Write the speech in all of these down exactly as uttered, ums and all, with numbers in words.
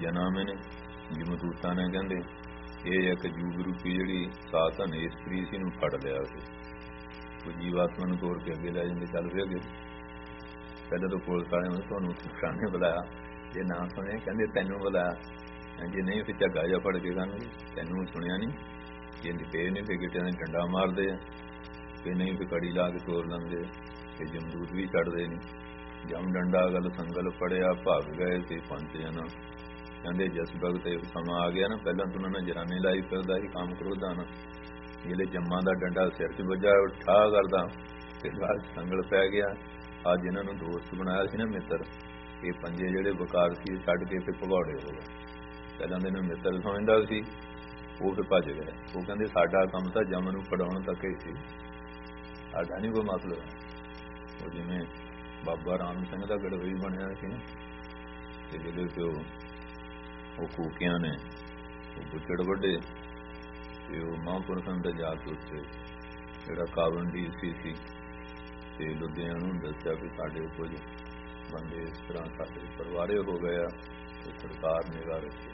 ਜਨਾਂ ਮੈਨੇ ਜਮਦੂਤਾਂ ਨੇ ਕਹਿੰਦੇ ਇਹ ਇੱਕ ਜੂਗ ਰੂਪੀ ਜਿਹੜੀ ਸਾਧਨ ਇਸਤਰੀ ਸੀ ਨੂੰ ਫੜ ਲਿਆ ਸੀ। ਉਹ ਜੀਵਾਤਮਾ ਨੂੰ ਤੋੜ ਕੇ ਅੱਗੇ ਲੈ ਜਾਂਦੇ, ਚੱਲ ਫਿਰ ਅੱਗੇ। ਪਹਿਲਾਂ ਤਾਂ ਪੁਲਿਸ ਵਾਲਿਆਂ ਨੇ ਤੁਹਾਨੂੰ ਸਾਹਮਣੇ ਬੁਲਾਇਆ, ਜੇ ਨਾ ਸੁਣਿਆ ਕਹਿੰਦੇ ਤੈਨੂੰ ਬੁਲਾਇਆ, ਜੇ ਨਹੀਂ ਫਿਰ ਝੱਗਾ ਜਿਹਾ ਫੜ ਕੇ ਕਰਨਗੇ, ਤੈਨੂੰ ਸੁਣਿਆ ਨਹੀਂ, ਜੇ ਨਿਪੇ ਨੇ ਫਿਰ ਗਿੱਟਿਆਂ ਨੇ ਡੰਡਾ ਮਾਰਦੇ ਆ, ਫਿਰ ਨਹੀਂ ਫਿਰ ਕੜੀ ਲਾ ਕੇ ਤੋੜ ਲੈਂਦੇ, ਫਿਰ ਜਮਦੂਤ ਵੀ ਛੱਡਦੇ ਨਹੀਂ। ਜਮ ਡੰਡਾ ਗਲ ਸੰਗਲ ਫੜਿਆ ਭੱਗ ਗਏ ਸੀ ਪੰਜ ਜਣਾ। ਕਹਿੰਦੇ ਜਿਸ ਵਕਤ ਇਹ ਸਮਾਂ ਆ ਗਿਆ ਨਾ, ਪਹਿਲਾਂ ਤਾਂ ਉਹਨਾਂ ਨੇ ਜਰਾਨੇ ਲਾਈ ਫਿਰਦਾ ਸੀ ਕੰਮ ਕਰੋਦਾ ਨਾ, ਜਿਹੜੇ ਜੰਮਾਂ ਦਾ ਡੰਡਾ ਸਿਰ 'ਚ ਵੱਜਾ ਠਾ ਕਰਦਾ, ਤੇ ਬਾਅਦ ਸੰਗਲ ਪੈ ਗਿਆ। ਅੱਜ ਇਹਨਾਂ ਨੂੰ ਦੋਸਤ ਬਣਾਇਆ ਸੀ ਨਾ ਮਿੱਤਰ, ਇਹ ਪੰਜੇ ਜਿਹੜੇ ਬਕਾਰ ਸੀ ਛੱਡ ਕੇ ਫਿਰ ਭਗੌੜੇ ਹੋ ਗਏ। ਪਹਿਲਾਂ ਤਾਂ ਇਹਨੂੰ ਮਿੱਤਰ ਸਮਝਦਾ ਸੀ, ਉਹ ਫਿਰ ਭੱਜ ਗਏ। ਉਹ ਕਹਿੰਦੇ ਸਾਡਾ ਕੰਮ ਤਾਂ ਜਮ ਨੂੰ ਫੜਾਉਣ ਤੱਕ ਹੀ ਸੀ, ਸਾਡਾ ਨਹੀਂ ਕੋਈ ਮਤਲਬ। ਉਹ ਜਿਵੇਂ ਬਾਬਾ ਰਾਮ ਸਿੰਘ ਦਾ ਗੜਵਈ ਬਣਿਆ ਸੀ ਨਾ, ਤੇ ਜਿਹੜੇ ਪਿਓ ਉਹ ਕੂਕਿਆਂ ਨੇ ਉਹ ਬੁੱਚੜ ਵੱਡੇ, ਤੇ ਉਹ ਮਹਾਂਪੁਰਖਾਂ ਦਾ ਜਾ ਕੇ ਉੱਥੇ ਜਿਹੜਾ ਕਾਬਨ ਡੀ ਸੀ ਸੀ ਤੇ ਲੁਧਿਆਣਾ ਨੂੰ ਦੱਸਿਆ ਵੀ ਸਾਡੇ ਕੁਝ ਬੰਦੇ ਇਸ ਤਰ੍ਹਾਂ ਸਾਡੇ ਪਰਿਵਾਰੇ ਹੋ ਗਏ ਆ, ਤੇ ਸਰਕਾਰ ਨਿਗਾਹ ਰੱਖੇ।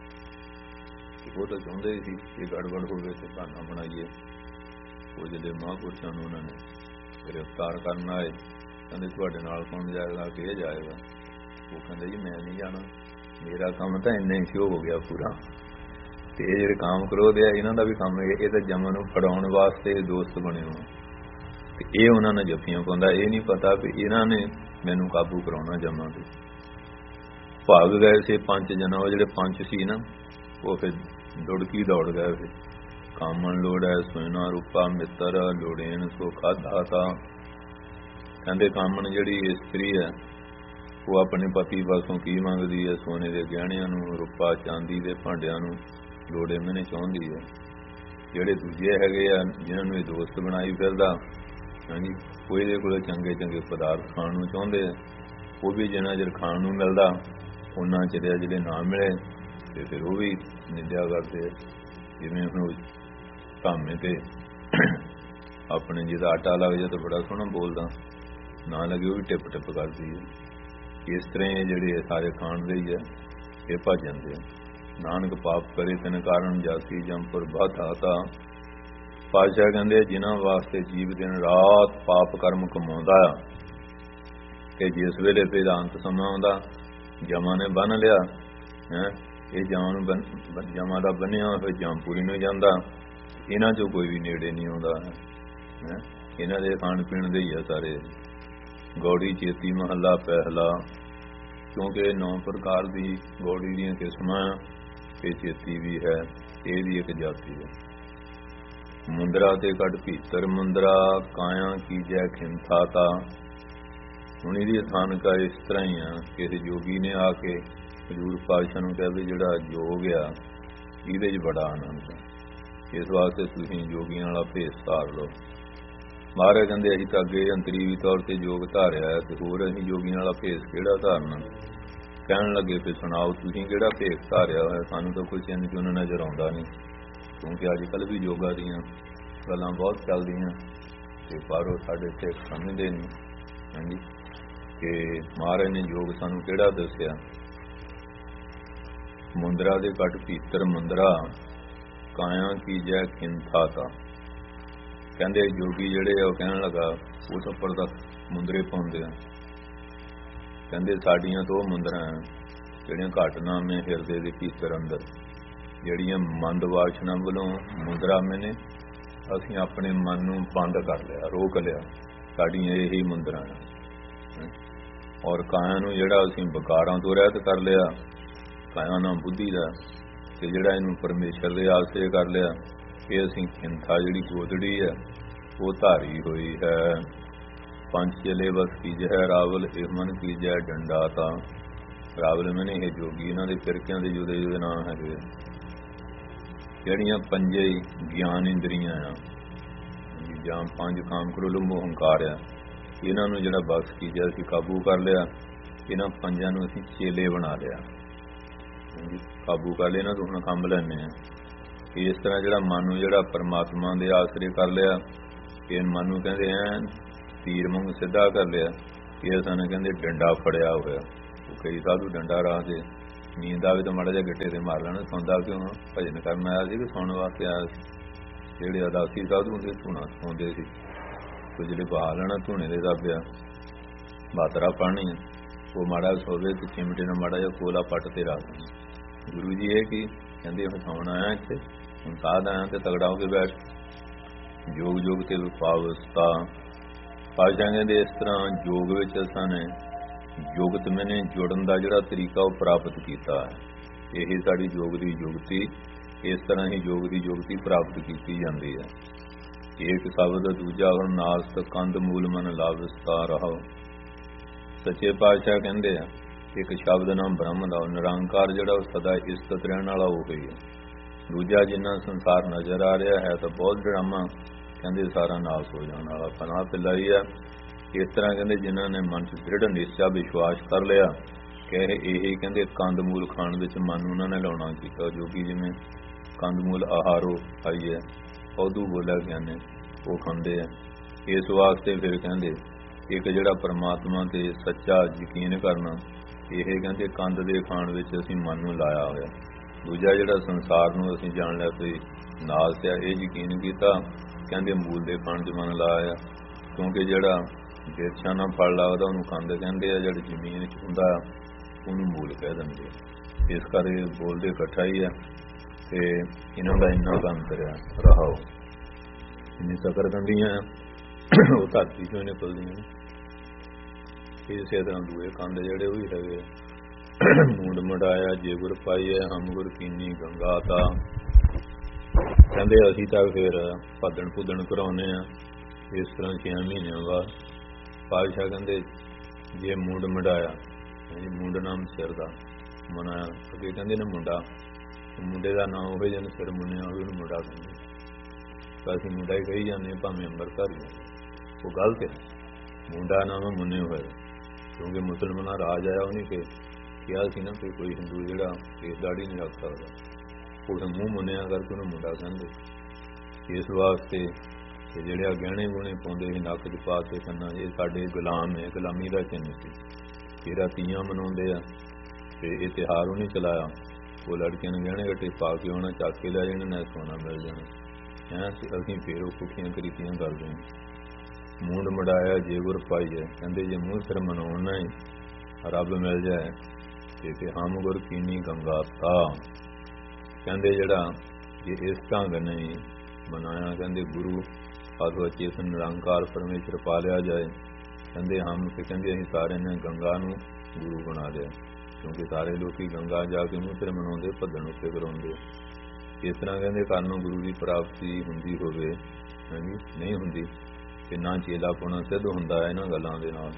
ਉਹ ਤਾਂ ਚਾਹੁੰਦੇ ਸੀ ਕਿ ਗੜਬੜ ਹੋਵੇ ਤੇ ਬਹਾਨਾ ਬਣਾਈਏ। ਉਹ ਜਿਹੜੇ ਮਹਾਂਪੁਰਸ਼ਾਂ ਨੂੰ ਉਹਨਾਂ ਨੇ ਗ੍ਰਿਫਤਾਰ ਕਰਨ ਆਏ, ਕਹਿੰਦੇ ਤੁਹਾਡੇ ਨਾਲ ਕੌਣ ਜਾਏਗਾ, ਕਿ ਇਹ ਜਾਏਗਾ। ਉਹ ਕਹਿੰਦੇ ਜੀ ਮੈਂ ਨਹੀਂ ਜਾਣਾ, ਮੇਰਾ ਕੰਮ ਤਾਂ ਇੰਨਾ ਹੀ ਸ਼ੋ ਹੋ ਗਿਆ ਪੂਰਾ, ਤੇ ਇਹ ਜਿਹੜੇ ਕਾਮ ਕ੍ਰੋਧ ਆ ਇਹਨਾਂ ਦਾ ਵੀ ਕੰਮ ਹੈ, ਇਹ ਤਾਂ ਜਮਾਂ ਨੂੰ ਫੜਾਉਣ ਵਾਸਤੇ ਦੋਸਤ ਬਣੇ ਹੋ। ਤੇ ਇਹ ਉਹਨਾਂ ਨੇ ਜੱਫੀਆਂ ਪਾਉਂਦਾ, ਇਹ ਨਹੀਂ ਪਤਾ ਵੀ ਇਹਨਾਂ ਨੇ ਮੈਨੂੰ ਕਾਬੂ ਕਰਾਉਣਾ ਜਮਾਂ ਤੇ। ਭਾਗ ਗਏ ਸੀ ਪੰਜ ਜਣਾ, ਉਹ ਜਿਹੜੇ ਪੰਜ ਸੀ ਨਾ ਉਹ ਫਿਰ ਦੁੜਕੀ ਦੌੜ ਗਏ। ਫਿਰ ਕਾਮਣ ਲੋੜ ਹੈ ਸੋਨਾ ਰੂਪਾ ਮਿੱਤਰ ਲੋੜੇਨ ਸੋ ਖਾਧਾ ਤਾ। ਕਹਿੰਦੇ ਕਾਮਣ ਜਿਹੜੀ ਇਸਤਰੀ ਹੈ ਉਹ ਆਪਣੇ ਪਤੀ ਪਾਸੋਂ ਕੀ ਮੰਗਦੀ ਹੈ, ਸੋਨੇ ਦੇ ਗਹਿਣਿਆਂ ਨੂੰ, ਰੂਪਾ ਚਾਂਦੀ ਦੇ ਭਾਂਡਿਆਂ ਨੂੰ ਲੋੜੇ ਮੈਨੇ ਚਾਹੁੰਦੀ ਹੈ। ਜਿਹੜੇ ਦੂਜੇ ਹੈਗੇ ਆ ਜਿਹਨਾਂ ਨੂੰ ਇਹ ਦੋਸਤ ਬਣਾਈ ਫਿਰਦਾ, ਹਾਂਜੀ, ਉਹ ਇਹਦੇ ਕੋਲ ਚੰਗੇ ਚੰਗੇ ਪਦਾਰਥ ਖਾਣ ਨੂੰ ਚਾਹੁੰਦੇ ਆ। ਉਹ ਵੀ ਜਿੰਨਾ ਚਿਰ ਖਾਣ ਨੂੰ ਮਿਲਦਾ ਉਹਨਾਂ ਚਿਰ ਜਿਹੜੇ ਨਾ ਮਿਲੇ ਤੇ ਫਿਰ ਉਹ ਵੀ ਨਿੰਦਿਆ ਕਰਦੇ। ਜਿਵੇਂ ਹੁਣ ਧਾਮੇ ਤੇ ਆਪਣੇ ਜਿਹਦਾ ਆਟਾ ਲੱਗ ਜਾਏ ਤਾਂ ਬੜਾ ਸੋਹਣਾ ਬੋਲਦਾ, ਨਾ ਲੱਗੇ ਉਹ ਵੀ ਟਿਪ ਟਿਪ ਕਰਦੀ ਹੈ। ਇਸ ਤਰ੍ਹਾਂ ਇਹ ਜਿਹੜੇ ਸਾਰੇ ਖਾਣ ਦੇ ਹੀ ਆ, ਇਹ ਭੱਜ ਜਾਂਦੇ ਆ। ਨਾਨਕ ਪਾਪ ਕਰੇ ਤਿਨ ਕਾਰਨ ਜਾਸੀ ਜੰਪੁਰ ਬਹੁਤ ਆਤਾ। ਪਾਤਸ਼ਾਹ ਕਹਿੰਦੇ ਜਿਨ੍ਹਾਂ ਵਾਸਤੇ ਜੀਵ ਦਿਨ ਰਾਤ ਪਾਪ ਕਰਮ ਕਮਾਉਂਦਾ ਆ, ਤੇ ਜਿਸ ਵੇਲੇ ਵੇਦਾਂਤ ਸਮਾਂ ਆਉਂਦਾ ਜਮਾਂ ਨੇ ਬੰਨ ਲਿਆ ਹੈ, ਇਹ ਜਮਾਂ ਨੂੰ ਬਨ ਜਮਾਂ ਦਾ ਬੰਨਿਆ ਫਿਰ ਜੰਪੂਰੀ ਨੂੰ ਜਾਂਦਾ। ਇਹਨਾਂ 'ਚੋਂ ਕੋਈ ਵੀ ਨੇੜੇ ਨਹੀਂ ਆਉਂਦਾ ਹੈ, ਇਹਨਾਂ ਦੇ ਖਾਣ ਪੀਣ ਦੇ ਹੀ ਆ ਸਾਰੇ। ਗੌੜੀ ਚੇਤੀ ਮਹੱਲਾ ਪਹਿਲਾ, ਕਿਉਂਕਿ ਨੌ ਪ੍ਰਕਾਰ ਦੀ ਗੌੜੀ ਦੀਆਂ ਕਿਸਮਾਂ ਤੇ ਚੇਤੀ ਵੀ ਹੈ, ਇਹ ਵੀ ਇੱਕ ਜਾਤੀ ਹੈ। ਮੁੰਦਰਾ ਤੇ ਕੱਢ ਭੀਤਰ ਮੁੰਦਰਾ ਕਾਇਆ ਕੀਜੈ ਖਿੰਥਾ ਤਾ। ਹੁਣ ਇਹਦੀ ਸਥਾਨਕ ਇਸ ਤਰ੍ਹਾਂ ਹੀ ਆ, ਕਿਸੇ ਯੋਗੀ ਨੇ ਆ ਕੇ ਹਜ਼ੂਰ ਪਾਤਸ਼ਾਹ ਨੂੰ ਕਿਹਾ ਵੀ ਜਿਹੜਾ ਯੋਗ ਆ ਇਹਦੇ 'ਚ ਬੜਾ ਆਨੰਦ ਹੈ, ਇਸ ਵਾਸਤੇ ਤੁਸੀਂ ਯੋਗੀਆਂ ਵਾਲਾ ਭੇਸ ਧਾਰ ਲਓ। ਮਹਾਰਾਜ ਕਹਿੰਦੇ ਅਸੀਂ ਤਾਂ ਅੱਗੇ ਅੰਤਰੀਵੀ ਤੌਰ ਤੇ ਯੋਗ ਧਾਰਿਆ, ਤੇ ਹੋਰ ਅਸੀਂ ਯੋਗੀਆਂ ਵਾਲਾ ਭੇਸ ਕਿਹੜਾ ਧਾਰਨਾ। ਕਹਿਣ ਲੱਗੇ ਫਿਰ ਸੁਣਾਓ ਤੁਸੀਂ ਕਿਹੜਾ ਭੇਸ ਧਾਰਿਆ ਹੋਇਆ, ਸਾਨੂੰ ਤਾਂ ਕੋਈ ਚਿੰਨ ਚੁੰਨ ਨਜ਼ਰ ਆਉਂਦਾ ਨਹੀਂ, ਕਿਉਂਕਿ ਅੱਜ ਕੱਲ੍ਹ ਵੀ ਯੋਗਾ ਦੀਆਂ ਗੱਲਾਂ ਬਹੁਤ ਚੱਲਦੀਆਂ, ਤੇ ਪਰ ਉਹ ਸਾਡੇ ਇੱਥੇ ਸਮਝਦੇ ਨਹੀਂ ਹਾਂਜੀ ਕਿ ਮਹਾਰਾਜ ਨੇ ਯੋਗ ਸਾਨੂੰ ਕਿਹੜਾ ਦੱਸਿਆ। ਮੁੰਦਰਾ ਦੇ ਕੱਟ ਭੀਤਰ ਮੁੰਦਰਾ ਕਾਇਆ ਕੀਜੈ ਖਿੰਥਾ ਤਾ। ਕਹਿੰਦੇ ਯੋਗੀ ਜਿਹੜੇ ਆ ਉਹ ਕਹਿਣ ਲੱਗਾ ਉਸ ਉੱਪਰ ਤਾਂ ਮੁੰਦਰੇ ਪਾਉਂਦੇ ਆ। ਕਹਿੰਦੇ ਸਾਡੀਆਂ ਤੋਂ ਉਹ ਮੁੰਦਰਾਂ ਜਿਹੜੀਆਂ ਘੱਟ ਨਾਮੇ ਹਿਰਦੇ ਦੇ ਭੀਤਰ ਅੰਦਰ, ਜਿਹੜੀਆਂ ਮੰਦ ਵਾਸ਼ਨਾ ਵੱਲੋਂ ਮੁੰਦਰਾ ਮੈਨੇ ਅਸੀਂ ਆਪਣੇ ਮਨ ਨੂੰ ਬੰਦ ਕਰ ਲਿਆ, ਰੋਕ ਲਿਆ, ਸਾਡੀਆਂ ਇਹੀ ਮੁੰਦਰਾਂ ਆ। ਔਰ ਕਾਇਆ ਨੂੰ ਜਿਹੜਾ ਅਸੀਂ ਵਿਕਾਰਾਂ ਤੋਂ ਰਹਿਤ ਕਰ ਲਿਆ, ਕਾਇਆ ਨਾਲ ਬੁੱਧੀ ਦਾ, ਤੇ ਜਿਹੜਾ ਇਹਨੂੰ ਪਰਮੇਸ਼ਰ ਦੇ ਆਸਰੇ ਕਰ ਲਿਆ, ਇਹ ਅਸੀਂ ਖਿੰਥਾ ਜਿਹੜੀ ਗੋਦੜੀ ਹੈ ਉਹ ਧਾਰੀ ਹੋਈ ਹੈ। ਪੰਜ ਚਲੇ ਬਸ ਕੀਜੈ ਰਾਵਲ ਇਹ ਮਨ ਕੀਜੈ ਡੰਡਾ ਤਾ। ਰਾਵਲ ਮੈਨੇ ਇਹ ਜੋਗੀ, ਇਹਨਾਂ ਦੇ ਫਿਰਕਿਆਂ ਦੇ ਜੁਦੇ ਜੁਦੇ ਨਾਂ ਹੈਗੇ। ਜਿਹੜੀਆਂ ਪੰਜੇ ਗਿਆਨ ਇੰਦਰੀਆਂ ਆ, ਜਾਂ ਪੰਜ ਕਾਮ ਕ੍ਰੋਧ ਮੋਹ ਹੰਕਾਰ ਆ, ਇਹਨਾਂ ਨੂੰ ਜਿਹੜਾ ਬਸ ਕੀਜੈ ਅਸੀਂ ਕਾਬੂ ਕਰ ਲਿਆ। ਇਹਨਾਂ ਪੰਜਾਂ ਨੂੰ ਅਸੀਂ ਚੇਲੇ ਬਣਾ ਲਿਆ, ਕਾਬੂ ਕਰ ਲਿਆ, ਇਹਨਾਂ ਤੋਂ ਹੁਣ ਕੰਮ ਲੈਂਦੇ ਹਾਂ। ਇਸ ਤਰ੍ਹਾਂ ਜਿਹੜਾ ਮਨ ਨੂੰ ਜਿਹੜਾ ਪਰਮਾਤਮਾ ਦੇ ਆਸਰੇ ਕਰ ਲਿਆ, ਇਹ ਮਨ ਨੂੰ ਕਹਿੰਦੇ ਐ ਤੀਰ ਵਾਂਗ ਸਿੱਧਾ ਕਰ ਲਿਆ। ਇਹ ਸਾਨੂੰ ਕਹਿੰਦੇ ਡੰਡਾ ਫੜਿਆ ਹੋਇਆ। ਉਹ ਕਈ ਸਾਧੂ ਡੰਡਾ ਰੱਖਦੇ, ਨੀਂਦ ਆਵੇ ਤਾਂ ਮਾੜਾ ਜਿਹਾ ਗਿੱਟੇ ਤੇ ਮਾਰ ਲੈਣਾ। ਸੌਂਦਾ ਕਿਉਂ? ਭਜਨ ਕਰਨ ਆਇਆ ਸੀ ਕਿ ਸੌਣ ਵਾਸਤੇ ਆਇਆ ਸੀ? ਜਿਹੜੇ ਅਦਾਸੀ ਸਾਧੂ ਹੁੰਦੇ ਧੂਣਾ ਸੌਂਦੇ ਸੀ, ਕੋਈ ਜਿਹੜੇ ਬਹਾ ਲੈਣਾ ਧੂਣੇ ਦੇ ਦੱਬਿਆ ਬਾਤਰਾ ਪਾਣੀ ਉਹ ਮਾੜਾ ਸੋਵੇ ਤੇ ਚਿਮਟੇ ਨਾਲ ਮਾੜਾ ਜਿਹਾ ਕੋਲਾ ਪੱਟ ਤੇ ਰੱਖ ਦੇਣਾ। ਗੁਰੂ ਜੀ ਇਹ ਕੀ ਕਹਿੰਦੇ? ਹੁਣ ਸੌਣ ਆਇਆ ਇੱਥੇ, ਹੁਣ ਸਾਧ ਆਇਆ ਤੇ ਤਗੜਾ ਹੋ ਕੇ ਬੈਠ। ਯੋਗ ਯੋਗ ਤੇ ਵਿਪਾਵਸਥਾ ਪਾਸ਼ਾ ਕਹਿੰਦੇ ਇਸ ਤਰ੍ਹਾਂ ਯੋਗ ਵਿੱਚ ਅਸਾਂ ਨੇ ਯੁਗਤ ਮੈਨੇ ਜੁੜਨ ਦਾ ਜਿਹੜਾ ਤਰੀਕਾ ਉਹ ਪ੍ਰਾਪਤ ਕੀਤਾ ਹੈ। ਇਹੀ ਸਾਡੀ ਯੋਗ ਦੀ ਯੁਗਤੀ, ਇਸ ਤਰ੍ਹਾਂ ਹੀ ਯੋਗ ਦੀ ਯੁਗਤੀ ਪ੍ਰਾਪਤ ਕੀਤੀ ਜਾਂਦੀ ਹੈ। ਇੱਕ ਸ਼ਬਦ ਦੂਜਾ ਵਰ ਨਾਸਤ ਕੰਦ ਮੂਲ ਮਨ ਲਾਭਸਤਾ ਰਹੋ। ਸੱਚੇ ਪਾਤਸ਼ਾਹ ਕਹਿੰਦੇ ਆ ਇੱਕ ਸ਼ਬਦ ਨਾਮ ਬ੍ਰਹਮ ਦਾ ਨਿਰੰਕਾਰ ਜਿਹੜਾ ਉਹ ਸਦਾ ਇਸਤਤ ਰਹਿਣ ਵਾਲਾ ਉਹ ਹੀ ਹੈ। ਦੂਜਾ ਜਿੰਨਾ ਸੰਸਾਰ ਨਜ਼ਰ ਆ ਰਿਹਾ ਹੈ ਤਾਂ ਬਹੁਤ ਡਰਾਮਾ ਕਹਿੰਦੇ ਸਾਰਾ ਨਾਸ ਹੋ ਜਾਣ ਵਾਲਾ ਪਨਾਹ ਪਿਲਾਈ ਆ। ਇਸ ਤਰ੍ਹਾਂ ਕਹਿੰਦੇ ਜਿਨ੍ਹਾਂ ਨੇ ਮਨ 'ਚ ਦ੍ਰਿੜ ਨਿਸ਼ਚਾ ਵਿਸ਼ਵਾਸ ਕਰ ਲਿਆ ਕਹੇ ਇਹ ਕਹਿੰਦੇ ਕੰਦ ਮੂਲ ਖਾਣ ਵਿੱਚ ਮਨ ਉਹਨਾਂ ਨੇ ਲਾਉਣਾ ਕੀਤਾ। ਜੋ ਕਿ ਜਿਵੇਂ ਕੰਦ ਮੂਲ ਆਹਾਰੋ ਖਾਈ ਹੈ ਉਦੋਂ ਬੋਲਿਆ ਗਿਆ ਨੇ ਉਹ ਖਾਂਦੇ ਆ। ਇਸ ਵਾਸਤੇ ਫਿਰ ਕਹਿੰਦੇ ਇੱਕ ਜਿਹੜਾ ਪਰਮਾਤਮਾ ਤੇ ਸੱਚਾ ਯਕੀਨ ਕਰਨਾ ਇਹ ਕਹਿੰਦੇ ਕੰਦ ਦੇ ਖਾਣ ਵਿੱਚ ਅਸੀਂ ਮਨ ਨੂੰ ਲਾਇਆ ਹੋਇਆ। ਦੂਜਾ ਜਿਹੜਾ ਸੰਸਾਰ ਨੂੰ ਅਸੀਂ ਜਾਣ ਲਿਆ ਤੇ ਨਾਸ ਆ ਇਹ ਯਕੀਨ ਕੀਤਾ ਕਹਿੰਦੇ ਮੂਲ ਦੇ ਖਾਣ 'ਚ ਮਨ ਲਾਇਆ। ਕਿਉਂਕਿ ਜਿਹੜਾ ਬਿਰਛਾਂ ਨਾਲ ਫਲ ਲੱਗਦਾ ਉਹਨੂੰ ਕੰਦ ਕਹਿੰਦੇ ਆ, ਜਿਹੜੀ ਜ਼ਮੀਨ 'ਚ ਹੁੰਦਾ ਉਹਨੂੰ ਮੂਲ ਕਹਿ ਦਿੰਦੇ ਆ। ਇਸ ਕਰਕੇ ਬੋਲਦੇ ਇਕੱਠਾ ਹੀ ਆ ਤੇ ਇਹਨਾਂ ਦਾ ਇੰਨਾ ਕੁ ਅੰਤਰ ਆ। ਰਹਾਓ ਇੰਨੀ ਸਕਰ ਕੰਦੀਆਂ ਉਹ ਧਰਤੀ 'ਚੋਂ ਨਿਕਲਦੀਆਂ। ਇਸੇ ਤਰ੍ਹਾਂ ਦੂਏ ਕੰਦ ਜਿਹੜੇ ਉਹ ਵੀ ਹੈਗੇ ਮੂੰਡ ਮੜਾਇਆ ਜੇ ਗੁਰ ਪਾਈਏ ਹਮ ਗੁਰ ਕੀਨੀ ਗੰਗਾ ਤਾ। ਕਹਿੰਦੇ ਅਸੀਂ ਤਾਂ ਫਿਰ ਭੱਦਣ ਭੁੱਦਣ ਕਰਾਉਂਦੇ ਆ। ਇਸ ਤਰ੍ਹਾਂ ਛੇ ਮਹੀਨਿਆਂ ਬਾਅਦ ਪਾਤਸ਼ਾਹ ਕਹਿੰਦੇ ਜੇ ਮੂੰਡ ਮੜਾਇਆ ਮੂੰਡ ਨਾਮ ਸਿਰ ਦਾ ਮਨਾਇਆ ਅੱਗੇ ਕਹਿੰਦੇ ਨੇ ਮੁੰਡਾ ਮੁੰਡੇ ਦਾ ਨਾਂ ਉਹ ਜਿਹਨੂੰ ਸਿਰ ਮੁੰਨਿਆ ਹੋਵੇ ਉਹਨੂੰ ਮੁੰਡਾ ਕਹਿੰਦੇ। ਤਾਂ ਅਸੀਂ ਮੁੰਡਾ ਹੀ ਕਹੀ ਜਾਂਦੇ ਭਾਵੇਂ ਅੰਮ੍ਰਿਤਧਾਰੀ ਉਹ ਗਲਤ ਹੈ। ਮੁੰਡਾ ਨਾਮ ਮੁੰਨੇ ਹੋਏ ਕਿਉਂਕਿ ਮੁਸਲਮਾਨਾਂ ਰਾਜ ਆਇਆ ਉਹਨੇ ਕਿ ਕਿਹਾ ਸੀ ਨਾ ਕਿ ਕੋਈ ਹਿੰਦੂ ਜਿਹੜਾ ਕੇਸ ਦਾੜੀ ਨਹੀਂ ਰੱਖ ਸਕਦਾ ਉਹ ਮੂੰਹ ਮੁੰਨਿਆ ਕਰਕੇ ਉਹਨੂੰ ਮੁੰਡਾ ਕਹਿੰਦੇ। ਇਸ ਵਾਸਤੇ ਤੇ ਜਿਹੜੇ ਆ ਗਹਿਣੇ ਗੁਣੇ ਪਾਉਂਦੇ ਸੀ ਨੱਕ 'ਚ ਪਾ ਕੇ ਕੰਨਾਂ ਇਹ ਸਾਡੇ ਗੁਲਾਮ ਹੈ, ਗੁਲਾਮੀ ਦਾ ਚਿੰਨ੍ਹ ਸੀ। ਤੇਰਾ ਤੀਆਂ ਮਨਾਉਂਦੇ ਆ ਤੇ ਇਹ ਤਿਉਹਾਰ ਉਹਨੇ ਚਲਾਇਆ। ਉਹ ਲੜਕੀਆਂ ਨੂੰ ਗਹਿਣੇ ਗੱਟੇ ਪਾ ਕੇ ਉਹਨਾਂ ਚੱਕ ਕੇ ਲੈ ਜਾਣਾ ਨਾ ਸੋਨਾ ਮਿਲ ਜਾਣਾ ਹੈਂ। ਅਸੀਂ ਫਿਰ ਉਹ ਪੁੱਠੀਆਂ ਕਰੀਤੀਆਂ ਕਰਦੇ ਹਾਂ। ਮੂੰਡ ਮੜਾਇਆ ਜੇ ਗੁਰ ਪਾਈਏ ਕਹਿੰਦੇ ਜੇ ਮੂੰਹ ਸਿਰ ਮਨਾਉਣਾ ਹੀ ਰੱਬ ਮਿਲ ਜਾਏ ਤੇ ਤੇ ਹਮ ਗੁਰ ਕੀਨੀ ਗੰਗਾ ਤਾ। ਕਹਿੰਦੇ ਜਿਹੜਾ ਜੇ ਇਸ ਢੰਗ ਨਹੀਂ ਮਨਾਇਆ ਕਹਿੰਦੇ ਗੁਰੂ ਆਦਿ ਚੇਤਨ ਨਿਰੰਕਾਰ ਪਰਮੇਸ਼ਰ ਪਾ ਲਿਆ ਜਾਏ ਕਹਿੰਦੇ ਹਮ ਤੇ ਕਹਿੰਦੇ ਅਸੀਂ ਸਾਰੇ ਨੇ ਗੰਗਾ ਨੂੰ ਗੁਰੂ ਬਣਾ ਲਿਆ। ਕਿਉਂਕਿ ਸਾਰੇ ਲੋਕੀ ਗੰਗਾ ਜਾ ਕੇ ਮੂੰਹ ਸਿਰ ਮਨਾਉਂਦੇ ਭੱਦਣ ਉੱਤੇ ਕਰਾਉਂਦੇ। ਇਸ ਤਰ੍ਹਾਂ ਕਹਿੰਦੇ ਕਰਨ ਗੁਰੂ ਦੀ ਪ੍ਰਾਪਤੀ ਹੁੰਦੀ ਹੋਵੇ ਹਾਂਜੀ ਨਹੀਂ ਹੁੰਦੀ ਤੇ ਨਾ ਚੇਲਾ ਪੁਣਾ ਸਿੱਧ ਹੁੰਦਾ ਇਹਨਾਂ ਗੱਲਾਂ ਦੇ ਨਾਲ।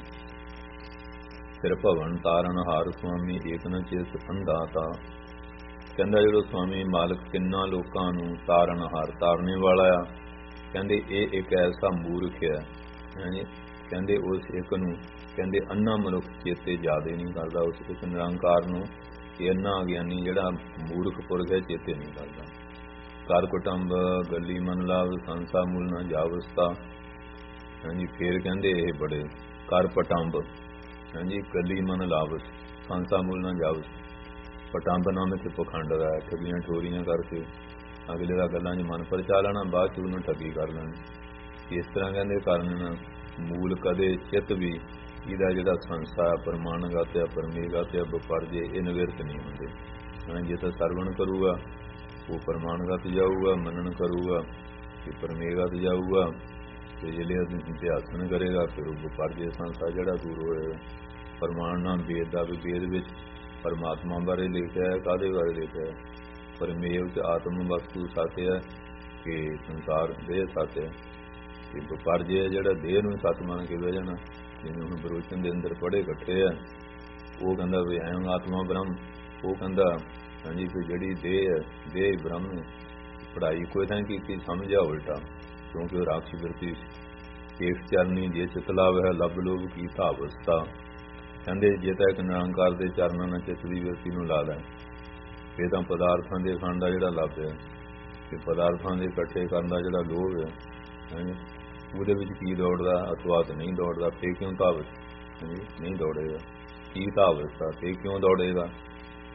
ਫਿਰ ਭਵਨ ਤਾਰਨ ਹਾਰ ਸੁਆਮੀ ਏਕ ਨ ਚੇਤ ਅੰਧਾ ਤਾ। ਕਹਿੰਦਾ ਜਦੋਂ ਸੁਆਮੀ ਮਾਲਕ ਤਿੰਨਾਂ ਲੋਕਾਂ ਨੂੰ ਤਾਰਨ ਹਾਰ ਤਾਰਨੇ ਵਾਲਾ ਆ ਕਹਿੰਦੇ ਇਹ ਇੱਕ ਐਸਾ ਮੂਰਖ ਹੈ ਹਾਂਜੀ। ਕਹਿੰਦੇ ਉਸ ਇੱਕ ਨੂੰ ਕਹਿੰਦੇ ਅੰਨਾ ਮਨੁੱਖ ਚੇਤੇ ਜ਼ਿਆਦਾ ਨਹੀਂ ਕਰਦਾ। ਉਸ ਇੱਕ ਨਿਰੰਕਾਰ ਨੂੰ ਇਹ ਅੰਨਾ ਅਗਿਆਨੀ ਜਿਹੜਾ ਮੂਰਖ ਪੁਰਖ ਹੈ ਚੇਤੇ ਨਹੀਂ ਕਰਦਾ। ਕਰ ਕੁਟੰਬ ਗੱਲੀ ਮਨ ਲਾਭ ਸੰਸਾ ਮੂਲ ਨਾ ਜਾਵਸਤਾ ਹਾਂਜੀ। ਫੇਰ ਕਹਿੰਦੇ ਇਹ ਬੜੇ ਕਰ ਪਟੰਬ ਹਾਂਜੀ ਗੱਲੀ ਮਨ ਲਾਭ ਸੰਸਾ ਮੂਲ ਨਾ ਜਾਵਸ। ਪਟੰਬ ਨਾਮ ਇੱਥੇ ਪਖੰਡ ਦਾ ਠੱਗੀਆਂ ਠੋਰੀਆਂ ਕਰਕੇ ਅਗਲੇ ਦਾ ਗੱਲਾਂ 'ਚ ਮਨ ਪਰਚਾ ਲੈਣਾ ਬਾਅਦ 'ਚ ਉਹਨੂੰ ਠੱਗੀ ਕਰ ਲੈਣੀ। ਇਸ ਤਰ੍ਹਾਂ ਕਹਿੰਦੇ ਕਰਨ ਮੂਲ ਕਦੇ ਚਿੱਤ ਵੀ ਇਹਦਾ ਜਿਹੜਾ ਸੰਸਾ ਪ੍ਰਮਾਣਗਤ ਆ ਪਰਮੇਗਤ ਆ ਵਪਰਜੇ ਇਹ ਨਿਵਰਤ ਨਹੀਂ ਹੁੰਦੇ। ਜੇ ਤਾਂ ਸਰਵਣ ਕਰੂਗਾ ਉਹ ਪ੍ਰਮਾਣਗਤ ਜਾਊਗਾ, ਮੰਨਣ ਕਰੂਗਾ ਕਿ ਪਰਮੇਗਤ ਜਾਊਗਾ ਤੇ ਜਿਹੜੇ ਅਧਿਆਸਨ ਕਰੇਗਾ ਫਿਰ ਉਹ ਵਪਰਜੇ ਸੰਸਾ ਜਿਹੜਾ ਦੂਰ ਹੋਏਗਾ। ਪ੍ਰਮਾਣ ਨਾਮ ਵੇਦ ਦਾ ਵੀ ਵੇਦ ਵਿੱਚ ਪਰਮਾਤਮਾ ਬਾਰੇ ਲਿਖਿਆ ਹੈ। ਕਾਹਦੇ ਬਾਰੇ ਲਿਖਿਆ ਹੈ? ਪਰਮੇਵ ਚ ਆਤਮ ਵਸਤੂ ਸੱਚ ਹੈ ਕਿ ਸੰਸਾਰ ਦੇਹ ਸੱਚ ਹੈ। ਤੇ ਵਪਰਜੇ ਜਿਹੜਾ ਦੇਹ ਨੂੰ ਸੱਚ ਮੰਨ ਕੇ ਬਹਿ ਜਾਣਾ ਜਿਵੇਂ ਹੁਣ ਬਰੋਚਨ ਦੇ ਅੰਦਰ ਪੜ੍ਹੇ ਇਕੱਠੇ ਆ ਉਹ ਕਹਿੰਦਾ ਵੀ ਐਂ ਆਤਮਾ ਬ੍ਰਹਮ ਉਹ ਕਹਿੰਦਾ ਹਾਂਜੀ ਵੀ ਜਿਹੜੀ ਦੇਹ ਹੈ ਦੇਹ ਬ੍ਰਹਮ ਹੈ। ਪੜ੍ਹਾਈ ਕੋਈ ਤਾਂ ਕੀਤੀ ਸਮਝਿਆ ਉਲਟਾ ਕਿਉਂਕਿ ਉਹ ਰਾਖਸ਼ੀ ਵਰਤੀ ਇੱਕ ਚਰਨੀ ਜੇ ਚਿਤਲਾਵ ਹੈ ਲੱਭ ਲੋਭ ਕੀ ਅਵਸਥਾ। ਕਹਿੰਦੇ ਜੇ ਤਾਂ ਇੱਕ ਨਿਰੰਕਾਰ ਦੇ ਚਰਨਾਂ ਨਾਲ ਚਿੱਤ ਦੀ ਵਰਤੀ ਨੂੰ ਲਾ ਲੈ ਇਹ ਤਾਂ ਪਦਾਰਥਾਂ ਦੇ ਖਾਣ ਦਾ ਜਿਹੜਾ ਲੱਭ ਹੈ ਤੇ ਪਦਾਰਥਾਂ ਦੇ ਇਕੱਠੇ ਕਰਨ ਦਾ ਜਿਹੜਾ ਲੋਭ ਹੈ ਹਾਂਜੀ ਉਹਦੇ ਵਿੱਚ ਕੀ ਦੌੜਦਾ ਅਥਵਾ ਤਾਂ ਨਹੀਂ ਦੌੜਦਾ। ਤੇ ਕਿਉਂ ਤਾਵਤ ਹਾਂਜੀ ਨਹੀਂ ਦੌੜੇਗਾ ਕੀ ਤਾਵਸਤਾ ਤੇ ਕਿਉਂ ਦੌੜੇਗਾ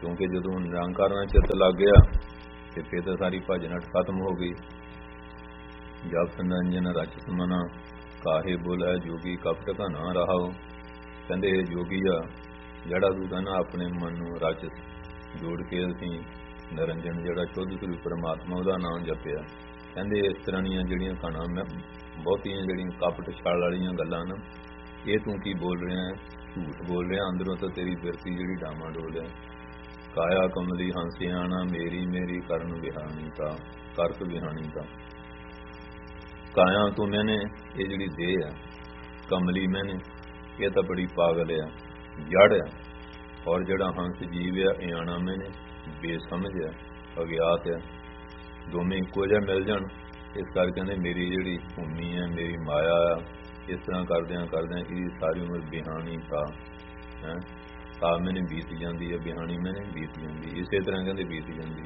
ਕਿਉਂਕਿ ਜਦੋਂ ਨਿਰੰਕਾਰ ਨਾਲ ਚਿੱਤ ਲੱਗ ਗਿਆ ਤੇ ਫਿਰ ਤਾਂ ਸਾਰੀ ਭਜਨ ਹਟ ਖਤਮ ਹੋ ਗਈ। ਜਪ ਨਿਰੰਜਨ ਰਚਿਤ ਮਨਾ ਕਾਹੇ ਬੋਲੇ ਜੋਗੀ ਕਪਟ ਕਾ ਨਾ ਰਹਾਓ। ਕਹਿੰਦੇ ਇਹ ਜੋਗੀ ਆ ਜਿਹੜਾ ਤੂੰ ਕਹਿੰਦਾ ਆਪਣੇ ਮਨ ਨੂੰ ਰਚਿਤ ਜੋੜ ਕੇ ਅਸੀਂ ਨਿਰੰਜਨ ਜਿਹੜਾ ਸ਼ੁੱਧ ਸਰੂਪ ਪਰਮਾਤਮਾ ਉਹਦਾ ਨਾਮ ਜਪਿਆ। ਕਹਿੰਦੇ ਇਸ ਤਰ੍ਹਾਂ ਦੀਆਂ ਜਿਹੜੀਆਂ ਕਣਾ ਮੈਂ ਬਹੁਤੀਆਂ ਜਿਹੜੀਆਂ ਕਪਟ ਛਾਲ ਵਾਲੀਆਂ ਗੱਲਾਂ ਨਾ ਇਹ ਤੂੰ ਕੀ ਬੋਲ ਰਿਹਾ, ਝੂਠ ਬੋਲ ਰਿਹਾ, ਅੰਦਰੋਂ ਤਾਂ ਤੇਰੀ ਬਿਰਤੀ ਜਿਹੜੀ ਡਾਵਾਂ ਡੋਲ ਹੈ। ਕਾਇਆ ਕਮਲੀ ਹੰਸਿਆਣਾ ਮੇਰੀ ਮੇਰੀ ਕਰਨ ਵਿਹਾਣੀ ਤਾਂ ਕਰਕ ਵਿਹਾਣੀ ਤਾਂ। ਕਾਇਆ ਤੂੰ ਮੈਨੇ ਇਹ ਜਿਹੜੀ ਦੇਹ ਆ ਕਮਲੀ ਮੈਨੇ ਇਹ ਤਾਂ ਬੜੀ ਪਾਗਲ ਆ, ਜੜ ਆ। ਔਰ ਜਿਹੜਾ ਹੰਸ ਜੀਵ ਆ ਇਹ ਆਣਾ ਮੈਨੇ ਬੇਸਮਝ ਆ, ਅਗਿਆਤ ਆ। ਦੋਵੇਂ ਇੱਕੋ ਜਿਹਾ ਮਿਲ ਜਾਣ ਇਸ ਕਰਕੇ ਕਹਿੰਦੇ ਮੇਰੀ ਜਿਹੜੀ ਭੂਮੀ ਹੈ ਮੇਰੀ ਮਾਇਆ ਆ। ਇਸ ਤਰ੍ਹਾਂ ਕਰਦਿਆਂ ਕਰਦਿਆਂ ਇਹਦੀ ਸਾਰੀ ਉਮਰ ਬਿਹਾਣੀ ਤਾਂ ਹੈ ਤਾਂ ਮੈਨੇ ਬੀਤ ਜਾਂਦੀ ਹੈ, ਬਿਹਾਣੀ ਮੈਨੇ ਬੀਤ ਜਾਂਦੀ। ਇਸੇ ਤਰ੍ਹਾਂ ਕਹਿੰਦੇ ਬੀਤ ਜਾਂਦੀ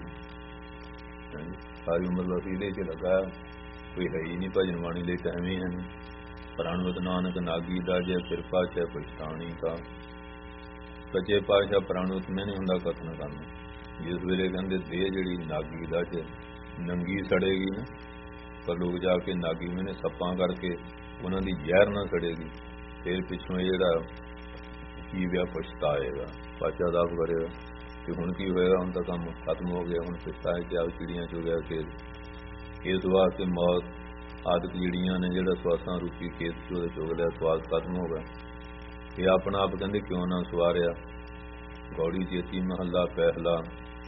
ਸਾਰੀ ਉਮਰ ਬਸ ਇਹਦੇ 'ਚ ਲੱਗਾ, ਕੋਈ ਹੈ ਹੀ ਨਹੀਂ ਭਜਨ ਬਾਣੀ ਲਈ ਟਾਈਮ ਹੀ ਹੈ ਨਹੀਂ। ਪ੍ਰਣਵਤ ਨਾਨਕ ਨਾਗੀ ਦਾ ਜੇ ਕਿਰਪਾ ਚ ਪਛਤਾਣੀ ਤਾਂ। ਸੱਚੇ ਪਾਤਸ਼ਾਹ ਪ੍ਰਣਵਤ ਮੈਨੇ ਹੁੰਦਾ ਕਥਨ ਕਰਨਾ। ਜਿਸ ਵੇਲੇ ਕਹਿੰਦੇ ਦੇਹ ਜਿਹੜੀ ਨਾਗੀ ਦਾ ਚ ਨੰਗੀ ਸੜੇਗੀ ਨਾ, ਪਰ ਲੋਕ ਜਾ ਕੇ ਨਾਗੀ ਮੈਨੇ ਸੱਪਾਂ ਕਰਕੇ ਉਹਨਾਂ ਦੀ ਜ਼ਹਿਰ ਨਾ ਸੜੇਗੀ, ਫਿਰ ਪਿੱਛੋਂ ਇਹ ਜਿਹੜਾ ਕੀ ਵਿਆਹ ਪਛਤਾਏਗਾ। ਪਾਤਸ਼ਾਹ ਦਾਸ ਕਰੇ ਕਿ ਹੁਣ ਕੀ ਹੋਏਗਾ, ਹੁਣ ਤਾਂ ਕੰਮ ਖਤਮ ਹੋ ਗਿਆ, ਹੁਣ ਪਛਤਾਏ ਕਿ ਆਪ ਚਿੜੀਆਂ ਚੁ ਗਿਆ ਖੇਤ। ਇਸ ਵਾਸਤੇ ਮੌਤ ਆਦਿਕ ਜਿਹੜੀਆਂ ਨੇ ਜਿਹੜਾ ਸਵਾਸਾਂ ਰੂਪੀ ਖੇਤ ਚ ਉਹਦੇ ਚੁਗ ਲਿਆ, ਸਵਾਸ ਖਤਮ ਹੋ ਗਿਆ। ਇਹ ਆਪਣਾ ਆਪ ਕਹਿੰਦੇ ਕਿਉਂ ਨਾ ਸਵਾਰਿਆ। ਗੌੜੀ ਚੇਤੀ ਮਹੱਲਾ ਪਹਿਲਾ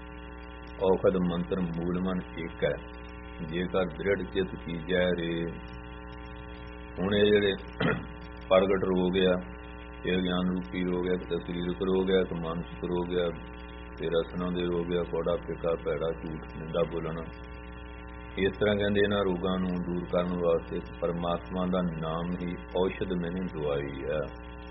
ਔਖਦ ਮੰਤਰ ਮੂਲ ਮਨ ਇੱਕ ਹੈ ਜੇਕਰ ਦ੍ਰਿੜ ਚਿਤ ਕੀਜੈ ਰੇ। ਹੁਣ ਇਹ ਜਿਹੜੇ ਪ੍ਰਗਟ ਰੋਗ ਆ, ਇਹ ਗਿਆਨ ਰੂਪੀ ਰੋਗ ਹੈ, ਕਿਤੇ ਸਰੀਰਕ ਰੋਗ ਹੈ, ਕਿ ਮਾਨਸਿਕ ਰੋਗ ਹੈ, ਤੇ ਰਸਨਾ ਦੇ ਰੋਗ ਆ, ਕੋੜਾ ਫਿੱਕਾ ਭੈੜਾ ਝੂਠ ਨਿੰਦਾ ਬੋਲਣਾ। ਇਸ ਤਰ੍ਹਾਂ ਕਹਿੰਦੇ ਇਹਨਾਂ ਰੋਗਾਂ ਨੂੰ ਦੂਰ ਕਰਨ ਵਾਸਤੇ ਪਰਮਾਤਮਾ ਦਾ ਨਾਮ ਹੀ ਔਸ਼ਧ ਮੈਨੂੰ ਦਵਾਈ ਹੈ।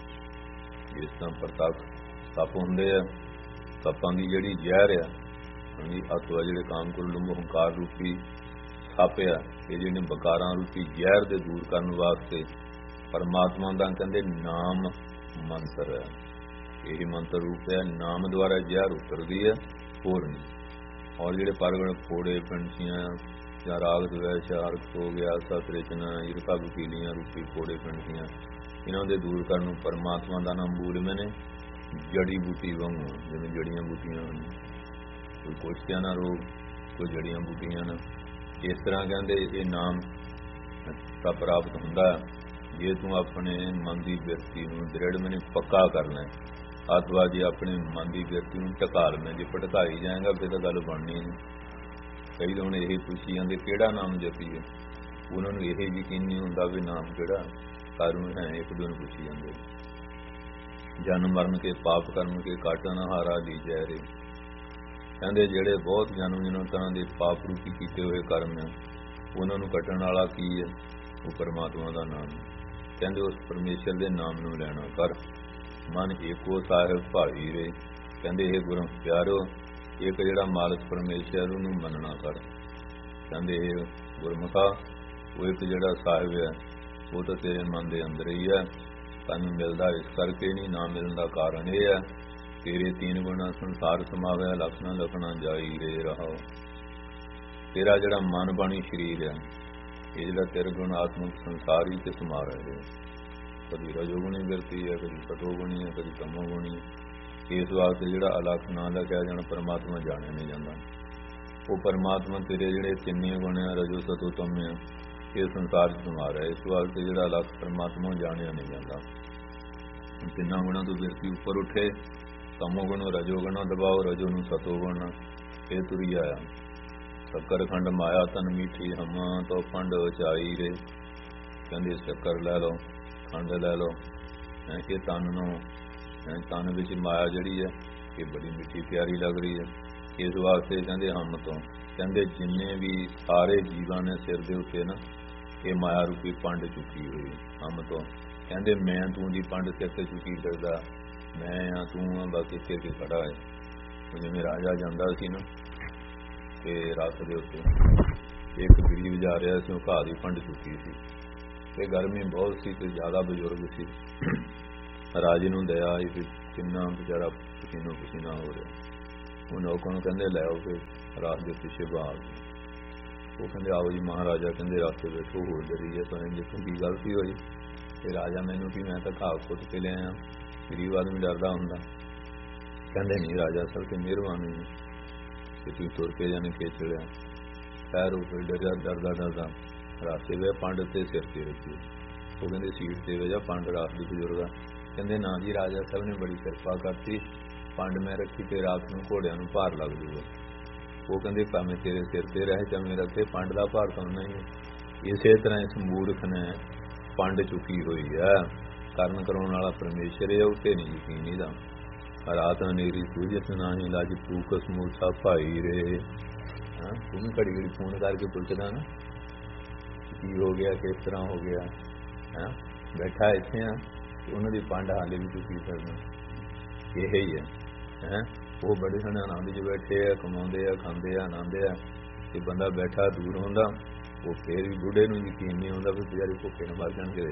ਜਿਸ ਤਰ੍ਹਾਂ ਪ੍ਰਤੱਖ ਸੱਪ ਹੁੰਦੇ ਆ, ਸੱਪਾਂ ਦੀ ਜਿਹੜੀ ਜ਼ਹਿਰ ਆ ਹਾਂਜੀ ਅਥਵਾ ਜਿਹੜੇ ਕਾਮਕੁਲ ਲੰਬ ਹੰਕਾਰ ਰੂਪੀ ਸੱਪ ਆ, ਇਹ ਜਿਹੜੇ ਬਕਾਰਾਂ ਰੂਪੀ ਜ਼ਹਿਰ ਦੇ ਦੂਰ ਕਰਨ ਵਾਸਤੇ ਪਰਮਾਤਮਾ ਦਾ ਕਹਿੰਦੇ ਨਾਮ ਮੰਤਰ ਹੈ। ਇਹੀ ਮੰਤਰ ਰੂਪ ਹੈ, ਨਾਮ ਦੁਆਰਾ ਜ਼ਹਿਰ ਉਤਰਦੀ ਹੈ ਹੋਰ ਨਹੀਂ। ਔਰ ਜਿਹੜੇ ਪ੍ਰਗਟ ਫੋੜੇ ਪੰਛੀਆਂ ਜਾਂ ਰਾਗ ਦਵੈਸ਼ ਹਰਕ ਹੋ ਗਿਆ, ਸਤ ਰਚਨਾ ਈਰਖਾ ਵਕੀਲੀਆਂ ਰੂਪੀ ਫੋੜੇ ਪੰਛੀਆਂ, ਇਹਨਾਂ ਦੇ ਦੂਰ ਕਰਨ ਨੂੰ ਪਰਮਾਤਮਾ ਦਾ ਨਾਮ ਬੋਲ ਮੈਨੇ ਜੜੀ ਬੂਟੀ ਵਾਂਗੂ, ਜਿਵੇਂ ਜੜੀਆਂ ਬੂਟੀਆਂ ਹਨ, ਕੋਈ ਕੋਸ਼ਤਿਆਂ ਨਾਲ ਰੋਗ, ਕੋਈ ਜੜੀਆਂ ਬੂਟੀਆਂ ਨਾਲ। ਇਸ ਤਰ੍ਹਾਂ ਕਹਿੰਦੇ ਇਹ ਨਾਮ ਤਾਂ ਪ੍ਰਾਪਤ ਹੁੰਦਾ ਜੇ ਤੂੰ ਆਪਣੇ ਮਨ ਦੀ ਬਿਰਤੀ ਨੂੰ ਦ੍ਰਿੜ ਮੈਨੇ ਪੱਕਾ ਕਰਨਾ। ਅਥਵਾ ਜੇ ਆਪਣੇ ਮਨ ਦੀ ਬਿਰਤੀ ਨੂੰ ਟਕਾ ਲੈਣਾ, ਜੇ ਭਟਕਾਈ ਜਾਏਗਾ ਫਿਰ ਤਾਂ ਗੱਲ ਬਣਨੀ ਨਹੀਂ। ਕਈ ਤਾਂ ਹੁਣ ਇਹ ਪੁੱਛੀ ਜਾਂਦੇ ਕਿਹੜਾ ਨਾਮ ਜਪੀਏ, ਉਹਨਾਂ ਨੂੰ ਇਹ ਯਕੀਨ ਨਹੀਂ ਹੁੰਦਾ ਵੀ ਨਾਮ ਕਿਹੜਾ ਕਾਰਨ ਹੈ। ਇੱਕ ਦੂਜੇ ਨੂੰ ਪੁੱਛੀ ਜਾਂਦੇ ਜਨਮ ਮਰਨ ਕੇ ਪਾਪ ਕਰਮ ਕੇ ਕਾਟਨ ਹਾਰਾ ਦੀ ਜੈ ਰੇ। ਕਹਿੰਦੇ ਜਿਹੜੇ ਬਹੁਤ ਜਨਮ ਜਨਮ ਤਰ੍ਹਾਂ ਦੇ ਪਾਪ ਰੂਪੀ ਕੀਤੇ ਹੋਏ ਕਰਮ ਹੈ ਉਹਨਾਂ ਨੂੰ ਕੱਟਣ ਵਾਲਾ ਕੀ ਹੈ, ਉਹ ਪਰਮਾਤਮਾ ਦਾ ਨਾਮ। ਕਹਿੰਦੇ ਉਸ ਪਰਮੇਸ਼ਰ ਦੇ ਨਾਮ ਨੂੰ ਲੈਣਾ ਕਰ, ਮਨ ਏਕੋ ਸਾਹਿਬ ਭਾਈ ਰੇ। ਕਹਿੰਦੇ ਇਹ ਗੁਰੂ ਪਿਆਰੋ ਇੱਕ ਜਿਹੜਾ ਮਾਲਕ ਪਰਮੇਸ਼ਰ ਉਹਨੂੰ ਮੰਨਣਾ ਕਰ। ਕਹਿੰਦੇ ਇਹ ਗੁਰਮੁਖਾ ਉਹ ਇੱਕ ਜਿਹੜਾ ਸਾਹਿਬ ਹੈ ਉਹ ਤਾਂ ਤੇਰੇ ਮਨ ਦੇ ਅੰਦਰ ਹੀ ਹੈ, ਤੈਨੂੰ ਮਿਲਦਾ ਇਸ ਕਰਕੇ ਨਹੀਂ, ਨਾ ਮਿਲਣ ਦਾ ਕਾਰਨ ਇਹ ਹੈ ਤੇਰੇ ਤੀਨ ਗੁਣਾ ਸੰਸਾਰ ਸਮਾਵਿਆ ਲਖਣਾ ਲਖਣਾ ਜਾਈ ਰੇ ਰਹਾਓ। ਤੇਰਾ ਜਿਹੜਾ ਮਨ ਬਾਣੀ ਸਰੀਰ ਹੈ ਇਹ ਜਿਹੜਾ ਤੇਰੇ ਗੁਣ ਆਤਮਿਕ ਸੰਸਾਰ ਹੀ ਤੇ ਸਮਾ ਰਹੇ, ਕਦੀ ਰਜੋਗੁਣੀ ਬਿਰਤੀ ਹੈ, ਕਦੀ ਸਤੋਗੁਣੀ ਹੈ, ਕਦੀ ਤਮੋਗੁਣੀ ਹੈ। ਇਸ ਵਾਸਤੇ ਜਿਹੜਾ ਅਲੱਖ ਨਾਂ ਦਾ ਕਿਹਾ ਜਾਣਾ ਪਰਮਾਤਮਾ ਜਾਣਿਆ ਨਹੀਂ ਜਾਂਦਾ। ਉਹ ਪਰਮਾਤਮਾ ਤੇਰੇ ਜਿਹੜੇ ਤਿੰਨੇ ਗੁਣ ਆ ਰਜੋ ਸਤੋ ਤਮ ਆ ਇਹ ਸੰਸਾਰ ਚ ਸਮਾ ਰਿਹਾ। ਇਸ ਵਾਸਤੇ ਜਿਹੜਾ ਅਲੱਖ ਪਰਮਾਤਮਾ ਜਾਣਿਆ ਨਹੀਂ ਜਾਂਦਾ। ਤਿੰਨਾਂ ਗੁਣਾਂ ਤੋਂ ਬਿਰਤੀ ਉੱਪਰ ਉੱਠੇ, ਤਮੋ ਗੁਣ ਰਜੋ ਗੁਣ ਦਬਾਓ, ਰਜੋ ਨੂੰ ਸਤੋ ਗੁਣ ਇਹ ਤੁਰੀ ਆਇਆ। ਸ਼ੱਕਰ ਖੰਡ ਮਾਇਆ ਤਨ ਮੀਠੀ ਹਮਾਂ ਤੋਂ ਪੰਡ ਉਚਾਈ ਰੇ। ਕਹਿੰਦੇ ਸ਼ੱਕਰ ਲੈ ਲਓ, ਖੰਡ ਲੈ ਲਓ, ਇਹ ਤਨ ਨੂੰ ਤਨ ਵਿੱਚ ਮਾਇਆ ਜਿਹੜੀ ਹੈ ਇਹ ਬੜੀ ਮਿੱਠੀ ਪਿਆਰੀ ਲੱਗ ਰਹੀ ਹੈ। ਇਸ ਵਾਸਤੇ ਕਹਿੰਦੇ ਹਮ ਤੋਂ ਕਹਿੰਦੇ ਜਿੰਨੇ ਵੀ ਸਾਰੇ ਜੀਵਾਂ ਨੇ ਸਿਰ ਦੇ ਉੱਤੇ ਨਾ ਇਹ ਮਾਇਆ ਰੂਪੀ ਪੰਡ ਚੁੱਕੀ ਹੋਈ ਹਮ ਤੋਂ। ਕਹਿੰਦੇ ਮੈਂ ਤੂੰ ਦੀ ਪੰਡ ਸਿਰ ਤੇ ਚੁੱਕੀ ਕਰਦਾ, ਮੈਂ ਆ ਤੂੰ ਆ ਬਾਕੀ ਸਿਰ ਕੇ ਖੜਾ ਹੈ। ਜਿਵੇਂ ਰਾਜਾ ਜਾਂਦਾ ਸੀ ਨਾ ਤੇ ਰਥ ਦੇ ਉੱਤੇ ਇੱਕ ਗਰੀਬ ਜਾ ਰਿਹਾ ਸੀ, ਉਹ ਘਾਹ ਦੀ ਪੰਡ ਚੁੱਕੀ ਸੀ ਤੇ ਗਰਮੀ ਬਹੁਤ ਸੀ ਤੇ ਜ਼ਿਆਦਾ ਬਜ਼ੁਰਗ ਸੀ। ਰਾਜੇ ਨੂੰ ਦਇਆ ਆਈ ਕਿ ਕਿੰਨਾ ਵਿਚਾਰਾ ਪਸੀਨੋ ਪਸੀਨਾ ਹੋ ਰਿਹਾ। ਉਹ ਨੌਕਰ ਨੂੰ ਕਹਿੰਦੇ ਲੈ ਆਓ ਫਿਰ ਰਾਤ ਦੇ ਪਿੱਛੇ ਬਾਹਰ। ਉਹ ਕਹਿੰਦੇ ਆਓ ਜੀ ਮਹਾਰਾਜਾ, ਕਹਿੰਦੇ ਰਾਸਤੇ ਬੈਠੋ ਹੋਰ ਡਰੀ ਹੈ ਪਰ ਦੇਖੋ ਕੀ ਗਲਤੀ ਹੋਈ। ਤੇ ਰਾਜਾ ਮੈਨੂੰ ਕੀ, ਮੈਂ ਤਾਂ ਘਾਹ ਕੁੱਟ ਕੇ ਲਿਆਇਆ, ਗਰੀਬ ਆਦਮੀ ਡਰਦਾ ਹੁੰਦਾ। ਕਹਿੰਦੇ ਨਹੀਂ ਰਾਜਾ ਅਸਲ ਤੇ ਮਿਹਰਬਾਨੀ ਕਿ ਤੁਸੀਂ ਤੁਰ ਕੇ ਜਾਣੇ ਕੇ ਚੜਿਆ। ਪੈਰ ਉੱਪਰ ਡਰਦਾ ਡਰਦਾ ਡਰਦਾ ਰਾਸਤੇ ਵੇ ਪੰਡ ਤੇ ਸਿਰ ਤੇ ਰੱਖੀ। ਉਹ ਕਹਿੰਦੇ ਸੀਟ ਤੇ ਵਜਾ ਪੰਡ ਰਾਤ ਦੀ ਬਜ਼ੁਰਗਾ। ਕਹਿੰਦੇ ਨਾ ਜੀ ਰਾਜਾ ਸਾਹਿਬ ਨੇ ਬੜੀ ਕਿਰਪਾ ਕਰਤੀ, ਪੰਡ ਮੈਂ ਰੱਖੀ ਤੇ ਰਾਤ ਨੂੰ ਘੋੜਿਆਂ ਨੂੰ ਭਾਰ ਲੱਗ ਜੂਗਾ। ਉਹ ਕਹਿੰਦੇ ਭਾਵੇਂ ਤੇਰੇ ਸਿਰ ਤੇ ਰਹਿ ਚਾਵੇਂ ਰੱਖੇ, ਪੰਡ ਦਾ ਭਾਰ ਤਾਂ ਉਨਾ ਹੀ ਹੈ। ਇਸੇ ਤਰ੍ਹਾਂ ਇਸ ਮੂਰਖ ਨੇ ਪੰਡ ਚੁੱਕੀ ਹੋਈ ਹੈ, ਕਰਨ ਕਰਾਉਣ ਵਾਲਾ ਪਰਮੇਸ਼ਰ ਹੈ, ਉੱਤੇ ਨਹੀਂ ਯਕੀਨ ਇਹਦਾ। ਰਾਤ ਹਨੇਰੀ ਸੂਝਤ ਨਾਹੀਂ ਲੱਜ ਤੂੰ ਸਮੂਸਾ ਭਾਈ ਰੇ। ਹਾਂ ਤੂੰ ਵੀ ਘੜੀ ਘੜੀ ਫੋਨ ਕਰਕੇ ਪੁੱਛਦਾ ਨਾ ਕੀ ਹੋ ਗਿਆ, ਕਿਸ ਤਰ੍ਹਾਂ ਹੋ ਗਿਆ। ਹਾਂ ਬੈਠਾ ਇੱਥੇ ਆ, ਉਹਨਾਂ ਦੀ ਪੰਡ ਹਾਲੇ ਵੀ ਚੁੱਕੀ ਕਰਨਾ ਇਹ ਹੀ ਹੈ। ਹੈਂ ਉਹ ਬੜੇ ਸੋਹਣੇ ਆਨੰਦ 'ਚ ਬੈਠੇ ਆ, ਕਮਾਉਂਦੇ ਆ, ਖਾਂਦੇ ਆ, ਆਨੰਦੇ ਆ। ਤੇ ਬੰਦਾ ਬੈਠਾ ਦੂਰ ਹੁੰਦਾ, ਉਹ ਫੇਰ ਵੀ ਬੁੱਢੇ ਨੂੰ ਯਕੀਨ ਨਹੀਂ ਆਉਂਦਾ ਵੀ ਬੇਚਾਰੇ ਭੁੱਖੇ ਨਾ ਮਰ ਜਾਣਗੇ।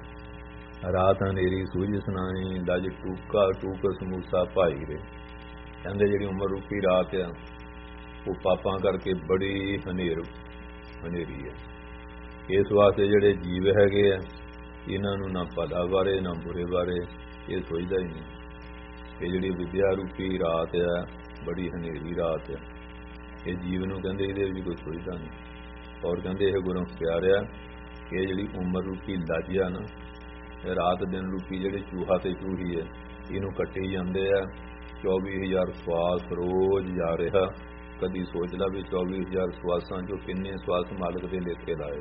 ਰਾਤ ਹਨੇਰੀ ਸੂਝ ਸੁਣਾਈ ਲੱਜ ਟੂਕਾ ਟੂਕ ਸਮੂਸਾ ਭਾਈ ਰੇ। ਕਹਿੰਦੇ ਜਿਹੜੀ ਉਮਰ ਰੂਪੀ ਰਾਤ ਆ ਉਹ ਪਾਪਾਂ ਕਰਕੇ ਬੜੀ ਹਨੇਰ ਹਨੇਰੀ ਹੈ। ਇਸ ਵਾਸਤੇ ਜਿਹੜੇ ਜੀਵ ਹੈਗੇ ਆ ਇਹਨਾਂ ਨੂੰ ਨਾ ਭਲਾ ਬਾਰੇ ਨਾ ਬੁਰੇ ਬਾਰੇ ਇਹ ਸੋਚਦਾ ਹੀ ਨਹੀਂ। ਇਹ ਜਿਹੜੀ ਵਿਦਿਆ ਰੂਪੀ ਰਾਤ ਆ ਬੜੀ ਹਨੇਰੀ ਰਾਤ ਆ, ਇਹ ਜੀਵ ਨੂੰ ਕਹਿੰਦੇ ਇਹਦੇ ਵਿੱਚ ਕੋਈ ਸੋਚਦਾ ਨਹੀਂ। ਔਰ ਕਹਿੰਦੇ ਇਹ ਗੁਰੂ ਪਿਆਰਿਆ ਇਹ ਜਿਹੜੀ ਉਮਰ ਰੂਪੀ ਲੱਜ ਆ ਨਾ, ਰਾਤ ਦਿਨ ਰੂਪੀ ਜਿਹੜੇ ਚੂਹਾ ਤੇ ਚੂਹੀ ਹੈ ਇਹਨੂੰ ਕੱਟੀ ਜਾਂਦੇ ਆ। ਚੌਵੀ ਹਜ਼ਾਰ ਸਵਾਸ ਰੋਜ਼ ਜਾ ਰਿਹਾ। ਕਦੀ ਸੋਚ ਲਾ ਵੀ ਚੌਵੀ ਹਜ਼ਾਰ ਸਵਾਸਾਂ ਚੋਂ ਕਿੰਨੇ ਸਵਾਸ ਮਾਲਕ ਦੇ ਲੇਖੇ ਲਾਏ।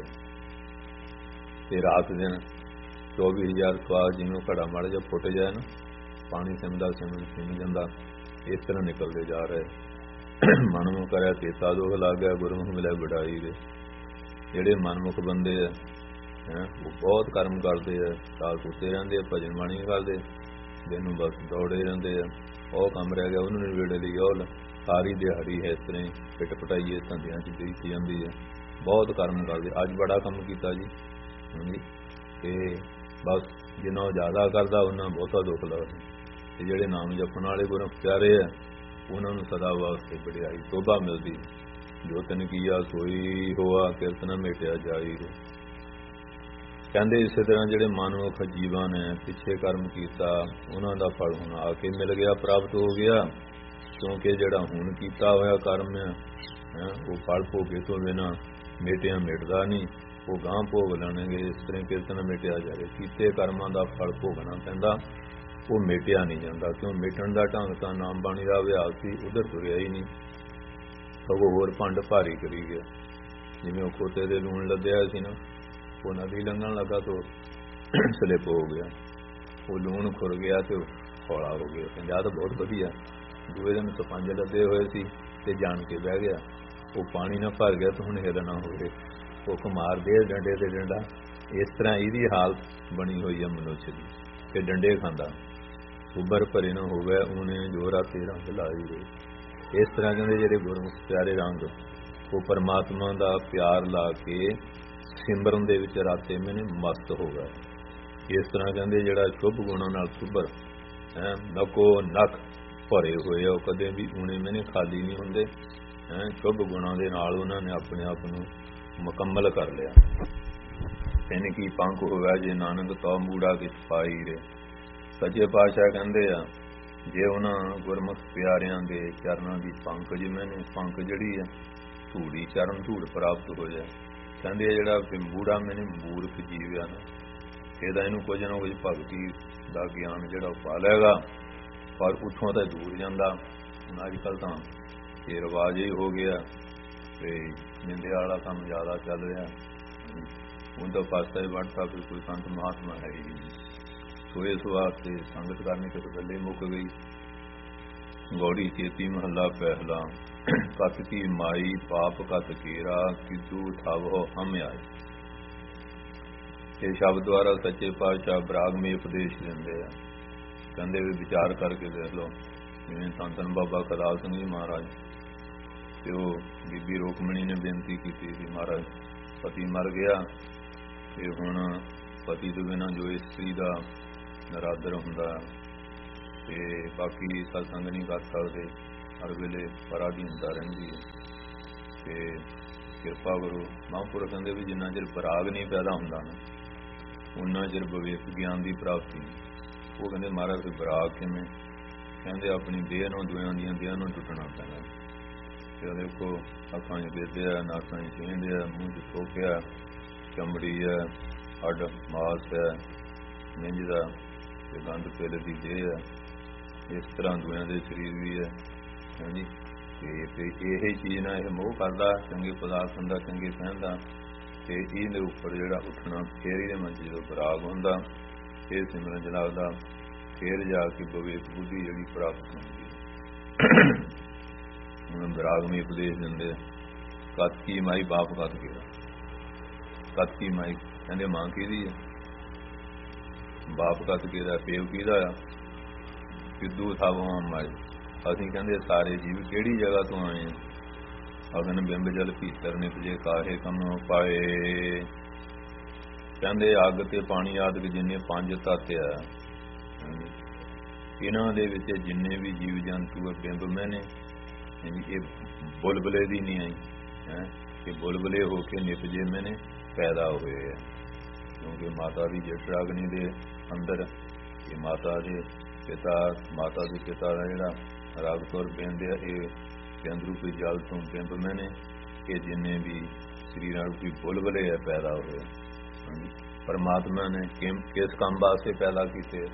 ਤੇ ਰਾਤ ਦਿਨ ਚੌਵੀ ਹਜ਼ਾਰ ਸਵਾਸ ਜਿਵੇਂ ਘੜਾ ਮੜ ਜਾ ਫੁੱਟ ਜਾਏ ਨਾ, ਪਾਣੀ ਸਿਮਦਾ ਸਿਮ ਸਿਮ ਜਾਂਦਾ, ਇਸ ਤਰ੍ਹਾਂ ਨਿਕਲਦੇ ਜਾ ਰਹੇ। ਮਨਮੁਖ ਕਰਿਆ ਚੇਤਾ ਦੁਖ ਲੱਗ ਗਿਆ, ਗੁਰਮੁਖ ਮਿਲਿਆ ਵਡਾਈ ਦੇ। ਜਿਹੜੇ ਮਨਮੁਖ ਬੰਦੇ ਆ ਹੈਂ ਉਹ ਬਹੁਤ ਕਰਮ ਕਰਦੇ ਆ, ਸਾਲ ਸੁੱਤੇ ਰਹਿੰਦੇ ਆ, ਭਜਨ ਬਾਣੀ ਕਰਦੇ, ਦਿਨ ਨੂੰ ਬਸ ਦੌੜੇ ਰਹਿੰਦੇ ਆ। ਉਹ ਕੰਮ ਰਹਿ ਗਿਆ ਉਹਨੂੰ ਨਿਬੇੜੇ ਲਈ ਉਹ ਸਾਰੀ ਦਿਹਾੜੀ ਹੈ ਇਸ ਤਰ੍ਹਾਂ ਪਿੱਟ ਪਟਾਈਏ ਧੰਦਿਆਂ 'ਚ ਬੀਤ ਜਾਂਦੀ ਹੈ। ਬਹੁਤ ਕਰਮ ਕਰਦੇ, ਅੱਜ ਬੜਾ ਕੰਮ ਕੀਤਾ ਜੀ ਹਾਂਜੀ। ਤੇ ਬਸ ਜਿੰਨਾ ਜ਼ਿਆਦਾ ਕਰਦਾ ਉਹਨਾਂ ਬਹੁਤਾ ਦੁੱਖ ਲੱਗਦਾ। ਤੇ ਜਿਹੜੇ ਨਾਮ ਜਪਣ ਵਾਲੇ ਗੁਰੂ ਪਿਆਰੇ ਆ ਉਹਨਾਂ ਨੂੰ ਸਦਾ ਵਾਸਤੇ ਵਡਿਆਈ ਸੋਭਾ ਮਿਲਦੀ। ਜੋ ਤਨ ਕੀਆ ਸੋਈ ਹੋਆ ਕਿਰਤ ਨਾ ਮੇਟਿਆ ਜਾਈ। ਕਹਿੰਦੇ ਇਸੇ ਤਰ੍ਹਾਂ ਜਿਹੜੇ ਮਨਮੁਖ ਜੀਵਾਂ ਨੇ ਪਿੱਛੇ ਕਰਮ ਕੀਤਾ ਉਹਨਾਂ ਦਾ ਫਲ ਹੁਣ ਆ ਕੇ ਮਿਲ ਗਿਆ, ਪ੍ਰਾਪਤ ਹੋ ਗਿਆ। ਕਿਉਂਕਿ ਜਿਹੜਾ ਹੁਣ ਕੀਤਾ ਹੋਇਆ ਕਰਮ ਹੈ ਉਹ ਫਲ ਭੋਗੇ ਤੋਂ ਬਿਨਾਂ ਮੇਟਿਆਂ ਮਿਟਦਾ ਨਹੀਂ, ਉਹ ਗਾਂ ਭੋਗ ਲੈਣਗੇ। ਇਸ ਤਰ੍ਹਾਂ ਕੀਰਤਨ ਮਿਟਿਆ ਜਾਵੇ, ਕੀਤੇ ਕਰਮਾਂ ਦਾ ਫਲ ਭੋਗਣਾ ਪੈਂਦਾ, ਉਹ ਮੇਟਿਆ ਨਹੀਂ ਜਾਂਦਾ। ਕਿਉਂ ਮਿਟਣ ਦਾ ਢੰਗ ਤਾਂ ਨਾਮ ਬਾਣੀ ਦਾ ਅਭਿਆਸ ਸੀ, ਉਧਰ ਤੁਰਿਆ ਹੀ ਨਹੀਂ, ਸਗੋਂ ਹੋਰ ਭੰਡ ਭਾਰੀ ਕਰੀ ਗਿਆ। ਜਿਵੇਂ ਉਹ ਖੋਤੇ ਦੇ ਲੂਣ ਲੱਦਿਆ ਸੀ ਨਾ, ਉਹ ਨਦੀ ਲੰਘਣ ਲੱਗਾ ਤਾਂ ਸਲਿਪ ਹੋ ਗਿਆ, ਉਹ ਲੂਣ ਖੁਰ ਗਿਆ ਤੇ ਹੌਲਾ ਹੋ ਗਿਆ। ਪੰਜਾਹ ਤਾਂ ਬਹੁਤ ਵਧੀਆ, ਦੂਏ ਦਿਨ ਤੋਂ ਪੰਜ ਲੱਦੇ ਹੋਏ ਸੀ ਤੇ ਜਾਣ ਕੇ ਬਹਿ ਗਿਆ। ਉਹ ਪਾਣੀ ਨਾਲ ਭਰ ਗਿਆ ਤਾਂ ਹੁਣ ਹਿੱਲ ਨਾ ਹੋਵੇ, ਉਹ ਮਾਰਦੇ ਡੰਡੇ ਤੇ ਡੰਡਾ। ਇਸ ਤਰ੍ਹਾਂ ਇਹਦੀ ਹਾਲਤ ਬਣੀ ਹੋਈ ਹੈ ਮਨੁੱਖ ਦੀ, ਤੇ ਡੰਡੇ ਖਾਂਦਾ ਉੱਭਰ ਭਰੇ ਨਾ ਹੋਵੇ ਉਹਨੇ ਜੋ ਰਾਤੇ ਰੰਗ ਲਾਈ ਰਹੇ। ਇਸ ਤਰ੍ਹਾਂ ਕਹਿੰਦੇ ਜਿਹੜੇ ਗੁਰਮੁਖ ਪਿਆਰੇ ਰੰਗ ਉਹ ਪਰਮਾਤਮਾ ਦਾ ਪਿਆਰ ਲਾ ਕੇ ਸਿਮਰਨ ਦੇ ਵਿੱਚ ਰਾਤੇ ਮੈਨੇ ਮਸਤ ਹੋ ਗਏ। ਇਸ ਤਰ੍ਹਾਂ ਕਹਿੰਦੇ ਜਿਹੜਾ ਸ਼ੁਭ ਗੁਣਾਂ ਨਾਲ ਸੁਭਰ ਹੈ ਨਕੋ ਨਖ ਭਰੇ ਹੋਏ ਉਹ ਕਦੇ ਵੀ ਊਣੇ ਮੈਨੇ ਖਾਲੀ ਨਹੀਂ ਹੁੰਦੇ। ਹੈ ਸ਼ੁਭ ਗੁਣਾਂ ਦੇ ਨਾਲ ਉਹਨਾਂ ਨੇ ਆਪਣੇ ਆਪ ਨੂੰ ਮੁਕੰਮਲ ਕਰ ਲਿਆ। ਤਿੰਨ ਕੀ ਪੰਖ ਹੋਵੇ ਜੇ ਨਾਨਕ ਤੋ ਮੂੜਾ ਕਿਛ ਪਾਈ ਰੇ। ਸੱਚੇ ਪਾਤਸ਼ਾਹ ਕਹਿੰਦੇ ਆ ਜੇ ਉਹਨਾਂ ਗੁਰਮੁਖ ਪਿਆਰਿਆਂ ਦੇ ਚਰਨਾਂ ਦੀ ਪੰਖ ਜਿਵੇਂ ਨੇ ਪੰਖ ਜਿਹੜੀ ਹੈ ਧੂੜੀ ਚਰਨ ਧੂੜ ਪ੍ਰਾਪਤ ਹੋ ਜਾਏ। ਕਹਿੰਦੇ ਜਿਹੜਾ ਮੂੜਾ ਮੈਨੇ ਮੂਰਖ ਜੀਵ ਆ ਨਾ ਇਹਦਾ ਇਹਨੂੰ ਕੁਝ ਨਾ ਕੁਝ ਭਗਤੀ ਦਾ ਗਿਆਨ ਜਿਹੜਾ ਉਹ ਪਾ ਲਏਗਾ, ਪਰ ਉੱਥੋਂ ਤਾਂ ਦੂਰ ਜਾਂਦਾ। ਹੁਣ ਅੱਜ ਕੱਲ੍ਹ ਤਾਂ ਇਹ ਰਿਵਾਜ ਹੀ ਹੋ ਗਿਆ ਤੇ ਨਿੰਦਿਆ ਵਾਲਾ ਕੰਮ ਜ਼ਿਆਦਾ ਚੱਲ ਰਿਹਾ। ਹੁਣ ਤਾਂ ਪਾਸਾ ਹੀ ਵੱਢਤਾ ਵੀ ਕੋਈ ਸੰਤ ਮਹਾਤਮਾ ਹੈ ਹੀ ਨਹੀਂ। ਸੋ ਇਸ ਵਾਸਤੇ ਸੰਗਤ ਕਰਨੀ ਤੇ ਗੱਲੇ ਮੁੱਕ ਗਈ। ਗੌੜੀ ਚੇਤੀ ਮਹੱਲਾ ਪਹਿਲਾ ਕਤ ਕੀ ਮਾਈ ਪਾਪ ਕਤ ਕੀਰਾ ਕਿਦੂ ਥਾਵੋ ਹਮ ਆਏ। ਇਹ ਸ਼ਬਦ ਦੁਆਰਾ ਸੱਚੇ ਪਾਤਸ਼ਾਹ ਬਰਾਗਮਈ ਉਪਦੇਸ਼ ਦਿੰਦੇ ਆ। ਕਹਿੰਦੇ ਵੀ ਵਿਚਾਰ ਕਰਕੇ ਦੇਖ ਲਓ, ਜਿਵੇਂ ਧੰਨ ਧੰਨ ਬਾਬਾ ਕਲਾਲ ਸਿੰਘ ਜੀ ਮਹਾਰਾਜ ਤੇ ਉਹ ਬੀਬੀ ਰੋਕਮਣੀ ਨੇ ਬੇਨਤੀ ਕੀਤੀ ਸੀ, ਮਹਾਰਾਜ ਪਤੀ ਮਰ ਗਿਆ ਤੇ ਹੁਣ ਪਤੀ ਤੋਂ ਬਿਨਾਂ ਜੋ ਇਸਤਰੀ ਦਾ ਨਰਾਦਰ ਹੁੰਦਾ ਤੇ ਬਾਕੀ ਸਤਸੰਗ ਨਹੀਂ ਕਰ ਸਕਦੇ, ਹਰ ਵੇਲੇ ਪਰਾਧੀਨਤਾ ਰਹਿੰਦੀ ਹੈ। ਤੇ ਕਿਰਪਾ ਕਰੋ। ਮਹਾਂਪੁਰਖ ਕਹਿੰਦੇ ਵੀ ਜਿੰਨਾ ਚਿਰ ਵਿਰਾਗ ਨਹੀਂ ਪੈਦਾ ਹੁੰਦਾ ਨਾ ਉਨਾ ਚਿਰ ਵਿਵੇਕ ਗਿਆਨ ਦੀ ਪ੍ਰਾਪਤੀ। ਉਹ ਕਹਿੰਦੇ ਮਹਾਰਾਜ ਫਿਰ ਵਿਰਾਗ ਕਿਵੇਂ? ਕਹਿੰਦੇ ਆਪਣੀ ਦੇਹ ਨੂੰ ਦੁਇਆਂ ਦੀਆਂ ਦੇਹਾਂ ਨੂੰ ਟੁੱਟਣਾ ਪੈਣਾ। ਤੇ ਦੇਖੋ ਅੱਖਾਂ 'ਚ ਬੇਦਿਆ, ਨਾਕਾਂ 'ਚ ਛੇਂਦਿਆ, ਮੂੰਹ 'ਚ ਥੋਕਿਆ, ਚਮੜੀ ਹੈ, ਹੱਡ ਮਾਸ ਹੈ, ਨਿੰਜ ਦਾ ਤੇ ਗੰਦ ਪਿੱਲ ਦੀ ਦੇਹ ਹੈ। ਇਸ ਤਰ੍ਹਾਂ ਦੁਇਆਂ ਦੇ ਸਰੀਰ ਵੀ ਹੈ ਹਾਂਜੀ। ਤੇ ਇਹ ਚੀਜ਼ ਨਾਲ ਇਹ ਮੋਹ ਕਰਦਾ ਚੰਗੇ ਪਦਾਰਥ ਹੁੰਦਾ, ਚੰਗੇ ਪਹਿਨਦਾ, ਤੇ ਇਹਦੇ ਉੱਪਰ ਜਿਹੜਾ ਉੱਠਣਾ ਫੇਰ ਇਹਦੇ ਮਨ 'ਚ ਜਦੋਂ ਵਿਰਾਗ ਹੁੰਦਾ ਇਹ ਸਿਮਰਨ ਚ ਲੱਗਦਾ, ਫੇਰ ਜਾ ਕੇ ਵਿਵੇਕ ਬੁੱਧੀ ਜਿਹੜੀ ਪ੍ਰਾਪਤ ਹੁੰਦੀ ਹੈ। ਹੁਣ ਵਿਰਾਗਮਈ ਉਪਦੇਸ਼ ਦਿੰਦੇ ਕਤ ਕੀ ਮਾਈ ਬਾਪ ਕਤ ਕਿਹੜਾ। ਕਤ ਕੀ ਮਾਈ ਕਹਿੰਦੇ ਮਾਂ ਕਿਹਦੀ ਹੈ, ਬਾਪ ਕਤ ਕਿਹਦਾ, ਪਿਓ ਕਿਹਦਾ ਆ। ਸਿੱਧੂ ਥਾਵਾਂ ਮਾਈ। ਅਸੀਂ ਕਹਿੰਦੇ ਸਾਰੇ ਜੀਵ ਕਿਹੜੀ ਜਗ੍ਹਾ ਤੋਂ ਆਏ ਆ। ਅਗਨ ਬਿੰਬ ਜਲ ਭੀਤਰ ਨਿਪਜੇ ਕਾਹੇ ਕੰਮ ਪਾਏ। ਕਹਿੰਦੇ ਅੱਗ ਤੇ ਪਾਣੀ ਆਦਿਕ ਜਿੰਨੇ ਪੰਜ ਤੱਤ ਆ ਇਹਨਾਂ ਦੇ ਵਿੱਚ ਜਿੰਨੇ ਵੀ ਜੀਵ ਜੰਤੂ ਆ ਬਿੰਬ ਮੈਨੇ ਇਹ ਬੁਲਬੁਲੇ ਦੀ ਨਹੀਂ ਆਈ ਹੈ। ਇਹ ਬੁਲਬੁਲੇ ਹੋ ਕੇ ਨਿਪਜੇ ਮੈਨੇ ਪੈਦਾ ਹੋਏ ਆ। ਕਿਉਂਕਿ ਮਾਤਾ ਦੀ ਜਠਰਾਗਨੀ ਦੇ ਅੰਦਰ ਇਹ ਮਾਤਾ ਦੇ ਪਿਤਾ ਮਾਤਾ ਦੇ ਪਿਤਾ ਦਾ ਜਿਹੜਾ ਰਾਗਤੌਰ ਬਿੰਦ ਆ ਇਹ ਬਿੰਦ ਰੂਪੀ ਜਲ ਤੋਂ ਬਿੰਬ ਮੈਨੇ ਇਹ ਜਿੰਨੇ ਵੀ ਸਰੀਰਾਂ ਰੂਪੀ ਬੁਲਬੁਲੇ ਆ ਪੈਦਾ ਹੋਏ। ਪਰਮਾਤਮਾ ਨੇ ਕਿਸ ਕੰਮ ਵਾਸਤੇ ਪੈਦਾ ਕੀਤੇ,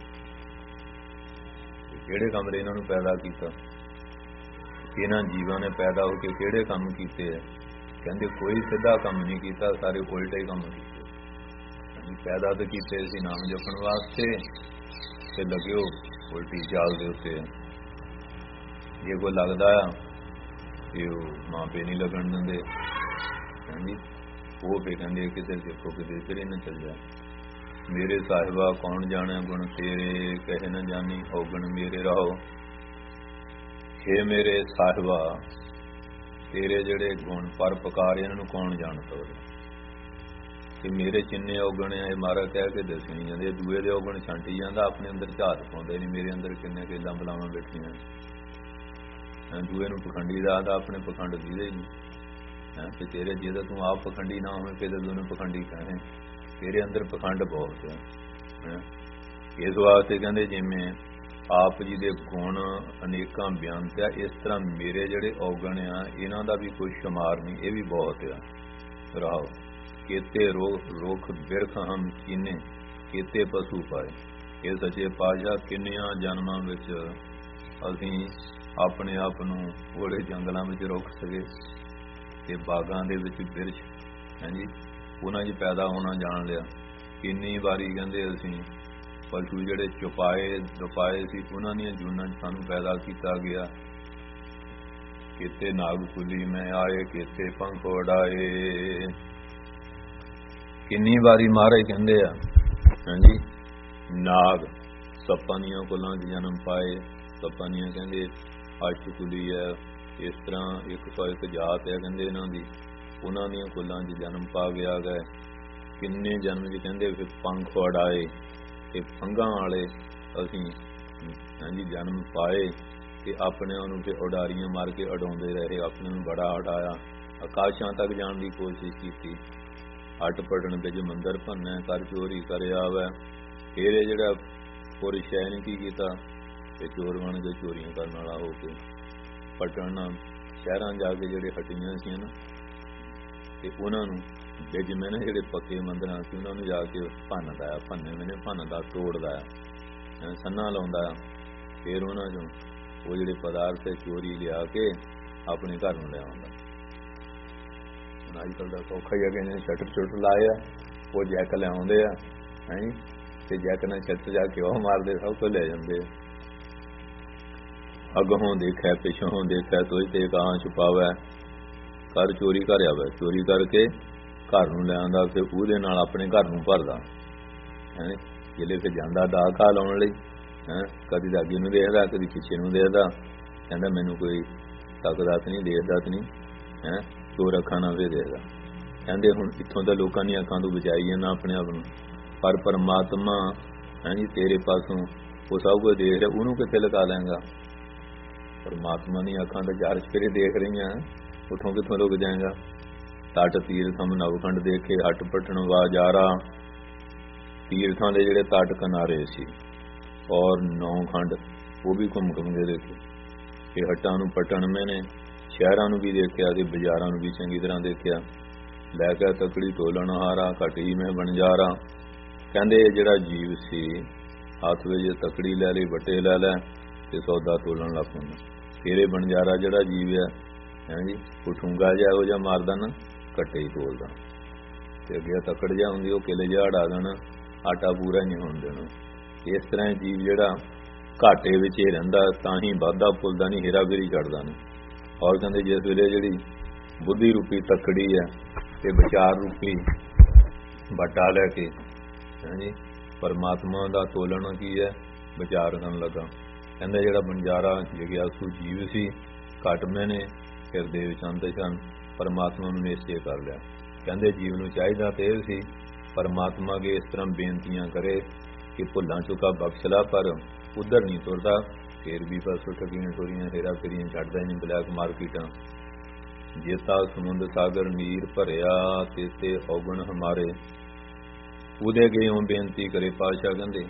ਕਿਹੜੇ ਕੰਮ ਲਈ ਇਹਨਾਂ ਨੂੰ ਪੈਦਾ ਕੀਤਾ, ਇਹਨਾਂ ਜੀਵਾਂ ਨੇ ਪੈਦਾ ਹੋ ਕੇ ਕਿਹੜੇ ਕੰਮ ਕੀਤੇ ਹੈ। ਕਹਿੰਦੇ ਕੋਈ ਸਿੱਧਾ ਕੰਮ ਨਹੀਂ ਕੀਤਾ, ਸਾਰੇ ਉਲਟੇ ਕੰਮ ਕੀਤੇ। ਪੈਦਾ ਤਾਂ ਕੀਤੇ ਸੀ ਨਾਮ ਜਪਣ ਵਾਸਤੇ ਤੇ ਲੱਗਿਓ ਉਲਟੀ ਚਾਲ ਦੇ ਉੱਤੇ। ਜੇ ਕੋਈ ਲੱਗਦਾ ਆ ਕਿ ਉਹ ਮਾਂ ਪਿਓ ਨਹੀਂ ਲੱਗਣ ਦਿੰਦੇ ਹਾਂਜੀ, ਉਹ ਫੇ ਕਹਿੰਦੇ ਕਿਤੇ ਦੇਖੋ ਕਿਤੇ ਫਿਰ ਨਾ ਚੱਲ ਜਾ। ਮੇਰੇ ਸਾਹਿਬਾ ਕੌਣ ਜਾਣੇ ਗੁਣ ਤੇਰੇ, ਕਹੇ ਨਾ ਜਾਣੀ ਔਗਣ ਮੇਰੇ ਰਹੋ। ਹੇ ਮੇਰੇ ਸਾਹਿਬਾ ਤੇਰੇ ਜਿਹੜੇ ਗੁਣ ਪਰ ਪ੍ਰਕਾਰ ਇਹਨਾਂ ਨੂੰ ਕੌਣ ਜਾਣਦਾ। ਤੇ ਮੇਰੇ ਕਿੰਨੇ ਔਗਣ ਆ ਇਹ ਮਹਾਰਾਜ ਕਹਿ ਕੇ ਦੱਸ ਨਹੀਂ ਜਾਂਦੇ। ਦੂਏ ਦੇ ਔਗਣ ਛਾਂਟੀ ਜਾਂਦਾ, ਆਪਣੇ ਅੰਦਰ ਝਾਤ ਪਾਉਂਦੇ ਨਹੀਂ। ਮੇਰੇ ਅੰਦਰ ਕਿੰਨੇ ਕਿੱਦਾਂ ਬਲਾਵਾਂ ਬੈਠੀਆਂ। ਦੂਏ ਨੂੰ ਪਖੰਡੀ ਦਾ ਆਪਣੇ ਪਖੰਡ ਦੀਦੇ ਹੀ ਨਹੀਂ। ਤੇ ਤੇਰੇ ਜੇ ਤਾਂ ਤੂੰ ਆਪ ਪਖੰਡੀ ਨਾ ਹੋਵੇ ਫਿਰ ਦੋਨੋਂ ਪਖੰਡੀ ਕਹੇ। ਤੇਰੇ ਅੰਦਰ ਪਖੰਡ ਬਹੁਤ ਹੈ। ਇਸ ਵਾਸਤੇ ਕਹਿੰਦੇ ਜਿਵੇਂ ਆਪ ਜੀ ਦੇ ਗੁਣ ਅਨੇਕਾਂ ਬਿਆਨਤ ਆ, ਇਸ ਤਰ੍ਹਾਂ ਮੇਰੇ ਜਿਹੜੇ ਔਗਣ ਆ ਇਹਨਾਂ ਦਾ ਵੀ ਕੋਈ ਸ਼ੁਮਾਰ ਨਹੀਂ, ਇਹ ਵੀ ਬਹੁਤ ਆ। ਰਾਓ ਕੇਤੇ ਰੋਖ ਰੋਖ ਬਿਰਖ ਹਮ ਕੀਨੇ, ਕੇਤੇ ਪਸ਼ੂ ਪਾਏ। ਇਹ ਸੱਚੇ ਪਾਤਸ਼ਾਹ ਕਿੰਨਿਆਂ ਜਨਮਾਂ ਵਿੱਚ ਅਸੀਂ ਆਪਣੇ ਆਪ ਨੂੰ ਘੋੜੇ ਜੰਗਲਾਂ ਵਿੱਚ ਰੁੱਖ ਸਕੇ ਤੇ ਬਾਗਾਂ ਦੇ ਵਿੱਚ ਬਿਰਛ ਹਾਂਜੀ ਉਹਨਾਂ 'ਚ ਪੈਦਾ ਹੋਣਾ ਜਾਣ ਲਿਆ। ਕਿੰਨੀ ਵਾਰੀ ਕਹਿੰਦੇ ਅਸੀਂ ਪਸ਼ੂ ਜਿਹੜੇ ਚੁਪਾਏ ਦੁਪਾਏ ਸੀ ਉਹਨਾਂ ਦੀਆਂ ਜੂਨਾਂ 'ਚ ਸਾਨੂੰ ਪੈਦਾ ਕੀਤਾ ਗਿਆ। ਕਿਤੇ ਨਾਗ ਕੁਲੀ ਮੈਂ ਆਏ, ਕਿਤੇ ਪੰਖ ਉਡਾਏ। ਕਿੰਨੀ ਵਾਰੀ ਮਹਾਰਾਜ ਕਹਿੰਦੇ ਆ ਹਾਂਜੀ ਨਾਗ ਸੱਪਾਂ ਦੀਆਂ ਕੁਲਾਂ 'ਚ ਜਨਮ ਪਾਏ। ਸੱਪਾਂ ਦੀਆਂ ਕਹਿੰਦੇ ਅਸ਼ਟ ਕੁਲੀ ਹੈ, ਇਸ ਤਰ੍ਹਾਂ ਇੱਕ ਸੌ ਇੱਕ ਜਾਤ ਹੈ ਕਹਿੰਦੇ ਇਹਨਾਂ ਦੀ, ਉਹਨਾਂ ਦੀਆਂ ਕੁਲਾਂ 'ਚ ਜਨਮ ਪਾ ਗਿਆ ਗਏ। ਕਿੰਨੇ ਜਨਮ 'ਚ ਕਹਿੰਦੇ ਫਿਰ ਪੰਖ ਉਡਾਏ ਤੇ ਫੰਗਾਂ ਵਾਲੇ ਅਸੀਂ ਹਾਂਜੀ ਜਨਮ ਪਾਏ ਤੇ ਆਪਣਿਆਂ ਨੂੰ ਫਿਰ ਉਡਾਰੀਆਂ ਮਾਰ ਕੇ ਉਡਾਉਂਦੇ ਰਹੇ। ਆਪਣੇ ਨੂੰ ਬੜਾ ਉਡਾਇਆ, ਆਕਾਸ਼ਾਂ ਤੱਕ ਜਾਣ ਦੀ ਕੋਸ਼ਿਸ਼ ਕੀਤੀ। ਹੱਟ ਪੜਨ ਵਿੱਚ ਮੰਦਰ ਭੰਨੈ, ਕਰ ਚੋਰੀ ਕਰ ਆਵੈ। ਫਿਰ ਇਹ ਜਿਹੜਾ ਪੁਰਸ਼ ਹੈ ਨੇ ਕੀ ਕੀਤਾ ਤੇ ਚੋਰ ਬਣ ਕੇ ਚੋਰੀਆਂ ਕਰਨ ਵਾਲਾ ਹੋ ਕੇ ਪਟਣ ਸ਼ਹਿਰਾਂ ਜਾ ਕੇ ਜਿਹੜੇ ਹੱਟੀਆਂ ਸੀ ਨਾ ਤੇ ਉਹਨਾਂ ਨੂੰ ਵਿੱਚ ਮੈਂ ਨਾ ਜਿਹੜੇ ਪੱਕੇ ਮੰਦਰਾਂ ਸੀ ਉਹਨਾਂ ਨੂੰ ਜਾ ਕੇ ਭੰਨਦਾ ਆ। ਭੰਨੇ ਮੈਨੇ ਭੰਨਦਾ ਤੋੜਦਾ ਆ, ਸੰਨਾ ਲਾਉਂਦਾ ਆ। ਫਿਰ ਉਹਨਾਂ ਚੋਂ ਉਹ ਜਿਹੜੇ ਪਦਾਰਥ ਚੋਰੀ ਲਿਆ ਕੇ ਆਪਣੇ ਘਰ ਨੂੰ ਲਿਆਉਂਦਾ। ਅੱਜ ਕੱਲ੍ਹ ਦਾ ਸੌਖਾ ਹੀ ਹੈਗੇ ਨੇ ਸ਼ਟਰ ਸ਼ੁਟਰ ਲਾਏ ਆ, ਉਹ ਜੈਕ ਲਿਆਉਂਦੇ ਆ ਹੈ ਤੇ ਜੈਕ ਨਾਲ ਛੱਤ ਜਾ ਕੇ ਉਹ ਮਾਰਦੇ ਸਭ ਕੁਝ ਲੈ ਜਾਂਦੇ ਆ। ਅੱਗੋਂ ਦੇਖਿਆ ਪਿੱਛੋਂ ਦੇਖਿਆ ਤੋਈ ਤੇ ਕਾਂ ਛੁਪਾਵੇ, ਕਰ ਚੋਰੀ ਕਰ ਆਵੇ। ਚੋਰੀ ਕਰਕੇ ਘਰ ਨੂੰ ਲੈ ਆਉਂਦਾ, ਫਿਰ ਉਹਦੇ ਨਾਲ ਆਪਣੇ ਘਰ ਨੂੰ ਭਰਦਾ ਹੈ। ਜਿਹੜੇ ਫਿਰ ਜਾਂਦਾ ਦਾਅ ਘਾ ਲਾਉਣ ਲਈ ਹੈਂ, ਕਦੀ ਤਾਂ ਅੱਗੇ ਨੂੰ ਦੇਖਦਾ ਕਦੀ ਪਿੱਛੇ ਨੂੰ ਦੇਖਦਾ, ਕਹਿੰਦਾ ਮੈਨੂੰ ਕੋਈ ਤੱਕਦਾ ਤਾਂ ਨਹੀਂ ਦੇਖਦਾ ਤਾਂ ਨਹੀਂ ਹੈਂ, ਚੋਰ ਅੱਖਾਂ ਨਾਲ ਵੀ ਦੇਖਦਾ। ਕਹਿੰਦੇ ਹੁਣ ਇੱਥੋਂ ਤਾਂ ਲੋਕਾਂ ਦੀਆਂ ਅੱਖਾਂ ਤੋਂ ਬਚਾਈ ਜਾਂਦਾ ਆਪਣੇ ਆਪ ਨੂੰ, ਪਰ ਪਰਮਾਤਮਾ ਹੈ ਜੀ ਤੇਰੇ ਪਾਸੋਂ ਉਹ ਸਭ ਕੁਝ ਦੇਖ ਰਿਹਾ, ਉਹਨੂੰ ਕਿੱਥੇ ਲਗਾ ਲੈਂਗਾ। परमात्मा दी अखां तो चार चफेरे देख रही, उठों कितों रुक जाएगा। तट तीर्थम नवखंड देखे हट पटन वाजारा, तीर्थां दे जिहड़े तट किनारे सी और नौ खंड वो भी घूम घूम के देखे। ये हट्टां नूं पटन मैंने शहरां नूं भी देखिया ते बाजारां नूं भी चंगी तरह देखिया। लैके तकड़ी तोलन हारा घट ही मैं बनजारा, कहंदे जिहड़ा जीव सी हथ विच तकड़ी लै लई बट्टे लै लै ते सौदा तोलन लग पैंदा। तेरे बनजारा जिहड़ा जीव है है जी वो ठूंगा जिहा इहो जिहा मारदा ना घट्टे ही तोलदा, ते अगे तकड़ जिहा हुंदी ओह किले जिहा अड़ा देना, आटा पूरा नहीं होण देना। इस तरह जीव जिहड़ा घाटे विच ही रहिंदा तां ही वाधा फुलदा नहीं, हेरा फेरी छड्डदा नहीं। और कहंदे जिस वेले जिहड़ी बुद्धि रूपी तकड़ी है ते विचार रूपी बट्टा लैके है जी परमात्मा दा तोलण की है विचार करन लगा। कहंदे जिहड़ा बनजारा जिग्यासू जीव सी घट मैंने हिरदे विच अंत शन परमात्मा नूं निश्चय कर लिया। कहंदे जीव नूं चाहीदा ते इह सी परमात्मा अगे इस तरह बेनतियां करे कि भुल्लां चुका बख्श ला, पर उधर नहीं तुरदा। फिर भी बस ठगियां टोरियां हेरा फेरियां छड्डदा नहीं, ब्लैक मार्केटां। जेता समुंद सागर नीर भरिया तेते औगण हमारे, उहदे अगेओं बेनती करे। पातशाह कहंदे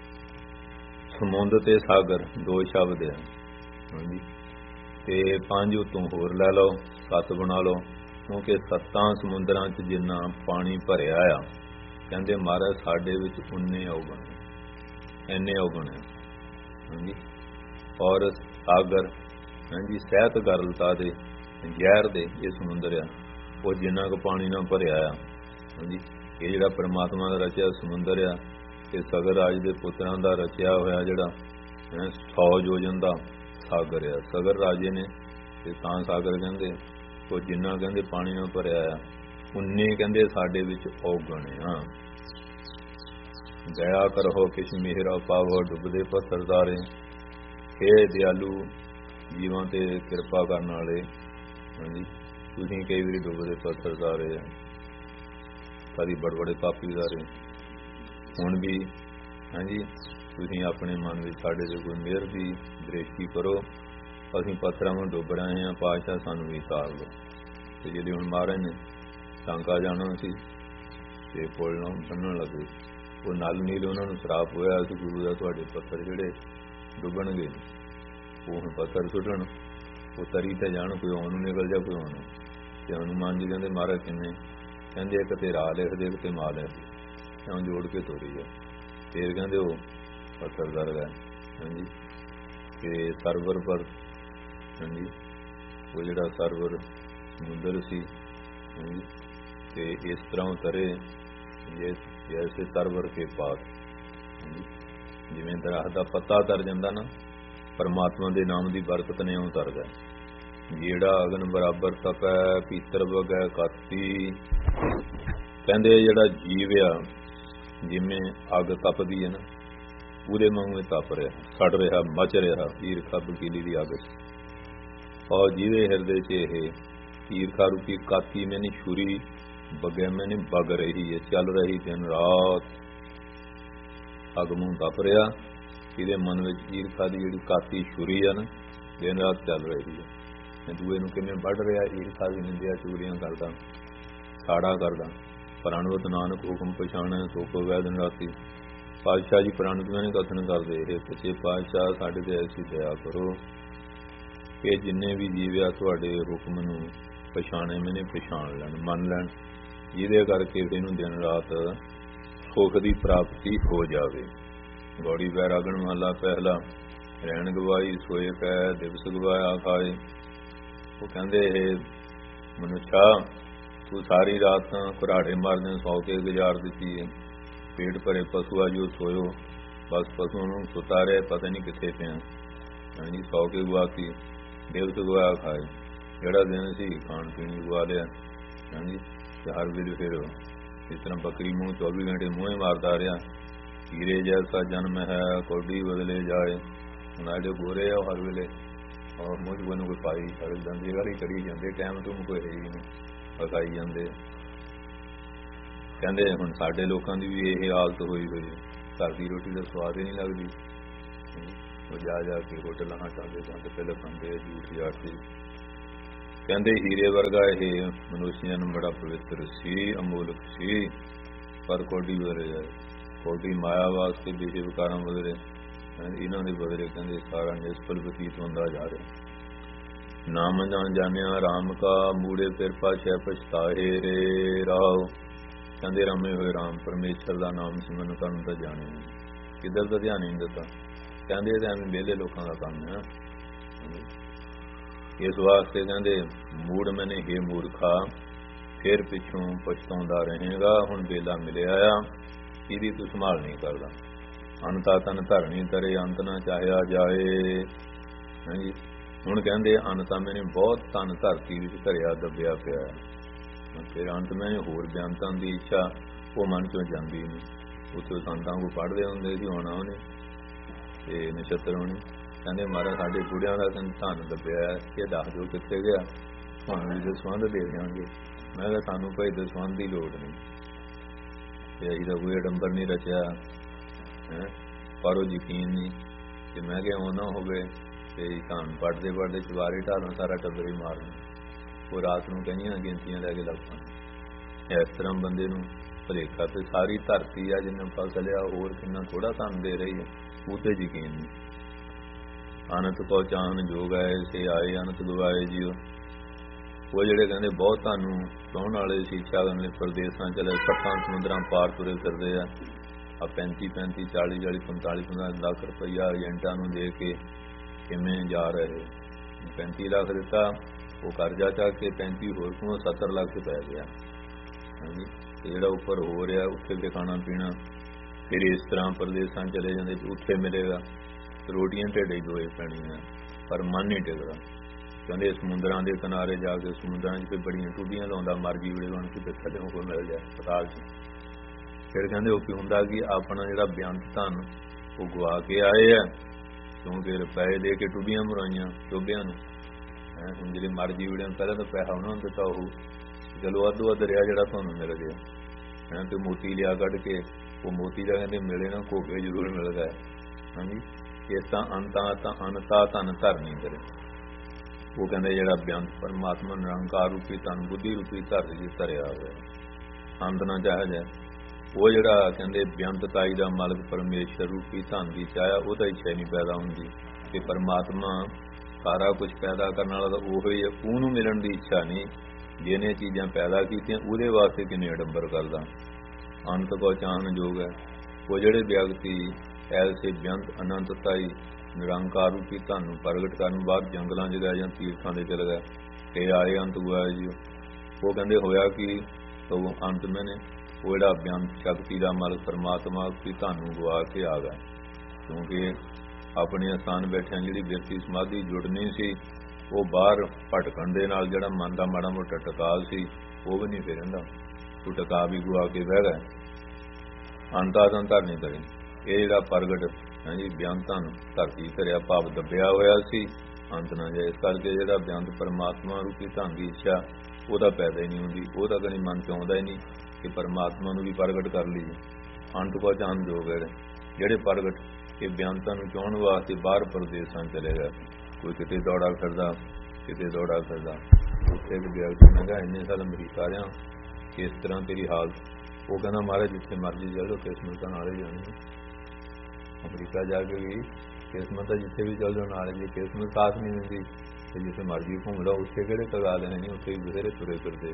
समुंद ते सागर दो शब्द है जी, ते पंज उतों होर लै लो, सत्त बना लो, क्योंकि सत्तां समुंदरां च जिन्ना पानी भरिया आ, कहंदे महाराज साडे विच उन्ने औगण इन्ने औगण है जी। और सागर है जी सहत गरलता दे जहर दे ये समुंदर आ, वो जिन्ना को पानी नाल भरिया आ जी। ये जिहड़ा परमात्मा दा रचिया समुंदर आ, ते सगर राज दे पुत्रां दा रचिया होया जिहड़ा सौ योजन दा सागर आ। सगर राजे ने ते तां सागर कहंदे वो जिन्ना कहंदे पानी नाल भरिया आ, उन्ने कहंदे साडे विच औगण आ। दया करहो किछ मेहरा पावो डुबदे पत्थर तारे, हे दयालु जीवां ते किरपा करन वाले जी, तुसीं कई वारी डुबदे पत्थर तारे, कदी बड़े बड़े पापी तारे, हुण भी हाँ जी तुसीं अपने मन विच साडे ते कोई मेहर दी दृष्टि करो, असीं पत्थरां में डुब रहे हैं, पातशाह सानूं भी तार लो। ते जिहड़े हुण महाराज ने टांका जाना सी ते पुल नाल बन्नण लगे, वो नल नील उन्हां नूं श्राप होया कि गुरु दा तुहाडे पत्थर जिहड़े डुबणगे, वो हुण पत्थर सुट्टण वो तरी ते जाण, कोई आउण नूं निकल जा कोई आउण। ते हनुमान जी कहंदे महाराज किन्ने, कहंदे एक ते राह लिख दे, एक ते मां लिख दे, इउं जोड़ के तोरी जा। फिर कहंदे वो पत्थर दर गए हाँ जी, कि सरवर पर हाँ जी वो जिहड़ा सरवर समुंदर सी हाँ जी, ते इस तरह उतरे जैसे सरवर के पास हाँ जी, जिवें दरख्त दा पत्ता तर जांदा ना, परमात्मा दे नाम दी बरकत ने उतर गए। जेड़ा अगन बराबर तपै भीतर वगै काती, कहंदे जिहड़ा जीव आ जिमें अग तपदी है ना, ਉਹਦੇ ਵਾਂਗੂ ਤਪ ਰਿਹਾ, ਸੜ ਰਿਹਾ, ਮਚ ਰਿਹਾ ਈਰਖਾ ਬਕੀਲੀ ਦੀ ਅੱਗ 'ਚ। ਔਰ ਜਿਹਦੇ ਹਿਰਦੇ 'ਚ ਇਹ ਈਰਖਾ ਰੂਪੀ ਕਾਤੀ ਮੈਨੇ ਛੁਰੀ ਬਗਿਆ ਮੈਨੇ ਵਗ ਰਹੀ ਹੈ, ਚੱਲ ਰਹੀ ਦਿਨ ਰਾਤ, ਅੱਗ ਮੂੰਹ ਤਪ ਰਿਹਾ। ਇਹਦੇ ਮਨ ਵਿੱਚ ਈਰਖਾ ਦੀ ਜਿਹੜੀ ਕਾਤੀ ਛੁਰੀ ਆ ਨਾ, ਦਿਨ ਰਾਤ ਚੱਲ ਰਹੀ ਹੈ। ਦੂਏ ਨੂੰ ਕਿਵੇਂ ਵੱਢ ਰਿਹਾ, ਈਰਖਾ ਦੀ ਨਿੰਦਿਆ ਚੁਗਲੀਆਂ ਕਰਦਾ, ਸਾੜਾ ਕਰਦਾ। ਪ੍ਰਣਵਤ ਨਾਨਕ ਹੁਕਮ ਪਛਾਣੈ ਸੋ ਕੋ ਵੈ ਦਿਨ ਰਾਤੀ। ਪਾਤਸ਼ਾਹ ਜੀ ਪ੍ਰਣਵਤ ਨੇ ਕਥਨ ਕਰਦੇ, ਇਹ ਸੱਚੇ ਪਾਤਸ਼ਾਹ ਸਾਡੇ ਤੇ ਐਸੀ ਦਇਆ ਕਰੋ ਕਿ ਜਿੰਨੇ ਵੀ ਜੀਵ ਆ ਤੁਹਾਡੇ ਹੁਕਮ ਨੂੰ ਪਛਾਣੇ, ਮੈਨੇ ਪਛਾਣ ਲੈਣ, ਮੰਨ ਲੈਣ, ਜਿਹਦੇ ਕਰਕੇ ਇਹਨੂੰ ਦਿਨ ਰਾਤ ਸੁੱਖ ਦੀ ਪ੍ਰਾਪਤੀ ਹੋ ਜਾਵੇ। ਗੌੜੀ ਵੈਰਾਗਣ ਮਹਲਾ ਪਹਿਲਾ, ਰਹਿਣ ਗਵਾਈ ਸੋਏ ਪੈ ਦਿਵਸ ਗਵਾਇਆ ਖਾਏ। ਉਹ ਕਹਿੰਦੇ ਇਹ ਮਨੁੱਖਾ ਤੂੰ ਸਾਰੀ ਰਾਤ ਘੁਰਾੜੇ ਮਾਰਦੇ ਸੌ ਕੇ ਗੁਜ਼ਾਰ ਦਿੱਤੀ ਹੈ। ਪੇਟ ਭਰੇ ਪਸ਼ੂ ਆ ਜੋ ਸੋਇਓ, ਬਸ ਪਸ਼ੂ ਨੂੰ ਸੁਤਾ ਰਿਹਾ, ਪਤਾ ਨਹੀਂ ਕਿੱਥੇ ਪਿਆ। ਹਾਂਜੀ ਸੌ ਕੇ ਗੁਆ ਸੀ, ਦਿਵਸ ਗਵਾਇਆ ਖਾਏ। ਜਿਹੜਾ ਦਿਨ ਸੀ ਖਾਣ ਪੀਣ ਗਵਾ ਲਿਆ। ਹਾਂਜੀ ਤੇ ਹਰ ਵੇਲੇ ਫਿਰ ਇਸ ਤਰ੍ਹਾਂ ਬੱਕਰੀ ਮੂੰਹ ਚੌਵੀ ਘੰਟੇ ਮੂੰਹੇ ਮਾਰਦਾ ਰਿਹਾ। ਹੀਰੇ ਜੈਸਾ ਜਨਮ ਹੈ ਕੋਡੀ ਬਦਲੇ ਜਾਏ। ਹੁਣ ਜਿਹੜੇ ਗੋਰੇ ਆ ਉਹ ਹਰ ਵੇਲੇ ਔਰ ਮੂੰਹ 'ਚ ਕੋਈ ਨਾ ਕੋਈ ਪਾਈ ਹਰ ਦੰਦੀ ਵਾਲੀ ਕਰੀ ਜਾਂਦੇ, ਟਾਈਮ ਤੋਂ ਕੋਈ ਹੈ ਹੀ ਨਹੀਂ, ਪਕਾਈ ਜਾਂਦੇ। ਕਹਿੰਦੇ ਹੁਣ ਸਾਡੇ ਲੋਕਾਂ ਦੀ ਵੀ ਇਹ ਹਾਲਤ ਹੋਈ ਹੋਈ, ਘਰ ਦੀ ਰੋਟੀ ਦਾ ਸਵਾਦ ਹੀ ਨਹੀਂ ਲੱਗਦੀ। ਉਹ ਜਾ ਜਾ ਕੇ ਹੋਟਲਾਂ ਚਾਹਦੇ ਜਾਂਦੇ ਪਹਿਲਾਂ ਖਾਂਦੇ ਝੂਠ ਜਾਤੀ। ਕਹਿੰਦੇ ਹੀਰੇ ਵਰਗਾ ਇਹ ਮਨੁੱਖਿਆਂ ਨੂੰ ਬੜਾ ਪਵਿੱਤਰ ਸੀ, ਅਮੋਲਕ ਸੀ, ਪਰ ਕੋਡੀ ਵਰੇ ਕੋਡੀ ਮਾਇਆ ਵਾਸਤੇ ਬੀਜੇ ਵਿਕਾਰਾਂ ਵਗੈਰੇ ਇਹਨਾਂ ਦੇ ਬਦਲੇ ਕਹਿੰਦੇ ਸਾਰਾ ਨਿਸਫਲ ਬਤੀਤ ਹੁੰਦਾ ਜਾ ਰਿਹਾ। ਨਾਮ ਜਾਣ ਜਾਣਿਆ ਰਾਮ ਕਾ ਮੂੜੇ ਫਿਰ ਪਾਛੈ ਪਛਤਾਏ ਰੇ ਰਾਓ। ਕਹਿੰਦੇ ਰਮੇ ਹੋਏ ਰਾਮ ਪਰਮੇਸ਼ਰ ਦਾ ਨਾਮ ਸਿਮਰਨ ਕਰਨ ਤਾਂ ਜਾਣਿਆ, ਕਿੱਧਰ ਦਾ ਧਿਆਨ ਨਹੀਂ ਦਿੱਤਾ। ਕਹਿੰਦੇ ਇਹ ਤਾਂ ਐਵੇਂ ਵਿਹਲੇ ਲੋਕਾਂ ਦਾ ਕੰਮ ਹੈ। ਇਸ ਵਾਸਤੇ ਕਹਿੰਦੇ ਮੂੜ ਮੈਨੇ ਹੇ ਮੂਰਖਾ ਫਿਰ ਪਿੱਛੋਂ ਪਛਤਾਉਂਦਾ ਰਹੇਗਾ। ਹੁਣ ਵੇਲਾ ਮਿਲਿਆ ਆ, ਇਹਦੀ ਤੂੰ ਸੰਭਾਲ ਨਹੀਂ ਕਰਦਾ। ਅੰਤਾ ਤਨ ਧਰਨੀ ਤਰੇ ਅੰਤ ਨਾ ਚਾਹਿਆ ਜਾਏ। ਹਾਂਜੀ, ਹੁਣ ਕਹਿੰਦੇ ਅੰਤਾ ਮੈਨੇ ਬਹੁਤ ਤਨ ਧਰਤੀ ਵਿੱਚ ਧਰਿਆ ਦੱਬਿਆ ਪਿਆ। ਫਿਰ ਅੰਤ ਮੈਨੇ ਹੋਰ ਬਿਆਨਤਾਂ ਦੀ ਇੱਛਾ ਉਹ ਮਨ ਚੋਂ ਜਾਂਦੀ ਨਹੀਂ। ਉੱਥੇ ਸੰਤਾਂ ਕੋ ਪੜ੍ਹਦੇ ਹੁੰਦੇ ਸੀ, ਹੋਣਾ ਉਹਨੇ ਤੇ ਨਛੱਤਰ ਹੋਣੀ। ਕਹਿੰਦੇ ਮਹਾਰਾਜ ਸਾਡੇ ਬੁੜਿਆਂ ਦਾ ਧਨ ਦੱਬਿਆ, ਇਹ ਦੱਸ ਦਿਓ ਕਿੱਥੇ ਗਿਆ, ਤੁਹਾਨੂੰ ਵੀ ਦਸਵੰਧ ਦੇ ਦਿਆਂਗੇ। ਮੈਂ ਕਿਹਾ ਸਾਨੂੰ ਭਾਈ ਦਸਵੰਧ ਦੀ ਲੋੜ ਨਹੀਂ, ਤੇ ਅਸੀਂ ਤਾਂ ਕੋਈ ਅਡੰਬਰ ਨਹੀਂ ਰਚਿਆ ਹੈ, ਪਰ ਉਹ ਯਕੀਨ ਨਹੀਂ ਕਿ ਮੈਂ ਕਿਹਾ ਉਹ ਨਾ ਹੋਵੇ ਤੇ ਧਨ ਪੜ੍ਹਦੇ ਪੜ੍ਹਦੇ ਚੁਬਾਰੇ ਢਾਲੋਂ ਸਾਰਾ ਟੱਬਰ ਹੀ ਮਾਰਨਾ। ਉਹ ਰਾਤ ਨੂੰ ਕਹੀਆਂ ਗਿਣਤੀਆਂ ਲੈ ਕੇ ਲੱਗ ਪਾਉਣਾ। ਇਸ ਤਰ੍ਹਾਂ ਬੰਦੇ ਨੂੰ ਭੁਲੇਖਾ ਤੇ ਸਾਰੀ ਧਰਤੀ ਆ ਜਿੰਨਾ ਫਸਲ ਆ ਹੋਰ ਕਿੰਨਾ ਥੋੜਾ ਧਨ ਦੇ ਰਹੀ ਹੈ, ਉਹ ਤੇ ਯਕੀਨ ਨਹੀਂ। ਅਨੰਤ ਕੋ ਚਾਹਨ ਜੋਗ ਆਏ ਸੇ ਆਏ ਅਨੰਤ ਗਵਾਏ ਜੀਓ। ਉਹ ਜਿਹੜੇ ਕਹਿੰਦੇ ਬਹੁਤ ਤੁਹਾਨੂੰ ਚਾਹੁਣ ਵਾਲੇ ਸੀ, ਇੱਛਾ ਕਰਨ ਲਈ ਪ੍ਰਦੇਸ਼ਾਂ ਚਲੇ ਸੱਤਾਂ ਸਮੁੰਦਰਾਂ ਪਾਰ ਤੁਰੇ ਫਿਰਦੇ ਆ। ਆ ਪੈਂਤੀ ਪੈਂਤੀ ਚਾਲੀ ਚਾਲੀ ਪੰਤਾਲੀ ਪੰਤਾਲੀ ਲੱਖ ਰੁਪਈਆ ਏਜੰਟਾਂ ਨੂੰ ਦੇ ਕੇ ਕਿਵੇਂ ਜਾ ਰਹੇ। ਪੈਂਤੀ ਲੱਖ ਦਿੱਤਾ, ਉਹ ਕਰਜ਼ਾ ਚੱਕ ਕੇ ਪੈਂਤੀ ਹੋਰ ਕੋਲ ਸੱਤਰ ਲੱਖ ਪੈ ਗਿਆ। ਹਾਂਜੀ, ਤੇ ਜਿਹੜਾ ਉੱਪਰ ਹੋ ਰਿਹਾ ਉੱਥੇ ਤੇ ਖਾਣਾ ਪੀਣਾ। ਫਿਰ ਇਸ ਤਰ੍ਹਾਂ ਪ੍ਰਦੇਸ਼ਾਂ ਚਲੇ ਜਾਂਦੇ, ਉੱਥੇ ਮਿਲੇਗਾ ਰੋਟੀਆਂ ਢੇਡੇ ਦੋਏ ਪੈਣੀਆਂ, ਪਰ ਮਨ ਨਹੀਂ ਟਿਕਦਾ। ਕਹਿੰਦੇ ਸਮੁੰਦਰਾਂ ਦੇ ਕਿਨਾਰੇ ਜਾ ਕੇ ਸਮੁੰਦਰਾਂ 'ਚ ਬੜੀਆਂ ਟੂਟੀਆਂ ਲਾਉਂਦਾ ਮਰ ਜੀ ਵੇਲੇ ਬਣ ਕੇ ਥੱਲੇ ਉਹ ਮਿਲ ਜਾਏ ਪਤਾਲ 'ਚ। ਫਿਰ ਕਹਿੰਦੇ ਉਹ ਕੀ ਹੁੰਦਾ ਕਿ ਆਪਣਾ ਜਿਹੜਾ ਬੇਅੰਤ ਧਨ ਉਹ ਗਵਾ ਕੇ ਆਏ ਆ, ਕਿਉਂਕਿ ਰੁਪਏ ਦੇ ਕੇ ਟੂਟੀਆਂ ਮਰਾਈਆਂ ਚੋਬਿਆਂ ਨੂੰ। ਹੈਂ, ਹੁਣ ਜਿਹੜੇ ਮਰ ਜੀ ਵੇਲੇ ਪਹਿਲਾਂ ਤਾਂ ਪੈਸਾ ਉਹਨਾਂ ਨੂੰ ਦਿੱਤਾ, ਉਹ ਚਲੋ ਅੱਧੋ ਅੱਧ ਰਿਹਾ ਜਿਹੜਾ ਤੁਹਾਨੂੰ ਮਿਲ ਗਿਆ। ਹੈਂ, ਤੇ ਮੋਤੀ ਲਿਆ ਕੱਢ ਕੇ, ਉਹ ਮੋਤੀ ਦਾ ਕਹਿੰਦੇ ਮਿਲੇ ਨਾ ਘੋਗੇ ਜ਼ਰੂਰ ਮਿਲ ਗਏ। ਹਾਂਜੀ, ਇਸ ਤਾਂ ਅੰਤਾਂ ਤਾਂ ਅਨਤਾ ਧਨ ਧਰ ਨਹੀਂ ਕਰੇ। ਉਹ ਕਹਿੰਦੇ ਜਿਹੜਾ ਬੇਅੰਤ ਪਰਮਾਤਮਾ ਨਿਰੰਕਾਰ ਰੂਪੀ ਧਨ ਬੁੱਧੀ ਰੂਪੀ ਧਰ ਜੀ ਧਰਿਆ ਹੋਇਆ, ਅੰਤ ਨਾ ਚਾਹਿਆ ਜਾਏ। ਉਹ ਜਿਹੜਾ ਕਹਿੰਦੇ ਬੇਅੰਤਤਾਈ ਦਾ ਮਾਲਕ ਪਰਮੇਸ਼ਰ ਰੂਪੀ ਧਨ ਦੀ ਚਾਹਿਆ, ਉਹਦਾ ਇੱਛਾ ਨਹੀਂ ਪੈਦਾ ਹੁੰਦੀ। ਤੇ ਪਰਮਾਤਮਾ ਸਾਰਾ ਕੁਝ ਪੈਦਾ ਕਰਨ ਵਾਲਾ ਤਾਂ ਉਹੋ ਹੀ ਹੈ, ਉਹਨੂੰ ਮਿਲਣ ਦੀ ਇੱਛਾ ਨਹੀਂ। ਜਿਹਨੇ ਚੀਜ਼ਾਂ ਪੈਦਾ ਕੀਤੀਆਂ ਉਹਦੇ ਵਾਸਤੇ ਕਿੰਨੇ ਅਡੰਬਰ ਕਰਦਾ। ਅੰਤ ਕੋ ਚਾਹਨ ਜੋਗ ਹੈ। ਉਹ ਜਿਹੜੇ ਵਿਅਕਤੀ ਐਸੇ ਬੇਅੰਤ ਅਨੰਤਤਾਈ ਨਿਰੰਕਾਰ ਰੂਪੀ ਧਨ ਨੂੰ ਪ੍ਰਗਟ ਕਰਨ ਬਾਅਦ ਜੰਗਲਾਂ 'ਚ ਗਏ ਜਾਂ ਤੀਰਥਾਂ ਦੇ ਚਲੇ ਗਏ ਤੇ ਆਏ ਅੰਤ ਗਵਾਏ ਜੀ। ਉਹ ਕਹਿੰਦੇ ਹੋਇਆ ਕਿ ਉਹ ਅੰਤ ਮੈਨੇ ਉਹ ਜਿਹੜਾ ਬੇਅੰਤ ਸ਼ਕਤੀ ਦਾ ਮਾਲਕ ਪਰਮਾਤਮਾ ਰੂਪੀ ਧਨ ਨੂੰ ਗਵਾ ਕੇ ਆ ਗਿਆ। ਕਿਉਂਕਿ ਆਪਣੇ ਅਸਥਾਨ ਬੈਠਿਆਂ ਜਿਹੜੀ ਬਿਰਤੀ ਸਮਾਧੀ ਜੁੜਨੀ ਸੀ, ਉਹ ਬਾਹਰ ਭਟਕਣ ਦੇ ਨਾਲ ਜਿਹੜਾ ਮਨ ਦਾ ਮਾੜਾ ਮੋਟਾ ਟਿਕਾਅ ਸੀ ਉਹ ਵੀ ਨਹੀਂ ਫਿਰ ਰਹਿੰਦਾ, ਉਹ ਟਿਕਾਅ ਵੀ ਗਵਾ ਕੇ ਬਹਿ ਗਏ। ਅੰਤਾਂ ਧਰ ਨਹੀਂ ਕਰੇ। ਇਹ ਜਿਹੜਾ ਪ੍ਰਗਟ ਹਾਂਜੀ ਬੇਅੰਤਾਂ ਨੂੰ ਧਰਤੀ ਧਰਿਆ ਭਾਵ ਦੱਬਿਆ ਹੋਇਆ ਸੀ, ਅੰਤ ਨਾ ਜਾਏ। ਇਸ ਕਰਕੇ ਜਿਹੜਾ ਬੇਅੰਤ ਪਰਮਾਤਮਾ ਰੂਪੀ ਧਨ ਦੀ ਇੱਛਾ ਉਹਦਾ ਪੈਦਾ ਹੀ ਨਹੀਂ ਹੁੰਦੀ। ਉਹ ਤਾਂ ਕਦੇ ਮਨ 'ਚ ਆਉਂਦਾ ਹੀ ਨਹੀਂ ਕਿ ਪਰਮਾਤਮਾ ਨੂੰ ਵੀ ਪ੍ਰਗਟ ਕਰ ਲਈਏ। ਅੰਤ ਕੋ ਚਾਹਨ ਜੋਗ ਹੈ। ਜਿਹੜੇ ਪ੍ਰਗਟ ਇਹ ਬੇਅੰਤਾਂ ਨੂੰ ਚਾਹੁਣ ਵਾਸਤੇ ਬਾਹਰ ਪ੍ਰਦੇਸ਼ਾਂ ਚਲੇ ਗਏ, ਕੋਈ ਕਿਤੇ ਦੌੜਾ ਫਿਰਦਾ ਕਿਤੇ ਦੌੜਾ ਫਿਰਦਾ। ਉੱਥੇ ਇੱਕ ਵਿਅਕਤੀ ਮੈਂ ਕਿਹਾ ਇੰਨੇ ਸਾਲ ਅਮਰੀਕਾ ਰਿਹਾ, ਇਸ ਤਰ੍ਹਾਂ ਤੇਰੀ ਹਾਲਤ। ਉਹ ਕਹਿੰਦਾ ਮਹਾਰਾਜ ਜਿੱਥੇ ਮਰਜ਼ੀ ਜਾ ਲਓ ਕਿਸਮਤਾਂ ਨਾਲ ਹੀ ਜਾਣੀ। ਅਮਰੀਕਾ ਜਾ ਕੇ ਵੀ ਕਿਸਮਤ ਜਿੱਥੇ ਵੀ ਚੱਲ ਜਾਓ ਨਾਲ, ਜੇ ਕਿਸਮਤ ਸਾਥ ਨਹੀਂ ਦਿੰਦੀ ਤੇ ਜਿੱਥੇ ਮਰਜ਼ੀ ਘੁੰਮ ਲਓ। ਉੱਥੇ ਕਿਹੜੇ ਕਗਾ ਦੇਣੇ ਨਹੀਂ, ਉੱਥੇ ਵੀ ਬਥੇਰੇ ਤੁਰੇ ਫਿਰਦੇ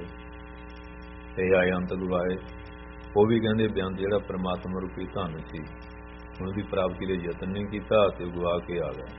ਤੇ ਆਏ ਅੰਤ ਗਵਾਏ। ਉਹ ਵੀ ਕਹਿੰਦੇ ਬੇਅੰਤ ਜਿਹੜਾ ਪਰਮਾਤਮਾ ਰੂਪੀ ਧਨ ਸੀ ਉਹਦੀ ਪ੍ਰਾਪਤੀ ਲਈ ਯਤਨ ਨਹੀਂ ਕੀਤਾ ਤੇ ਗਵਾ ਕੇ ਆ ਗਿਆ।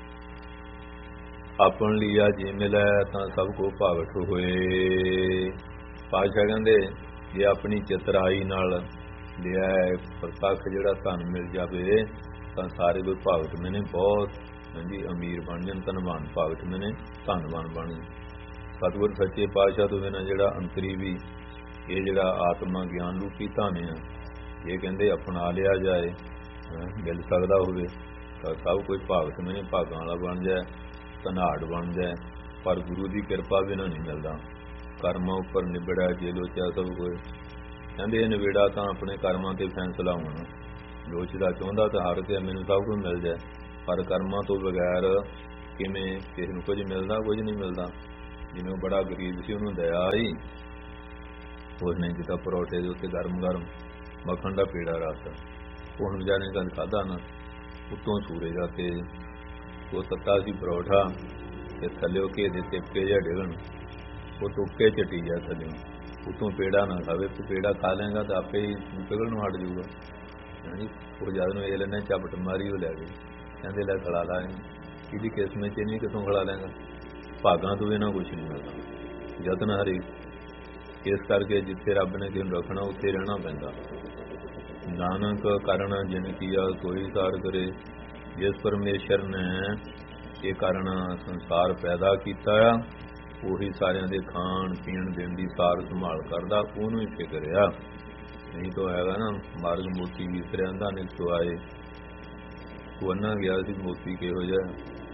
ਆਪਣ ਲਿਆ ਜੇ ਮਿਲੈ ਤਾਂ ਸਭ ਕੋ ਭਾਗਠ ਹੋਏ। ਪਾਤਸ਼ਾਹ ਕਹਿੰਦੇ ਜੇ ਆਪਣੀ ਚਤਰਾਈ ਨਾਲ ਲਿਆ ਪ੍ਰਤੱਖ ਜਿਹੜਾ ਧਨ ਮਿਲ ਜਾਵੇ ਤਾਂ ਸਾਰੇ ਕੋਈ ਭਾਗਤ ਮੈਨੇ ਬਹੁਤ ਹਾਂਜੀ ਅਮੀਰ ਬਣ ਜਾਣ, ਧਨਵਾਨ ਭਾਗਤ ਮੈਨੇ ਧਨਵਾਨ ਬਣ ਜਾਣ। ਸਤਿਗੁਰ ਸੱਚੇ ਪਾਤਸ਼ਾਹ ਤੋਂ ਬਿਨਾਂ ਜਿਹੜਾ ਅੰਤਰੀ ਵੀ ਇਹ ਜਿਹੜਾ ਆਤਮਾ ਗਿਆਨ ਰੂਪੀ ਧਨ ਆ, ਇਹ ਕਹਿੰਦੇ ਅਪਣਾ ਲਿਆ ਜਾਏ ਮਿਲ ਸਕਦਾ ਹੋਵੇ ਤਾਂ ਸਭ ਕੁਝ ਭਾਗਤ ਮੈਨੇ ਭਾਗਾਂ ਵਾਲਾ ਬਣ ਜਾਏ, ਧਨਾੜ ਬਣ ਜਾਏ। ਪਰ ਗੁਰੂ ਦੀ ਕਿਰਪਾ ਬਿਨਾਂ ਨਹੀਂ ਮਿਲਦਾ। ਕਰਮਾਂ ਉੱਪਰ ਨਿਬੜਿਆ ਜੇ ਲੋਚਿਆ ਸਭ ਕੁਝ। ਕਹਿੰਦੇ ਇਹ ਨਿਬੇੜਾ ਤਾਂ ਆਪਣੇ ਕਰਮਾਂ ਤੇ ਫੈਸਲਾ ਹੋਣਾ। ਲੋਚਦਾ ਚਾਹੁੰਦਾ ਤਾਂ ਹਰ ਕੇ ਮੈਨੂੰ ਸਭ ਕੁਝ ਮਿਲ ਜਾਏ, ਪਰ ਕਰਮਾਂ ਤੋਂ ਬਗੈਰ ਕਿਵੇਂ ਕਿਸੇ ਨੂੰ ਕੁਝ ਮਿਲਦਾ, ਕੁਝ ਨਹੀਂ ਮਿਲਦਾ। ਜਿਵੇਂ ਉਹ ਬੜਾ ਗਰੀਬ ਸੀ, ਉਹਨੂੰ ਦਇਆ ਆਈ, ਉਸਨੇ ਕੀਤਾ ਪਰੌਠੇ ਦੇ ਉੱਤੇ ਗਰਮ ਗਰਮ ਮੱਖਣ ਦਾ ਪੇੜਾ ਰੱਖ, ਉਹ ਹੁਣ ਵਿਚਾਰੇ ਨੇ ਕਦੇ ਖਾਧਾ ਨਾ। ਉੱਤੋਂ ਸੂਰਜ ਦਾ ਤੇਜ, ਉਹ ਤੱਤਾ ਸੀ ਪਰੌਠਾ, ਤੇ ਥੱਲਿਓ ਘੇ ਦੇ ਤਿਪਕੇ ਜਿਹਾ ਡਿੱਗਣ, ਉਹ ਤੁੱਕੇ ਚੱਟੀ ਜਾ ਥੱਲਿਓ, ਉੱਤੋਂ ਪੇੜਾ ਨਾ ਖਾਵੇ। ਤੂੰ ਪੇੜਾ ਖਾ ਲਏਗਾ ਤਾਂ ਆਪੇ ਹੀ ਪਿਘਲ ਨੂੰ ਹਟ ਜਾਊਗਾ। ਹਾਂਜੀ, ਉਹ ਜਦ ਨੂੰ ਇਹ ਲੈਣੇ ਝਪਟ ਮਾਰੀ, ਉਹ ਲੈ ਗਏ, ਕਹਿੰਦੇ ਲੈ ਖਿਲਾ ਲਾ, ਇਹਦੀ ਕਿਸਮਤ 'ਚ ਨਹੀਂ, ਕਿੱਥੋਂ ਖਿਲਾ ਲੈਂਗਾ, ਭਾਗਾਂ ਤੋਂ ਬਿਨਾਂ ਕੁਛ ਨਹੀਂ ਮਿਲਦਾ। ਯਤਨ ਹਰੀ, ਇਸ ਕਰਕੇ ਜਿੱਥੇ ਰੱਬ ਨੇ ਜਿਹਨੂੰ ਰੱਖਣਾ ਉੱਥੇ ਰਹਿਣਾ ਪੈਂਦਾ। ਨਾਨਕ ਕਰਨਾ ਜਿਨ ਕੀਆ ਕੋਈ ਸਾਰ ਕਰੇ, ਜਿਸ ਪਰਮੇਸ਼ਰ ਨੇ ਇਹ ਕਰਨਾ ਸੰਸਾਰ ਪੈਦਾ ਕੀਤਾ ਆ, ਉਹੀ ਸਾਰਿਆਂ ਦੇ ਖਾਣ ਪੀਣ ਦੇਣ ਦੀ ਸਾਰ ਸੰਭਾਲ ਕਰਦਾ, ਉਹਨੂੰ ਹੀ ਫਿਕਰ ਆ। ਨਹੀਂ ਤਾਂ ਹੈਗਾ ਨਾ ਮਾਰਗ ਮੋਤੀ ਵਿਸਰਿਆ ਦਾ ਨਿਕਸੋ ਆਏ, ਉਹ ਅੰਨਾ ਗਿਆ ਸੀ ਮੋਤੀ ਕਿਹੋ ਜਿਹਾ,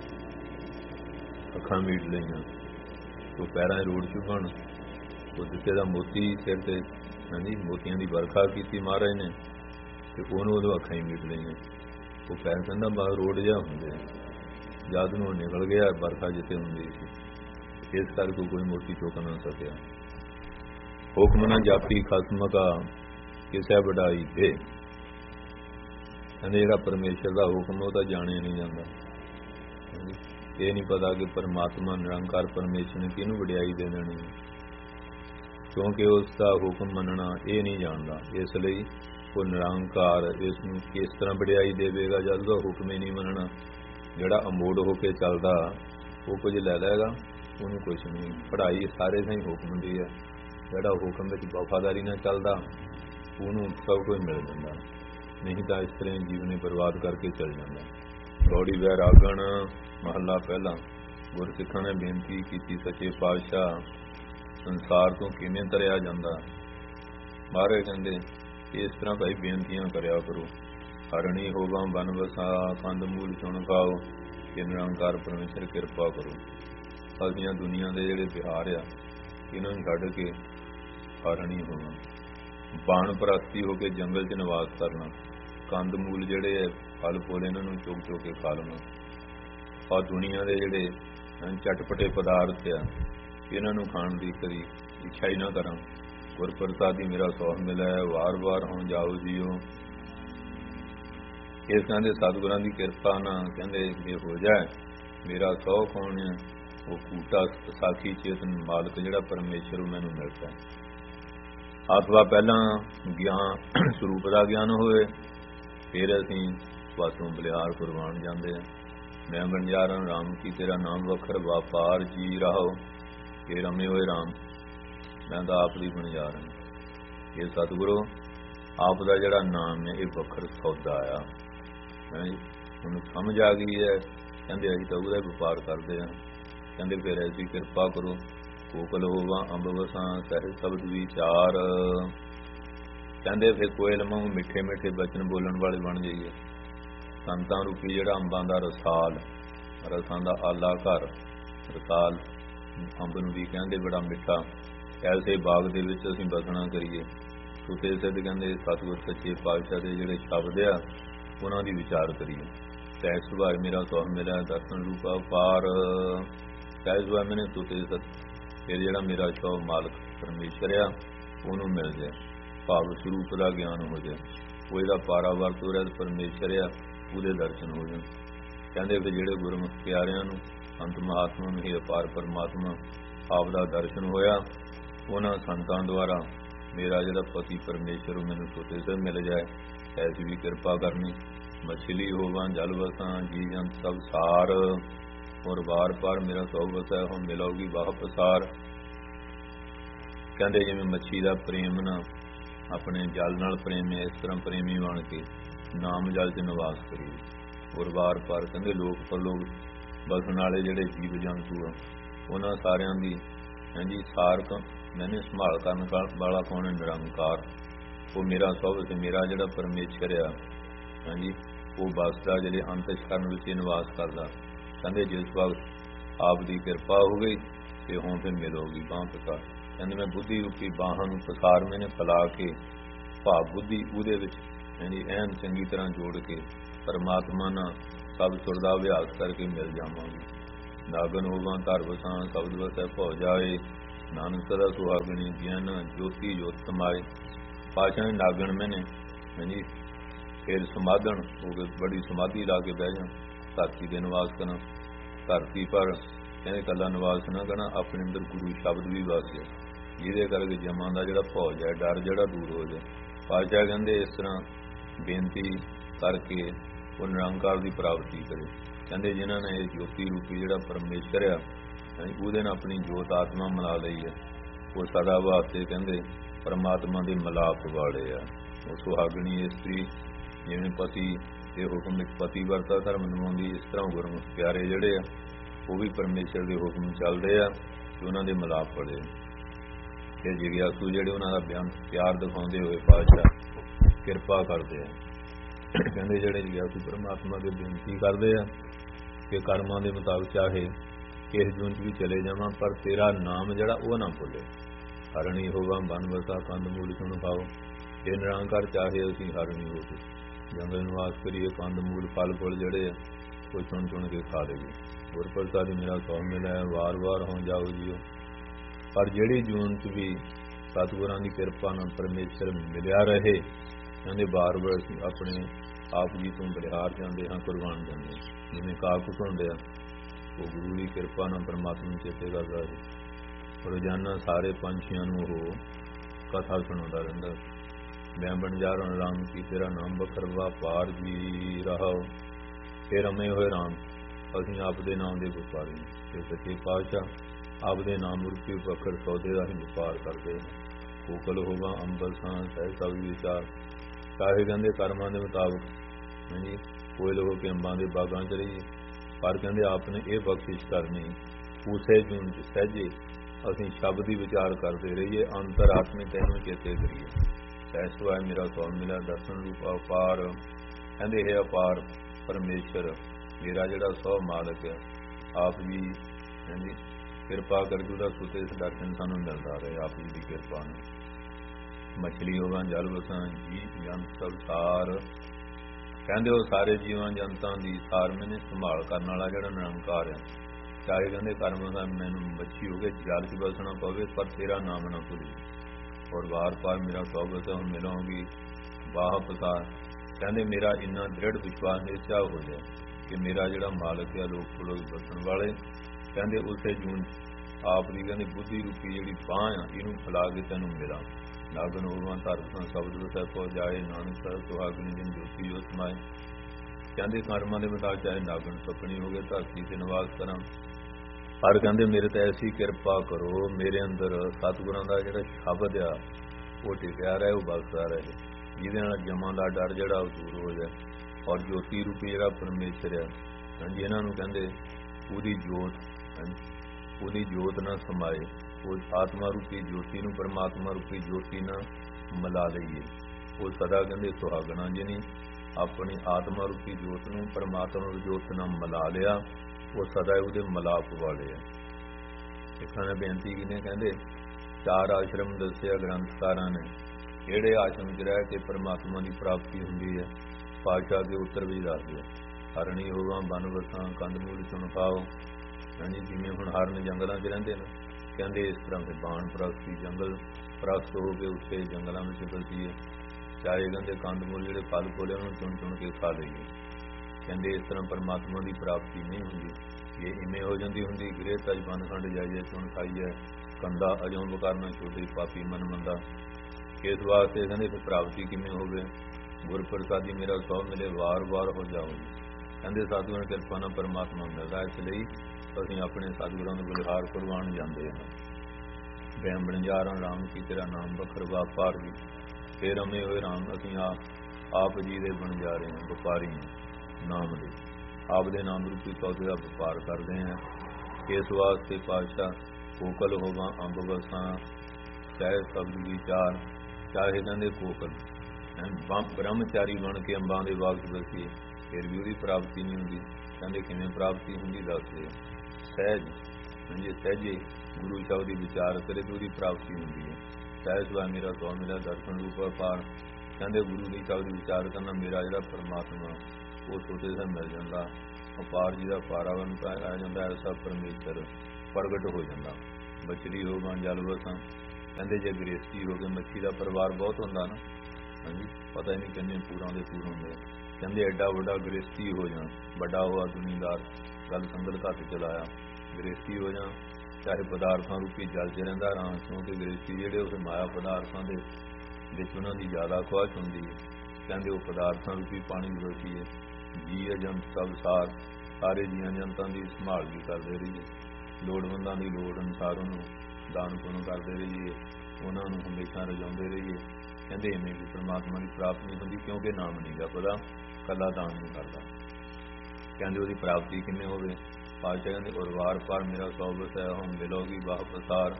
ਅੱਖਾਂ ਮੀਟ ਲਈਆਂ, ਉਹ ਪੈਰਾਂ ਰੋੜ ਚੁੱਕਣ, ਉਹ ਦਿੱਤੇ ਦਾ ਮੋਤੀ ਸਿਰ ਤੇ, ਹਾਂਜੀ ਮੋਤੀਆਂ ਦੀ ਵਰਖਾ ਕੀਤੀ ਮਹਾਰਾਜ ਨੇ, ਤੇ ਉਹਨੂੰ ਉਦੋਂ ਅੱਖਾਂ ਹੀ ਮੀਟ ਲਈਆਂ। ਉਹ ਪੈਰ ਕਹਿੰਦਾ ਬਾਹਰ ਰੋਡ ਜਿਹਾ ਹੁੰਦੇ, ਜਦ ਨੂੰ ਨਿਕਲ ਗਿਆ ਵਰਖਾ ਜਿੱਥੇ ਹੁੰਦੀ ਸੀ, ਇਸ ਕਰਕੇ ਕੋਈ ਮੋਤੀ ਚੁੱਕ ਨਾ ਸਕਿਆ। ਹੁਕਮ ਨਾ ਜਾਪੀ ਖਸਮ ਕਾ ਕਿਸੇ ਵਡਾਈ ਦੇ, ਕਹਿੰਦੇ ਜਿਹੜਾ ਪਰਮੇਸ਼ਰ ਦਾ ਹੁਕਮ ਉਹ ਤਾਂ ਜਾਣਿਆ ਨਹੀਂ ਜਾਂਦਾ। ਇਹ ਨਹੀਂ ਪਤਾ ਕਿ ਪਰਮਾਤਮਾ ਨਿਰੰਕਾਰ ਪਰਮੇਸ਼ਰ ਨੇ ਕਿਹਨੂੰ ਵਡਿਆਈ ਦੇ ਦੇਣੀ, ਕਿਉਂਕਿ ਉਸ ਦਾ ਹੁਕਮ ਮੰਨਣਾ ਇਹ ਨਹੀਂ ਜਾਣਦਾ। ਇਸ ਲਈ ਉਹ ਨਿਰੰਕਾਰ ਇਸ ਨੂੰ ਕਿਸ ਤਰ੍ਹਾਂ ਵਡਿਆਈ ਦੇਵੇਗਾ ਜਦ ਉਹਦਾ ਹੁਕਮ ਹੀ ਨਹੀਂ ਮੰਨਣਾ। ਜਿਹੜਾ ਅਮੋੜ ਹੋ ਕੇ ਚੱਲਦਾ ਉਹ ਕੁਝ ਲੈ ਲਏਗਾ, ਉਹਨੂੰ ਕੁਛ ਨਹੀਂ। ਪੜ੍ਹਾਈ ਸਾਰੇ ਥਾਂ ਹੀ ਹੁਕਮ ਦੀ ਹੈ, ਜਿਹੜਾ ਹੁਕਮ ਵਿੱਚ ਵਫਾਦਾਰੀ ਨਾਲ ਚੱਲਦਾ ਉਹਨੂੰ ਸਭ ਕੁਝ ਮਿਲ ਜਾਂਦਾ, ਨਹੀਂ ਤਾਂ ਇਸ ਤਰ੍ਹਾਂ ਜੀਵਨ ਬਰਬਾਦ ਕਰਕੇ ਚੱਲ ਜਾਂਦਾ। ਗੌੜੀ ਵੈਰਾਗਣ ਮਹੱਲਾ ਪਹਿਲਾ। ਗੁਰਸਿੱਖਾਂ ਨੇ ਬੇਨਤੀ ਕੀਤੀ, ਸੱਚੇ ਪਾਤਸ਼ਾਹ ਸੰਸਾਰ ਤੋਂ ਕਿਵੇਂ ਤਰਿਆ ਜਾਂਦਾ। ਮਹਾਰਾਜ ਕਹਿੰਦੇ ਇਸ ਤਰ੍ਹਾਂ ਭਾਈ ਬੇਨਤੀਆਂ ਕਰਿਆ ਕਰੋ, ਹਰਣੀ ਹੋਵਾਂ ਬਨ ਵਸਾ, ਕੰਦ ਮੂਲ ਚੁਣ ਖਾਓ, ਕਿ ਨਿਰੰਕਾਰ ਪਰਮੇਸ਼ਰ ਕਿਰਪਾ ਕਰੋ। ਅਸੀਂ ਦੁਨੀਆ ਦੇ ਜਿਹੜੇ ਵਿਹਾਰ ਆ ਇਹਨਾਂ ਨੂੰ ਛੱਡ ਕੇ ਹਰਣੀ ਹੋਵਾਂ, ਬਾਣ ਪ੍ਰਸਤੀ ਹੋ ਕੇ ਜੰਗਲ 'ਚ ਨਿਵਾਸ ਕਰਨਾ, ਕੰਦ ਮੂਲ ਜਿਹੜੇ ਹੈ ਫਲ ਫੁੱਲ ਇਹਨਾਂ ਨੂੰ ਚੁੱਕ ਚੁੱਕ ਕੇ ਖਾ ਲਵਾਂ। ਆਹ ਦੁਨੀਆ ਦੇ ਜਿਹੜੇ ਚਟਪਟੇ ਪਦਾਰਥ ਆ ਇਹਨਾਂ ਨੂੰ ਖਾਣ ਦੀ ਕਦੀ ਇੱਛਾ ਹੀ ਨਾ ਕਰਾਂ। ਗੁਰ ਪ੍ਰਸਾਦੀ ਮੇਰਾ ਸੋਹ ਮਿਲਿਆ, ਵਾਰ ਵਾਰ ਹੁਣ ਜਾਓ ਜੀਓ। ਇਸ ਕਹਿੰਦੇ ਸਤਿਗੁਰਾਂ ਦੀ ਕਿਰਪਾ ਨਾਲ ਕਹਿੰਦੇ ਜੇ ਹੋ ਜਾਏ ਮੇਰਾ ਸੋਹ ਕੌਣ ਹੈ, ਉਹ ਕੂਟਾ ਸਾਖੀ ਚੇਤਨ ਮਾਲਕ ਜਿਹੜਾ ਪਰਮੇਸ਼ਰ ਮੈਨੂੰ ਮਿਲਦਾ। ਆਤਵਾ ਪਹਿਲਾਂ ਗਿਆਨ ਸਰੂਪ ਦਾ ਗਿਆਨ ਹੋਵੇ, ਫਿਰ ਅਸੀਂ ਪਾਸੋਂ ਬਲਿਹਾਰ ਕੁਰਬਾਨ ਜਾਂਦੇ ਹਾਂ। ਮੈਂ ਬੰਜਾਰਾਂ ਰਾਮ ਕੀ ਤੇਰਾ ਨਾਮ ਵਖਰ ਵਾਪਾਰ ਜੀ ਰਹੋ, ਇਹ ਰਮੇ ਹੋਏ ਰਾਮ ਮੈਂ ਤਾਂ ਆਪ ਦੀ ਬਣਜਾਰ ਹਾਂ। ਇਹ ਸਤਿਗੁਰੂ ਆਪ ਦਾ ਜਿਹੜਾ ਨਾਮ ਹੈ ਇਹ ਵੱਖਰ ਸੌਦਾ ਆ। ਹੁਣ ਸਮਝ ਆ ਗਈ ਹੈ, ਕਹਿੰਦੇ ਅਸੀਂ ਤਾਂ ਉਹਦਾ ਵਪਾਰ ਕਰਦੇ ਹਾਂ। ਕਹਿੰਦੇ ਫਿਰ ਐਸੀ ਕਿਰਪਾ ਕਰੋ, ਕੋਕਲ ਹੋਵਾਂ ਅੰਬ ਵਸਾਂ ਸਹਿਜ ਸ਼ਬਦ ਵਿਚਾਰ। ਕਹਿੰਦੇ ਫਿਰ ਕੋਇਲ ਵਾਂਗ ਮਿੱਠੇ ਮਿੱਠੇ ਬਚਨ ਬੋਲਣ ਵਾਲੇ ਬਣ ਜਾਈਏ। ਸੰਤਾਂ ਰੂਪੀ ਜਿਹੜਾ ਅੰਬਾਂ ਦਾ ਰਸਾਲ, ਰਸਾਂ ਦਾ ਆਲਾ ਘਰ, ਰਸਾਲ ਅੰਬ ਨੂੰ ਵੀ ਕਹਿੰਦੇ ਬੜਾ ਮਿੱਠਾ, ਐਸੇ ਬਾਗ ਦੇ ਵਿੱਚ ਅਸੀਂ ਬਸਣਾ ਕਰੀਏ। ਸੁਤੇ ਸਿੱਧ ਕਹਿੰਦੇ ਸਤਿਗੁਰ ਸੱਚੇ ਪਾਤਸ਼ਾਹ ਦੇ ਜਿਹੜੇ ਸ਼ਬਦ ਆ ਉਹਨਾਂ ਦੀ ਵਿਚਾਰ ਕਰੀਏ। ਸਹਿਜ ਸੁਭਾਅ ਮੇਰਾ ਸੋਹ ਮਿਲਿਆ ਦਰਸ਼ਨ ਰੂਪਾ ਪਾਰ, ਸਹਿਜ ਸੁਭਾਅ ਮੈਨੇ ਸੁਤੇ ਸਿੱਧ, ਫਿਰ ਜਿਹੜਾ ਮੇਰਾ ਸ਼ੌ ਮਾਲਕ ਪਰਮੇਸ਼ਰ ਆ ਉਹਨੂੰ ਮਿਲ ਜਾਏ, ਭਾਵ ਸਰੂਪ ਦਾ ਗਿਆਨ ਹੋ ਜਾਏ, ਉਹ ਇਹਦਾ ਪਾਰਾ ਵਰਤ ਹੋ ਰਿਹਾ ਪਰਮੇਸ਼ਰ ਆ ਉਹਦੇ ਦਰਸ਼ਨ ਹੋ ਜਾਣ। ਕਹਿੰਦੇ ਫਿਰ ਜਿਹੜੇ ਗੁਰਮੁਖ ਪਿਆਰਿਆਂ ਨੂੰ ਸੰਤ ਮਹਾਤਮਾ ਨੂੰ ਹੀ ਅਪਾਰ ਪਰਮਾਤਮਾ ਆਪ ਦਾ ਦਰਸ਼ਨ ਹੋਇਆ, ਉਹਨਾਂ ਸੰਤਾਂ ਦੁਆਰਾ ਮੇਰਾ ਜਿਹੜਾ ਪਤੀ ਪਰਮੇਸ਼ਰ ਉਹ ਮੈਨੂੰ ਸੁਤੇ ਸਿੱਧ ਮਿਲ ਜਾਏ, ਐਸੀ ਵੀ ਕਿਰਪਾ ਕਰਨੀ। ਮਛਲੀ ਹੋਵਾਂ ਜਲ ਵਸਾਂ ਜੀ ਜੰਤ ਸਭ ਸਾਰ, ਔਰ ਵਾਰ ਪਾਰ ਮੇਰਾ ਸੌ ਵਸੈ ਹੁਣ ਮਿਲੂਗੀ ਵਾਹ ਪਸਾਰ। ਕਹਿੰਦੇ ਜਿਵੇਂ ਮੱਛੀ ਦਾ ਪ੍ਰੇਮ ਨਾ ਆਪਣੇ ਜਲ ਨਾਲ ਪ੍ਰੇਮ ਹੈ, ਇਸ ਤਰ੍ਹਾਂ ਪ੍ਰੇਮੀ ਬਣ ਕੇ ਨਾਮ ਜਲ 'ਚ ਨਿਵਾਸ ਕਰੀਏ। ਔਰ ਵਾਰ ਪਾਰ ਕਹਿੰਦੇ ਲੋਕ ਪਰਲੋਕ ਬਸਣ ਵਾਲੇ ਜਿਹੜੇ ਜੀਵ ਜੰਤੂ ਆ ਉਹਨਾਂ ਸਾਰਿਆਂ ਦੀ ਹਾਂਜੀ ਸਾਰ ਮੈਨੇ ਸੰਭਾਲ ਕਰਨ ਵਾਲਾ ਕੌਣ ਹੈ? ਨਿਰੰਕਾਰ। ਉਹ ਮੇਰਾ ਸਭ ਤੇ ਮੇਰਾ ਜਿਹੜਾ ਪਰਮੇਸ਼ਰ ਆ ਹਾਂਜੀ ਉਹ ਬਸਦਾ ਜਿਹੜੇ ਅੰਤਸ਼ਕਰਨ ਵਿੱਚ ਨਿਵਾਸ ਕਰਦਾ। ਕਹਿੰਦੇ ਜਿਸ ਵਕਤ ਆਪ ਦੀ ਕਿਰਪਾ ਹੋ ਗਈ ਤੇ ਹੁਣ ਫਿਰ ਮਿਲੋਗੀ ਬਾਂਹ ਪਸਾਰ। ਕਹਿੰਦੇ ਮੈਂ ਬੁੱਧੀ ਰੂਪੀ ਬਾਹਾਂ ਨੂੰ ਪਸਾਰ ਮੈਨੇ ਫੈਲਾ ਕੇ, ਭਾਵ ਬੁੱਧੀ ਉਹਦੇ ਵਿੱਚ ਯਾਨੀ ਐਨ ਚੰਗੀ ਤਰ੍ਹਾਂ ਜੋੜ ਕੇ ਪਰਮਾਤਮਾ ਨਾਲ ਸਭ ਸੁਰ ਦਾ ਅਭਿਆਸ ਕਰਕੇ ਮਿਲ ਜਾਵਾਂਗੇ। ਨਾਗਨ ਹੋਵਾਂ ਧਰ ਵਸਾਂ ਸ਼ਬਦ ਵਸੈ ਭਉ ਜਾਏ, ਨਾਨਕ ਸਦਾ ਸੁਹਾਗਣੀ ਜਨ ਜੋਤੀ ਜੋਤ ਸਮਾਏ। ਪਾਸ਼ਾ ਨੇ ਨਾਗਣ ਮੈਨੇ ਹਾਂਜੀ ਫਿਰ ਸਮਾਧਨ ਹੋ ਕੇ ਬੜੀ ਸਮਾਧੀ ਲਾ ਕੇ ਬਹਿ ਜਾ, ਧਰਤੀ ਦੇ ਨਿਵਾਸ ਕਰਨਾ। ਧਰਤੀ ਪਰ ਕਹਿੰਦੇ ਇਕੱਲਾ ਨਿਵਾਸ ਨਾ ਕਰਨਾ, ਆਪਣੇ ਅੰਦਰ ਗੁਰੂ ਸ਼ਬਦ ਵੀ ਵਾਸਿਆ, ਜਿਹਦੇ ਕਰਕੇ ਜਮਾਂ ਦਾ ਜਿਹੜਾ ਭੌ ਜਾਏ, ਡਰ ਜਿਹੜਾ ਦੂਰ ਹੋ ਜਾਏ। ਪਾਤਸ਼ਾਹ ਕਹਿੰਦੇ ਇਸ ਤਰ੍ਹਾਂ ਬੇਨਤੀ ਕਰਕੇ ਉਹ ਨਿਰੰਕਾਰ ਦੀ ਪ੍ਰਾਪਤੀ ਕਰੇ। ਕਹਿੰਦੇ ਜਿਨ੍ਹਾਂ ਨੇ ਇਹ ਜੋਤੀ ਰੂਪੀ ਜਿਹੜਾ ਪਰਮੇਸ਼ਰ ਆ ਉਹਦੇ ਨਾਲ ਆਪਣੀ ਜੋਤ ਆਤਮਾ ਮਿਲਾ ਲਈ ਹੈ, ਉਹ ਸਦਾ ਵਾਸਤੇ ਕਹਿੰਦੇ ਪਰਮਾਤਮਾ ਦੇ ਮਿਲਾਪ ਵਾਲੇ ਆ। ਉਹ ਸੁਹਾਗਣੀ ਇਸਤਰੀ ਜਿਵੇਂ ਪਤੀ ਦੇ ਹੁਕਮ ਵਿੱਚ ਪਤੀ ਵਰਤਾ ਧਰਮ ਨਿਭਾਉਂਦੀ, ਇਸ ਤਰ੍ਹਾਂ ਗੁਰਮੁਖ ਪਿਆਰੇ ਜਿਹੜੇ ਆ ਉਹ ਵੀ ਪਰਮੇਸ਼ਰ ਦੇ ਹੁਕਮ ਚੱਲਦੇ ਆ ਤੇ ਉਹਨਾਂ ਦੇ ਮਿਲਾਪ ਵਾਲੇ। ਤੇ ਜਿਗਿਆਸੂ ਜਿਹੜੇ ਉਹਨਾਂ ਦਾ ਬਿਆਨ ਪਿਆਰ ਦਿਖਾਉਂਦੇ ਹੋਏ ਪਾਤਸ਼ਾਹ ਕਿਰਪਾ ਕਰਦੇ ਆ। ਕਹਿੰਦੇ ਜਿਹੜੇ ਜਿਗਿਆਸੂ ਪਰਮਾਤਮਾ ਦੇ ਬੇਨਤੀ ਕਰਦੇ ਆ ਕਿ ਕਰਮਾਂ ਦੇ ਮੁਤਾਬਕ ਚਾਹੇ ਇਸ ਜੂਨ 'ਚ ਵੀ ਚਲੇ ਜਾਵਾਂ ਪਰ ਤੇਰਾ ਨਾਮ ਜਿਹੜਾ ਉਹ ਨਾ ਭੁੱਲੇ। ਹਰਣੀ ਹੋਵਾਂ ਬਨ ਵਸਾ ਕੰਦ ਮੂਲ ਸੁਣ ਪਾਓ। ਇਹ ਨਿਰੰਕਾਰ ਚਾਹੇ ਅਸੀਂ ਹਰਣੀ ਹੋ ਕੇ ਜੰਗਲ ਨਿਵਾਸ ਕਰੀਏ, ਕੰਦ ਮੂਲ ਫਲ ਫੁੱਲ ਜਿਹੜੇ ਆ ਉਹ ਚੁਣ ਚੁਣ ਕੇ ਖਾ ਲਈਏ। ਗੁਰਪ੍ਰਸਾਦੀ ਮੇਰਾ ਸੌ ਮਿਲਿਆ ਵਾਰ ਵਾਰ ਹੋ ਜਾਓ ਜੀਓ। ਪਰ ਜਿਹੜੀ ਜੂਨ 'ਚ ਵੀ ਸਤਿਗੁਰਾਂ ਦੀ ਕਿਰਪਾ ਨਾਲ ਪਰਮੇਸ਼ਰ ਮਿਲਿਆ ਰਹੇ, ਕਹਿੰਦੇ ਬਾਰ ਬਾਰ ਅਸੀਂ ਆਪਣੇ ਆਪ ਜੀ ਤੋਂ ਬਲਿਹਾਰ ਜਾਂਦੇ ਹਾਂ, ਕੁਰਬਾਨ ਜਾਂਦੇ ਹਾਂ। ਜਿਵੇਂ ਕਾਕੁਟ ਹੁੰਦੇ ਆ ਉਹ ਗੁਰੂ ਦੀ ਕਿਰਪਾ ਨਾਲ ਪਰਮਾਤਮਾ ਨੂੰ ਚੇਤੇ ਕਰਦਾ ਹੈ। ਰੋਜ਼ਾਨਾ ਸਾਰੇ ਪੰਛੀਆਂ ਨੂੰ ਉਹ ਕਥਾ ਸੁਣਾਉਂਦਾ ਰਹਿੰਦਾ। ਮੈਂ ਬਣਜਾਰਾ ਰਾਮ ਕੀ ਤੇਰਾ ਨਾਮ ਬਖਰਵਾ ਪਾਰ ਜੀ ਰਹਾਓ। ਇਹ ਰਮੇ ਹੋਏ ਰਾਮ ਅਸੀਂ ਆਪ ਦੇ ਨਾਮ ਦੇ ਵਪਾਰੀ ਤੇ ਸੱਚੇ ਪਾਤਸ਼ਾਹ ਆਪ ਦੇ ਨਾਮ ਰੂਪੀ ਬਖਰ ਸੌਦੇ ਦਾ ਹੀ ਵਪਾਰ ਕਰਦੇ ਹਾਂ। ਕੋਕਲ ਹੋਵਾ ਅੰਬਰ ਸਾਂ ਸਹਿ ਸਭ ਵਿਚਾਰ। ਚਾਹੇ ਕਹਿੰਦੇ ਕਰਮਾਂ ਦੇ ਮੁਤਾਬਕ ਹਾਂਜੀ ਕੋਈ ਲੋਕ ਕੇ ਅੰਬਾਂ ਦੇ ਬਾਗਾਂ 'ਚ ਰਹੀਏ, ਪਰ ਕਹਿੰਦੇ ਆਪ ਨੇ ਇਹ ਬਖਸ਼ਿਸ਼ ਕਰਨੀ ਉਸੇ ਜੂਨ 'ਚ ਸਹਿਜੇ ਅਸੀਂ ਸ਼ਬਦ ਦੀ ਵਿਚਾਰ ਕਰਦੇ ਰਹੀਏ, ਅੰਤਰ ਆਤਮੇ ਤੈਨੂੰ ਚੇਤੇ ਕਰੀਏ। ਸਹਿਸਵਾਏ ਮੇਰਾ ਸੌ ਮਿਲਿਆ ਦਰਸ਼ਨ ਰੂਪ ਅਪਾਰ। ਕਹਿੰਦੇ ਇਹ ਅਪਾਰ ਪਰਮੇਸ਼ਰ ਮੇਰਾ ਜਿਹੜਾ ਸੌ ਮਾਲਕ ਹੈ ਆਪ ਜੀ ਹਾਂਜੀ ਕਿਰਪਾ ਕਰਕੇ ਉਹਦਾ ਸੁਤੇ ਦਰਸ਼ਨ ਸਾਨੂੰ ਮਿਲਦਾ ਰਹੇ ਆਪ ਜੀ ਦੀ ਕਿਰਪਾ ਨਾਲ। ਮਛਲੀ ਹੋਵਾਂ ਜਲ ਵਸਾਂ ਜੀ ਜੰਤ ਸਭ ਸਾਰ। ਕਹਿੰਦੇ ਉਹ ਸਾਰੇ ਜੀਵਾਂ ਜਨਤਾਂ ਦੀ ਸਾਰ ਮੈਨੇ ਸੰਭਾਲ ਕਰਨ ਵਾਲਾ ਜਿਹੜਾ ਨਿਰੰਕਾਰ ਹੈ। ਚਾਹੇ ਕਹਿੰਦੇ ਕਰਮ ਦਾ ਮੈਨੂੰ ਮੱਛੀ ਹੋ ਗਏ ਜਲ 'ਚ ਵਸਣਾ ਪਵੇ ਪਰ ਤੇਰਾ ਨਾਮ ਨਾ ਭੁੱਲੀ। ਔਰ ਵਾਰ ਪਾਰ ਮੇਰਾ ਸੌਗਤ ਹੁਣ ਮਿਲਾਂਗੀ ਬਾਹ ਪਸਾਰ। ਕਹਿੰਦੇ ਮੇਰਾ ਇੰਨਾ ਦ੍ਰਿੜ ਵਿਸ਼ਵਾਸ ਨਿਸ਼ਚਾ ਹੋ ਜਾਏ ਕਿ ਮੇਰਾ ਜਿਹੜਾ ਮਾਲਕ ਹੈ ਲੋਕ ਕੋਲੋਂ ਬਸਣ ਵਾਲੇ ਕਹਿੰਦੇ ਉਸੇ ਜੂਨ ਆਪ ਦੀ ਕਹਿੰਦੇ ਬੁੱਧੀ ਰੂਪੀ ਜਿਹੜੀ ਬਾਂਹ ਆ ਇਹਨੂੰ ਫੈਲਾ ਕੇ ਤੈਨੂੰ ਮਿਲਾਂ। ਨਾਗਨ ਹੋਵਾਂ ਧਰਤਾਂ ਸ਼ਬਦ ਵਸੈ ਭਉ ਜਾਏ, ਨਾਨਕ ਸਦਾ ਸੁਹਾਗਣੀ ਜਨ ਜੋਤੀ ਜੋਤ ਸਮਾਏ। ਕਹਿੰਦੇ ਕਰਮਾਂ ਦੇ ਮੁਤਾਬਕ ਚਾਹੇ ਨਾਗਨ ਸੁਪਣੀ ਹੋ ਗਏ ਧਰਤੀ ਤੇ ਨਿਵਾਸ ਕਰਾਂ, ਪਰ ਕਹਿੰਦੇ ਮੇਰੇ ਤੇ ਐਸੀ ਕਿਰਪਾ ਕਰੋ ਮੇਰੇ ਅੰਦਰ ਸਤਿਗੁਰਾਂ ਦਾ ਜਿਹੜਾ ਸ਼ਬਦ ਆ ਉਹ ਟਿਕਿਆ ਰਹੇ, ਉਹ ਬਸਦਾ ਰਹੇ, ਜਿਹਦੇ ਨਾਲ ਜਮਾਂ ਦਾ ਡਰ ਜਿਹੜਾ ਉਹ ਦੂਰ ਹੋ ਜਾਏ। ਔਰ ਜੋਤੀ ਰੂਪੀ ਜਿਹੜਾ ਪਰਮੇਸ਼ਰ ਆ ਹਾਂਜੀ ਇਹਨਾਂ ਨੂੰ ਕਹਿੰਦੇ ਉਹਦੀ ਜੋਤ ਉਹਦੀ ਜੋਤ ਨਾਲ ਸਮਾਏ। ਉਹ ਆਤਮਾ ਰੂਪੀ ਜੋਤੀ ਨੂੰ ਪਰਮਾਤਮਾ ਰੂਪੀ ਜੋਤੀ ਨਾਲ ਮਿਲਾ ਲਈਏ। ਉਹ ਸਦਾ ਕਹਿੰਦੇ ਸੁਹਾਗਣਾ ਜਿਹਨੇ ਆਪਣੀ ਆਤਮਾ ਰੂਪੀ ਜੋਤ ਨੂੰ ਪਰਮਾਤਮਾ ਦੀ ਜੋਤ ਨਾਲ ਮਿਲਾ ਲਿਆ ਉਹ ਸਦਾ ਉਹਦੇ ਮਿਲਾਪ ਵਾਲੇ ਆ। ਸਿੱਖਾਂ ਨੇ ਬੇਨਤੀ ਕੀਤੀ ਕਹਿੰਦੇ ਚਾਰ ਆਸ਼ਰਮ ਦੱਸਿਆ ਗ੍ਰੰਥਕਾਰਾਂ ਨੇ, ਕਿਹੜੇ ਆਸ਼ਰਮ 'ਚ ਰਹਿ ਕੇ ਪਰਮਾਤਮਾ ਦੀ ਪ੍ਰਾਪਤੀ ਹੁੰਦੀ ਹੈ। ਪਾਤਸ਼ਾਹ ਦੇ ਉੱਤਰ ਵੀ ਦੱਸਦੇ ਹਰਣੀ ਹੋਵਾਂ ਬਨ ਵਸਾਂ ਕੰਦ ਮੂਲ ਸੁਣ ਪਾਓ। ਹਾਂਜੀ ਜਿਵੇਂ ਹੁਣ ਹਰਨ ਜੰਗਲਾਂ 'ਚ ਰਹਿੰਦੇ ਨੇ ਕਹਿੰਦੇ ਇਸ ਤਰ੍ਹਾਂ ਦੇ ਬਾਣ ਪ੍ਰਸਤੀ ਜੰਗਲ ਪ੍ਰਸਤ ਹੋ ਕੇ ਉੱਥੇ ਜੰਗਲਾਂ ਵਿੱਚ ਬਸੀਏ। ਚਾਹੇ ਕਹਿੰਦੇ ਕੰਦ ਮੂਲ ਜਿਹੜੇ ਫਲ ਫੁੱਲ ਉਹਨੂੰ ਚੁਣ ਚੁਣ ਕੇ ਖਾ ਲਈਏ। ਕਹਿੰਦੇ ਇਸ ਤਰ੍ਹਾਂ ਪਰਮਾਤਮਾ ਦੀ ਪ੍ਰਾਪਤੀ ਨਹੀਂ ਹੁੰਦੀ। ਇਹ ਇਵੇਂ ਹੋ ਜਾਂਦੀ ਹੁੰਦੀ ਗ੍ਰਹਿ ਤਜ ਬੰਦ ਖੰਡ ਜਾਈਏ ਚੁਣ ਖਾਈਏ ਕੰਦਾ ਅਜੋਂ ਕਰਨਾ ਛੋਟੀ ਪਾਪੀ ਮਨ ਮੰਦਾ। ਇਸ ਵਾਸਤੇ ਕਹਿੰਦੇ ਫਿਰ ਪ੍ਰਾਪਤੀ ਕਿਵੇਂ ਹੋਵੇ। ਗੁਰਪ੍ਰਸਾਦੀ ਮੇਰਾ ਸੌ ਮਿਲੇ ਵਾਰ ਵਾਰ ਹੋ ਜਾਓ। ਕਹਿੰਦੇ ਸਤਿਗੁਰਾਂ ਦੀ ਕਿਰਪਾ ਨਾਲ ਪਰਮਾਤਮਾ ਮਿਲਦਾ। ਇਸ ਲਈ ਅਸੀਂ ਆਪਣੇ ਸਤਿਗੁਰਾਂ ਨੂੰ ਬਲਿਹਾਰ ਕੁਰਬਾਨ ਜਾਂਦੇ ਹਾਂ। ਬੈਂ ਬਣਜਾਰਾ ਰਾਮ ਕੀ ਤੇਰਾ ਨਾਮ ਬਖਰਵਾ ਪਾਰ ਵੀ। ਫਿਰ ਰਮੇ ਹੋਏ ਰਾਮ ਅਸੀਂ ਆਪ ਆਪ ਜੀ ਦੇ ਬਣ ਜਾ ਰਹੇ ਹਾਂ ਵਪਾਰੀ ਨਾਮ ਦੇ, ਆਪ ਦੇ ਨਾਮ ਰੂਪੀ ਸੌਦੇ ਦਾ ਵਪਾਰ ਕਰਦੇ ਹਾਂ। ਇਸ ਵਾਸਤੇ ਪਾਤਸ਼ਾਹ ਕੋਕਲ ਹੋਵਾਂ ਅੰਬ ਵਸਾਂ ਚਾਹੇ ਸ਼ਬਦ ਵਿਚਾਰ। ਚਾਹੇ ਕਹਿੰਦੇ ਕੋਕਲ ਬ੍ਰਹਮਚਾਰੀ ਬਣ ਕੇ ਅੰਬਾਂ ਦੇ ਬਾਗ 'ਚ ਬਸੀਏ ਫਿਰ ਵੀ ਉਹਦੀ ਪ੍ਰਾਪਤੀ ਨਹੀਂ ਹੁੰਦੀ। ਕਹਿੰਦੇ ਕਿਵੇਂ ਪ੍ਰਾਪਤੀ ਹੁੰਦੀ ਦੱਸਦੇ ਸਹਿਜ ਹਾਂਜੀ ਸਹਿਜੇ ਗੁਰੂ ਸ਼ਬਦ ਦੀ ਵਿਚਾਰ ਕਰੇ ਤਾਂ ਉਹਦੀ ਪ੍ਰਾਪਤੀ ਹੁੰਦੀ ਹੈ। ਸਹਿਜ ਵਾ ਮੇਰਾ ਸੌ ਮਿਲਿਆ ਦਰਸ਼ਨ ਰੂਪ ਅਪਾਰ। ਕਹਿੰਦੇ ਗੁਰੂ ਦੀ ਸ਼ਬਦ ਵਿਚਾਰ ਕਰਨਾ ਮੇਰਾ ਜਿਹੜਾ ਪਰਮਾਤਮਾ ਉਹ ਛੋਟੇ ਸਾਹਿਬ ਮਿਲ ਜਾਂਦਾ। ਅਪਾਰ ਜੀ ਦਾ ਪਾਰਾਵਨ ਆ ਜਾਂਦਾ, ਐਸਾ ਪਰਮੇਸ਼ਰ ਪ੍ਰਗਟ ਹੋ ਜਾਂਦਾ। ਬਚੜੀ ਹੋ ਗਾਂ ਜਲ ਵਸਾਂ, ਕਹਿੰਦੇ ਜੇ ਗ੍ਰੇਸਤੀ ਹੋ ਗਏ, ਮੱਛੀ ਦਾ ਪਰਿਵਾਰ ਬਹੁਤ ਹੁੰਦਾ ਨਾ, ਹਾਂਜੀ ਪਤਾ ਹੀ ਨਹੀਂ ਕਿੰਨੇ ਪੂਰਾਂ ਦੇ ਪੂਰ ਹੁੰਦੇ। ਕਹਿੰਦੇ ਐਡਾ ਵੱਡਾ ਗ੍ਰੇਸਤੀ ਹੋ ਜਾ, ਵੱਡਾ ਹੋਆ ਦੁਨੀਦਾਰ, ਗੱਲ ਸੰਗਲ ਘੱਟ ਚਲਾਇਆ, ਗ੍ਰੇਸਤੀ ਹੋ ਜਾ, ਚਾਹੇ ਪਦਾਰਥਾਂ ਰੂਪੀ ਜਲ 'ਚ ਰਹਿੰਦਾ ਰਹਾਂ, ਕਿਉਂਕਿ ਗ੍ਰੇਸਤੀ ਜਿਹੜੇ ਉਸ ਮਾਇਆ ਪਦਾਰਥਾਂ ਦੇ ਵਿੱਚ ਉਹਨਾਂ ਦੀ ਜ਼ਿਆਦਾ ਖੁਆਸ਼ ਹੁੰਦੀ ਹੈ। ਕਹਿੰਦੇ ਉਹ ਪਦਾਰਥਾਂ ਰੂਪੀ ਪਾਣੀ ਰੋਕੀ ਹੈ। ਜੀ ਜੰਤ ਸਭ ਸਾਰ, ਸਾਰੇ ਜੀਆਂ ਜਨਤਾਂ ਦੀ ਸੰਭਾਲ ਵੀ ਕਰਦੇ ਰਹੀਏ, ਲੋੜਵੰਦਾਂ ਦੀ ਲੋੜ ਅਨੁਸਾਰ ਉਹਨੂੰ ਦਾਨ ਪੁੰਨ ਕਰਦੇ ਰਹੀਏ, ਉਹਨਾਂ ਨੂੰ ਹਮੇਸ਼ਾ ਰਜਾਉਂਦੇ ਰਹੀਏ। ਕਹਿੰਦੇ ਇਵੇਂ ਵੀ ਪਰਮਾਤਮਾ ਦੀ ਪ੍ਰਾਪਤੀ ਨਹੀਂ ਹੁੰਦੀ, ਕਿਉਂਕਿ ਨਾਮ ਨਹੀਂ ਜਪਦਾ, ਕੱਲਾ ਦਾਨ ਨਹੀਂ ਕਰਦਾ। ਕਹਿੰਦੇ ਉਹਦੀ ਪ੍ਰਾਪਤੀ ਕਿਵੇਂ ਹੋਵੇ? ਪਾਤਸ਼ਾਹ ਕਹਿੰਦੇ ਉਰਵਾਰ ਪਰ ਮੇਰਾ ਸੌਬਤ ਹੈ, ਹੁਣ ਮਿਲੋਗੀ ਵਾਹ ਪਸਾਰ।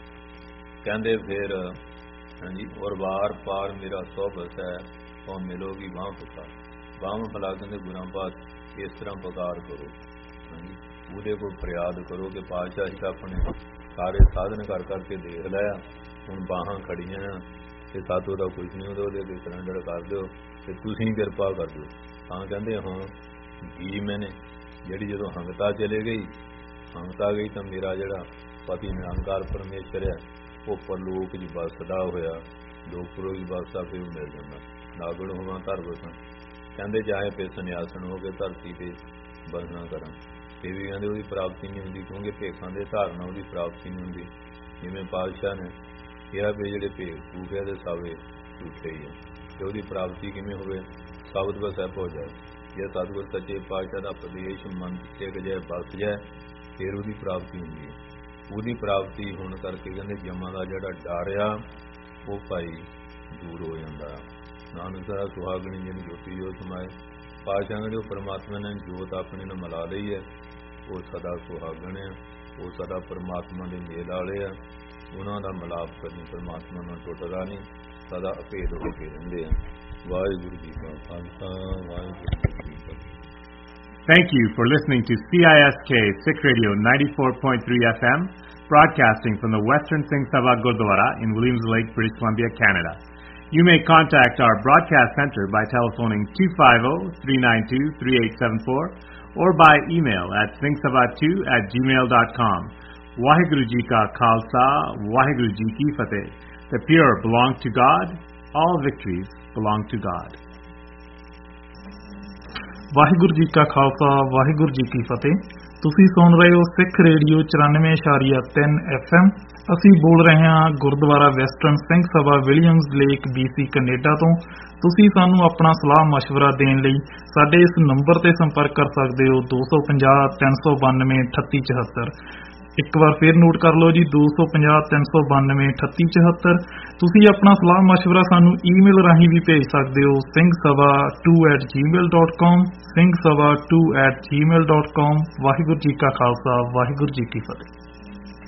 ਕਹਿੰਦੇ ਫਿਰ ਹਾਂਜੀ ਉਰਵਾਰ ਪਾਰ ਮੇਰਾ ਸੌਬਤ ਹੈ, ਹੁਣ ਮਿਲੋਗੀ ਵਾਹ ਪਸਾਰ। ਬਾਹਾਂ ਫੈਲਾ ਕਹਿੰਦੇ ਗੁਰਾਂ ਪਾਤ ਇਸ ਤਰ੍ਹਾਂ ਪੁਕਾਰ ਕਰੋ, ਹਾਂਜੀ ਉਹਦੇ ਕੋਲ ਫਰਿਆਦ ਕਰੋ ਕਿ ਪਾਤਸ਼ਾਹ ਜੀ ਆਪਣੇ ਸਾਰੇ ਸਾਧਨ ਕਰ ਕਰਕੇ ਦੇਖ ਲਿਆ, ਹੁਣ ਬਾਹਾਂ ਖੜੀਆਂ ਤੇ ਸਾਤੋਂ ਦਾ ਕੁਝ ਨਹੀਂ, ਉਹਦੇ ਅੱਗੇ ਸਰੈਂਡਰ ਕਰ ਦਿਓ ਤੇ ਤੁਸੀਂ ਕਿਰਪਾ ਕਰ ਦਿਓ। ਤਾਂ ਕਹਿੰਦੇ ਹੁਣ ਜੀ ਮੈਨੇ ਜਿਹੜੀ ਜਦੋਂ ਹੰਗਤਾ ਚਲੇ ਗਈ, ਹੰਗਤਾ ਗਈ ਤਾਂ ਮੇਰਾ ਜਿਹੜਾ ਪਤੀ ਨਿਰੰਕਾਰ ਪਰਮੇਸ਼ਰ ਹੈ ਉਹ ਪਰਲੋਕ 'ਚ ਵਸਦਾ ਹੋਇਆ, ਲੋਕਪੁਰੋਂ ਹੀ ਵਸਦਾ ਫਿਰ ਮਿਲ ਜਾਂਦਾ। ਨਾਗਣ ਹੋਵਾਂ ਧਰ ਬਸਾਂ, ਕਹਿੰਦੇ ਚਾਹੇ ਫਿਰ ਸੰਨਿਆਸਣ ਹੋ ਕੇ ਧਰਤੀ 'ਤੇ ਬਸਣਾ ਕਰਨ, ਇਹ ਵੀ ਕਹਿੰਦੇ ਉਹਦੀ ਪ੍ਰਾਪਤੀ ਨਹੀਂ ਹੁੰਦੀ, ਕਿਉਂਕਿ ਭੇਖਾਂ ਦੇ ਧਾਰਨਾ ਉਹਦੀ ਪ੍ਰਾਪਤੀ ਨਹੀਂ ਹੁੰਦੀ। ਜਿਵੇਂ ਪਾਤਸ਼ਾਹ ਨੇ ਕਿਹਾ ਵੀ ਜਿਹੜੇ ਭੇਖ ਭੂਖਿਆ ਦੇ ਸਾਵੇ ਝੂਠੇ ਹੀ ਹੈ, ਤੇ ਉਹਦੀ ਪ੍ਰਾਪਤੀ ਕਿਵੇਂ ਹੋਵੇ? ਸਾਬਤ ਬਸੈਪ ਹੋ ਜਾਏ, ਜੇ ਸਤਿਗੁਰ ਸੱਚੇ ਪਾਤਸ਼ਾਹ ਦਾ ਉਪਦੇਸ਼ ਮਨ ਟਿਕ ਜਾਏ, ਬਸ ਜਾਏ, ਫਿਰ ਉਹਦੀ ਪ੍ਰਾਪਤੀ ਹੁੰਦੀ ਹੈ। ਉਹਦੀ ਪ੍ਰਾਪਤੀ ਹੋਣ ਕਰਕੇ ਕਹਿੰਦੇ ਜਮਾਂ ਦਾ ਜਿਹੜਾ ਡਰ ਆ ਉਹ ਭਾਈ ਦੂਰ ਹੋ ਜਾਂਦਾ। ਨਾਨਕ ਦਾ ਸੁਹਾਗਣੀ ਜਿਹਨੂੰ ਜੋਤੀ ਜੋਤ ਸਮਾਏ, ਪਾਤਸ਼ਾਹ ਕਹਿੰਦੇ ਉਹ ਪਰਮਾਤਮਾ ਨੇ ਜੋਤ ਆਪਣੇ ਨਾਲ ਮਿਲਾ ਲਈ ਹੈ, ਉਹ ਸਦਾ ਸੁਹਾਗਣ ਆ, ਉਹ ਸਦਾ ਪਰਮਾਤਮਾ ਦੇ ਮੇਲ ਵਾਲੇ ਆ, ਉਹਨਾਂ ਦਾ ਮਿਲਾਪ ਕਰੀ ਪਰਮਾਤਮਾ ਨਾਲ ਟੁੱਟਦਾ ਨਹੀਂ, ਸਦਾ ਅਭੇਦ ਹੋ ਕੇ ਰਹਿੰਦੇ ਆ। ਵਾਹਿਗੁਰੂ ਜੀ ਕਾ ਖਾਲਸਾ, ਵਾਹਿਗੁਰੂ ਜੀ ਕੀ ਫਤਿਹ। Thank you for listening to C I S K Sikh Radio ninety-four point three F M, broadcasting from the Western Singh Sabha Gurdwara in Williams Lake, British Columbia, Canada. You may contact our broadcast center by telephoning two five zero, three nine two, three eight seven four or by email at singh sabha two at gmail dot com. Waheguru Ji Ka Khalsa, Waheguru Ji Ki Fateh. The pure belong to God, all victories belong to God. Waheguru ji ਕਾ ਖਾਲਸਾ, ਵਾਹਿਗੁਰੂ ਜੀ ਕੀ ਫਤਿਹ। ਤੁਸੀਂ ਸੁਣ ਰਹੇ ਹੋ ਸਿੱਖ radio ਚੁਰਾਨਵੇਂ ਇਸ਼ਾਰੀਆ ਤਿੰਨ F M. ਅਸੀਂ ਬੋਲ ਰਹੇ ਹਾਂ Gurdwara western Singh Sabha Williams lake B C Canada ਤੋਂ। ਤੁਸੀਂ ਸਾਨੂੰ ਆਪਣਾ ਸਲਾਹ ਮਸ਼ਵਰਾ ਦੇਣ ਲਈ ਸਾਡੇ ਇਸ ਨੰਬਰ ਤੇ ਸੰਪਰਕ ਕਰ ਸਕਦੇ ਹੋ ਦੋ ਸੌ ਪੰਜਾਹ ਤਿੰਨ ਸੌ ਬਾਨਵੇਂ ਅਠੱਤੀ ਚੁਹੱਤਰ। ਇੱਕ ਵਾਰ ਫਿਰ ਨੋਟ ਕਰ ਲਓ ਜੀ, ਦੋ ਸੌ ਪੰਜਾਹ ਤਿੰਨ ਸੌ ਬਾਨਵੇਂ ਅਠੱਤੀ ਚੁਹੱਤਰ। ਤੁਸੀਂ ਆਪਣਾ ਸਲਾਹ ਮਸ਼ਵਰਾ ਸਾਨੂੰ ਈਮੇਲ ਰਾਹੀਂ ਵੀ ਭੇਜ ਸਕਦੇ ਹੋ, ਸਿੰਘ ਸਭਾ ਟੂ ਐਟ ਜੀ ਮੇਲ dot com, Singh Sabha to at ਜੀ ਮੇਲ ਡਾਟ ਕਾਮ। ਵਾਹਿਗੁਰੂ ਜੀ ਕਾ ਖਾਲਸਾ, ਵਾਹਿਗੁਰੂ ਜੀ ਕੀ ਫਤਿਹ।